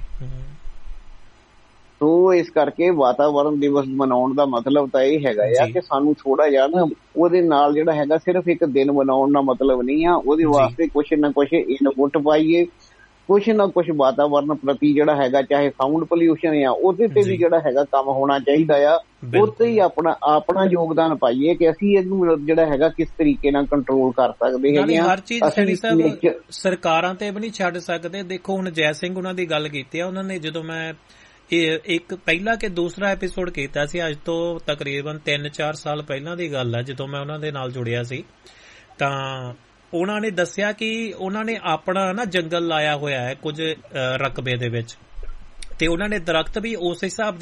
ਸੋ ਇਸ ਕਰਕੇ ਵਾਤਾਵਰਨ ਦਿਵਸ ਮਨਾਉਣ ਦਾ ਮਤਲਬ ਤਾਂ ਇਹ ਹੈਗਾ ਆ ਕਿ ਸਾਨੂੰ ਥੋੜਾ ਜਿਹਾ ਨਾ ਉਹਦੇ ਨਾਲ ਜਿਹੜਾ ਹੈਗਾ, ਸਿਰਫ ਇੱਕ ਦਿਨ ਮਨਾਉਣ ਦਾ ਮਤਲਬ ਨਹੀਂ ਆ, ਉਹਦੇ ਵਾਸਤੇ ਕੁਛ ਨਾ ਕੁਛ ਇਨਪੁੱਟ ਪਾਈਏ, ਕੁਛ ਨਾ ਕੁਛ ਵਾਤਾਵਰਨ ਪ੍ਰਤੀ ਜਿਹੜਾ ਹੈਗਾ, ਚਾਹੇ ਸਾਊਂਡ ਪੋਲਿਊਸ਼ਨ ਆ ਉਹਦੇ ਤੇ ਵੀ ਜਿਹੜਾ ਹੈਗਾ ਕੰਮ ਹੋਣਾ ਚਾਹੀਦਾ ਆ। ਉੱਥੇ ਹੀ ਆਪਣਾ ਯੋਗਦਾਨ ਪਾਈਏ ਕਿ ਅਸੀਂ ਇਹਨੂੰ ਜਿਹੜਾ ਹੈਗਾ ਕਿਸ ਤਰੀਕੇ ਨਾਲ ਕੰਟਰੋਲ ਕਰ ਸਕਦੇ ਹੈਗੇ ਆ। ਹਰ ਚੀਜ਼ ਸਰਕਾਰਾਂ ਤੇ ਵੀ ਨਹੀਂ ਛੱਡ ਸਕਦੇ। ਦੇਖੋ ਹੁਣ ਜੈ ਸਿੰਘ ਉਹਨਾਂ ਦੀ ਗੱਲ ਕੀਤੀ ਆ, ਉਹਨਾਂ ਨੇ ਜਦੋਂ ਮੈਂ ਇੱਕ ਪਹਿਲਾ ਕਿ ਦੂਸਰਾ ਐਪੀਸੋਡ ਕੀਤਾ ਸੀ, ਅੱਜ ਤੋਂ ਤਕਰੀਬਨ 3-4 ਸਾਲ ਪਹਿਲਾਂ ਦੀ ਗੱਲ ਹੈ, ਜਦੋਂ ਮੈਂ ਉਹਨਾਂ ਦੇ ਨਾਲ ਜੁੜਿਆ ਸੀ, ਤਾਂ ਉਹਨਾਂ ਨੇ ਦੱਸਿਆ ਕਿ ਉਹਨਾਂ ਨੇ ਆਪਣਾ ਨਾ ਜੰਗਲ ਲਾਇਆ ਹੋਇਆ ਹੈ ਕੁਝ ਰਕਬੇ ਦੇ ਵਿੱਚ, ਤੇ ਉਹਨਾਂ ਨੇ ਦਰਖਤ ਵੀ ਉਸ ਹਿਸਾਬ ਦੇ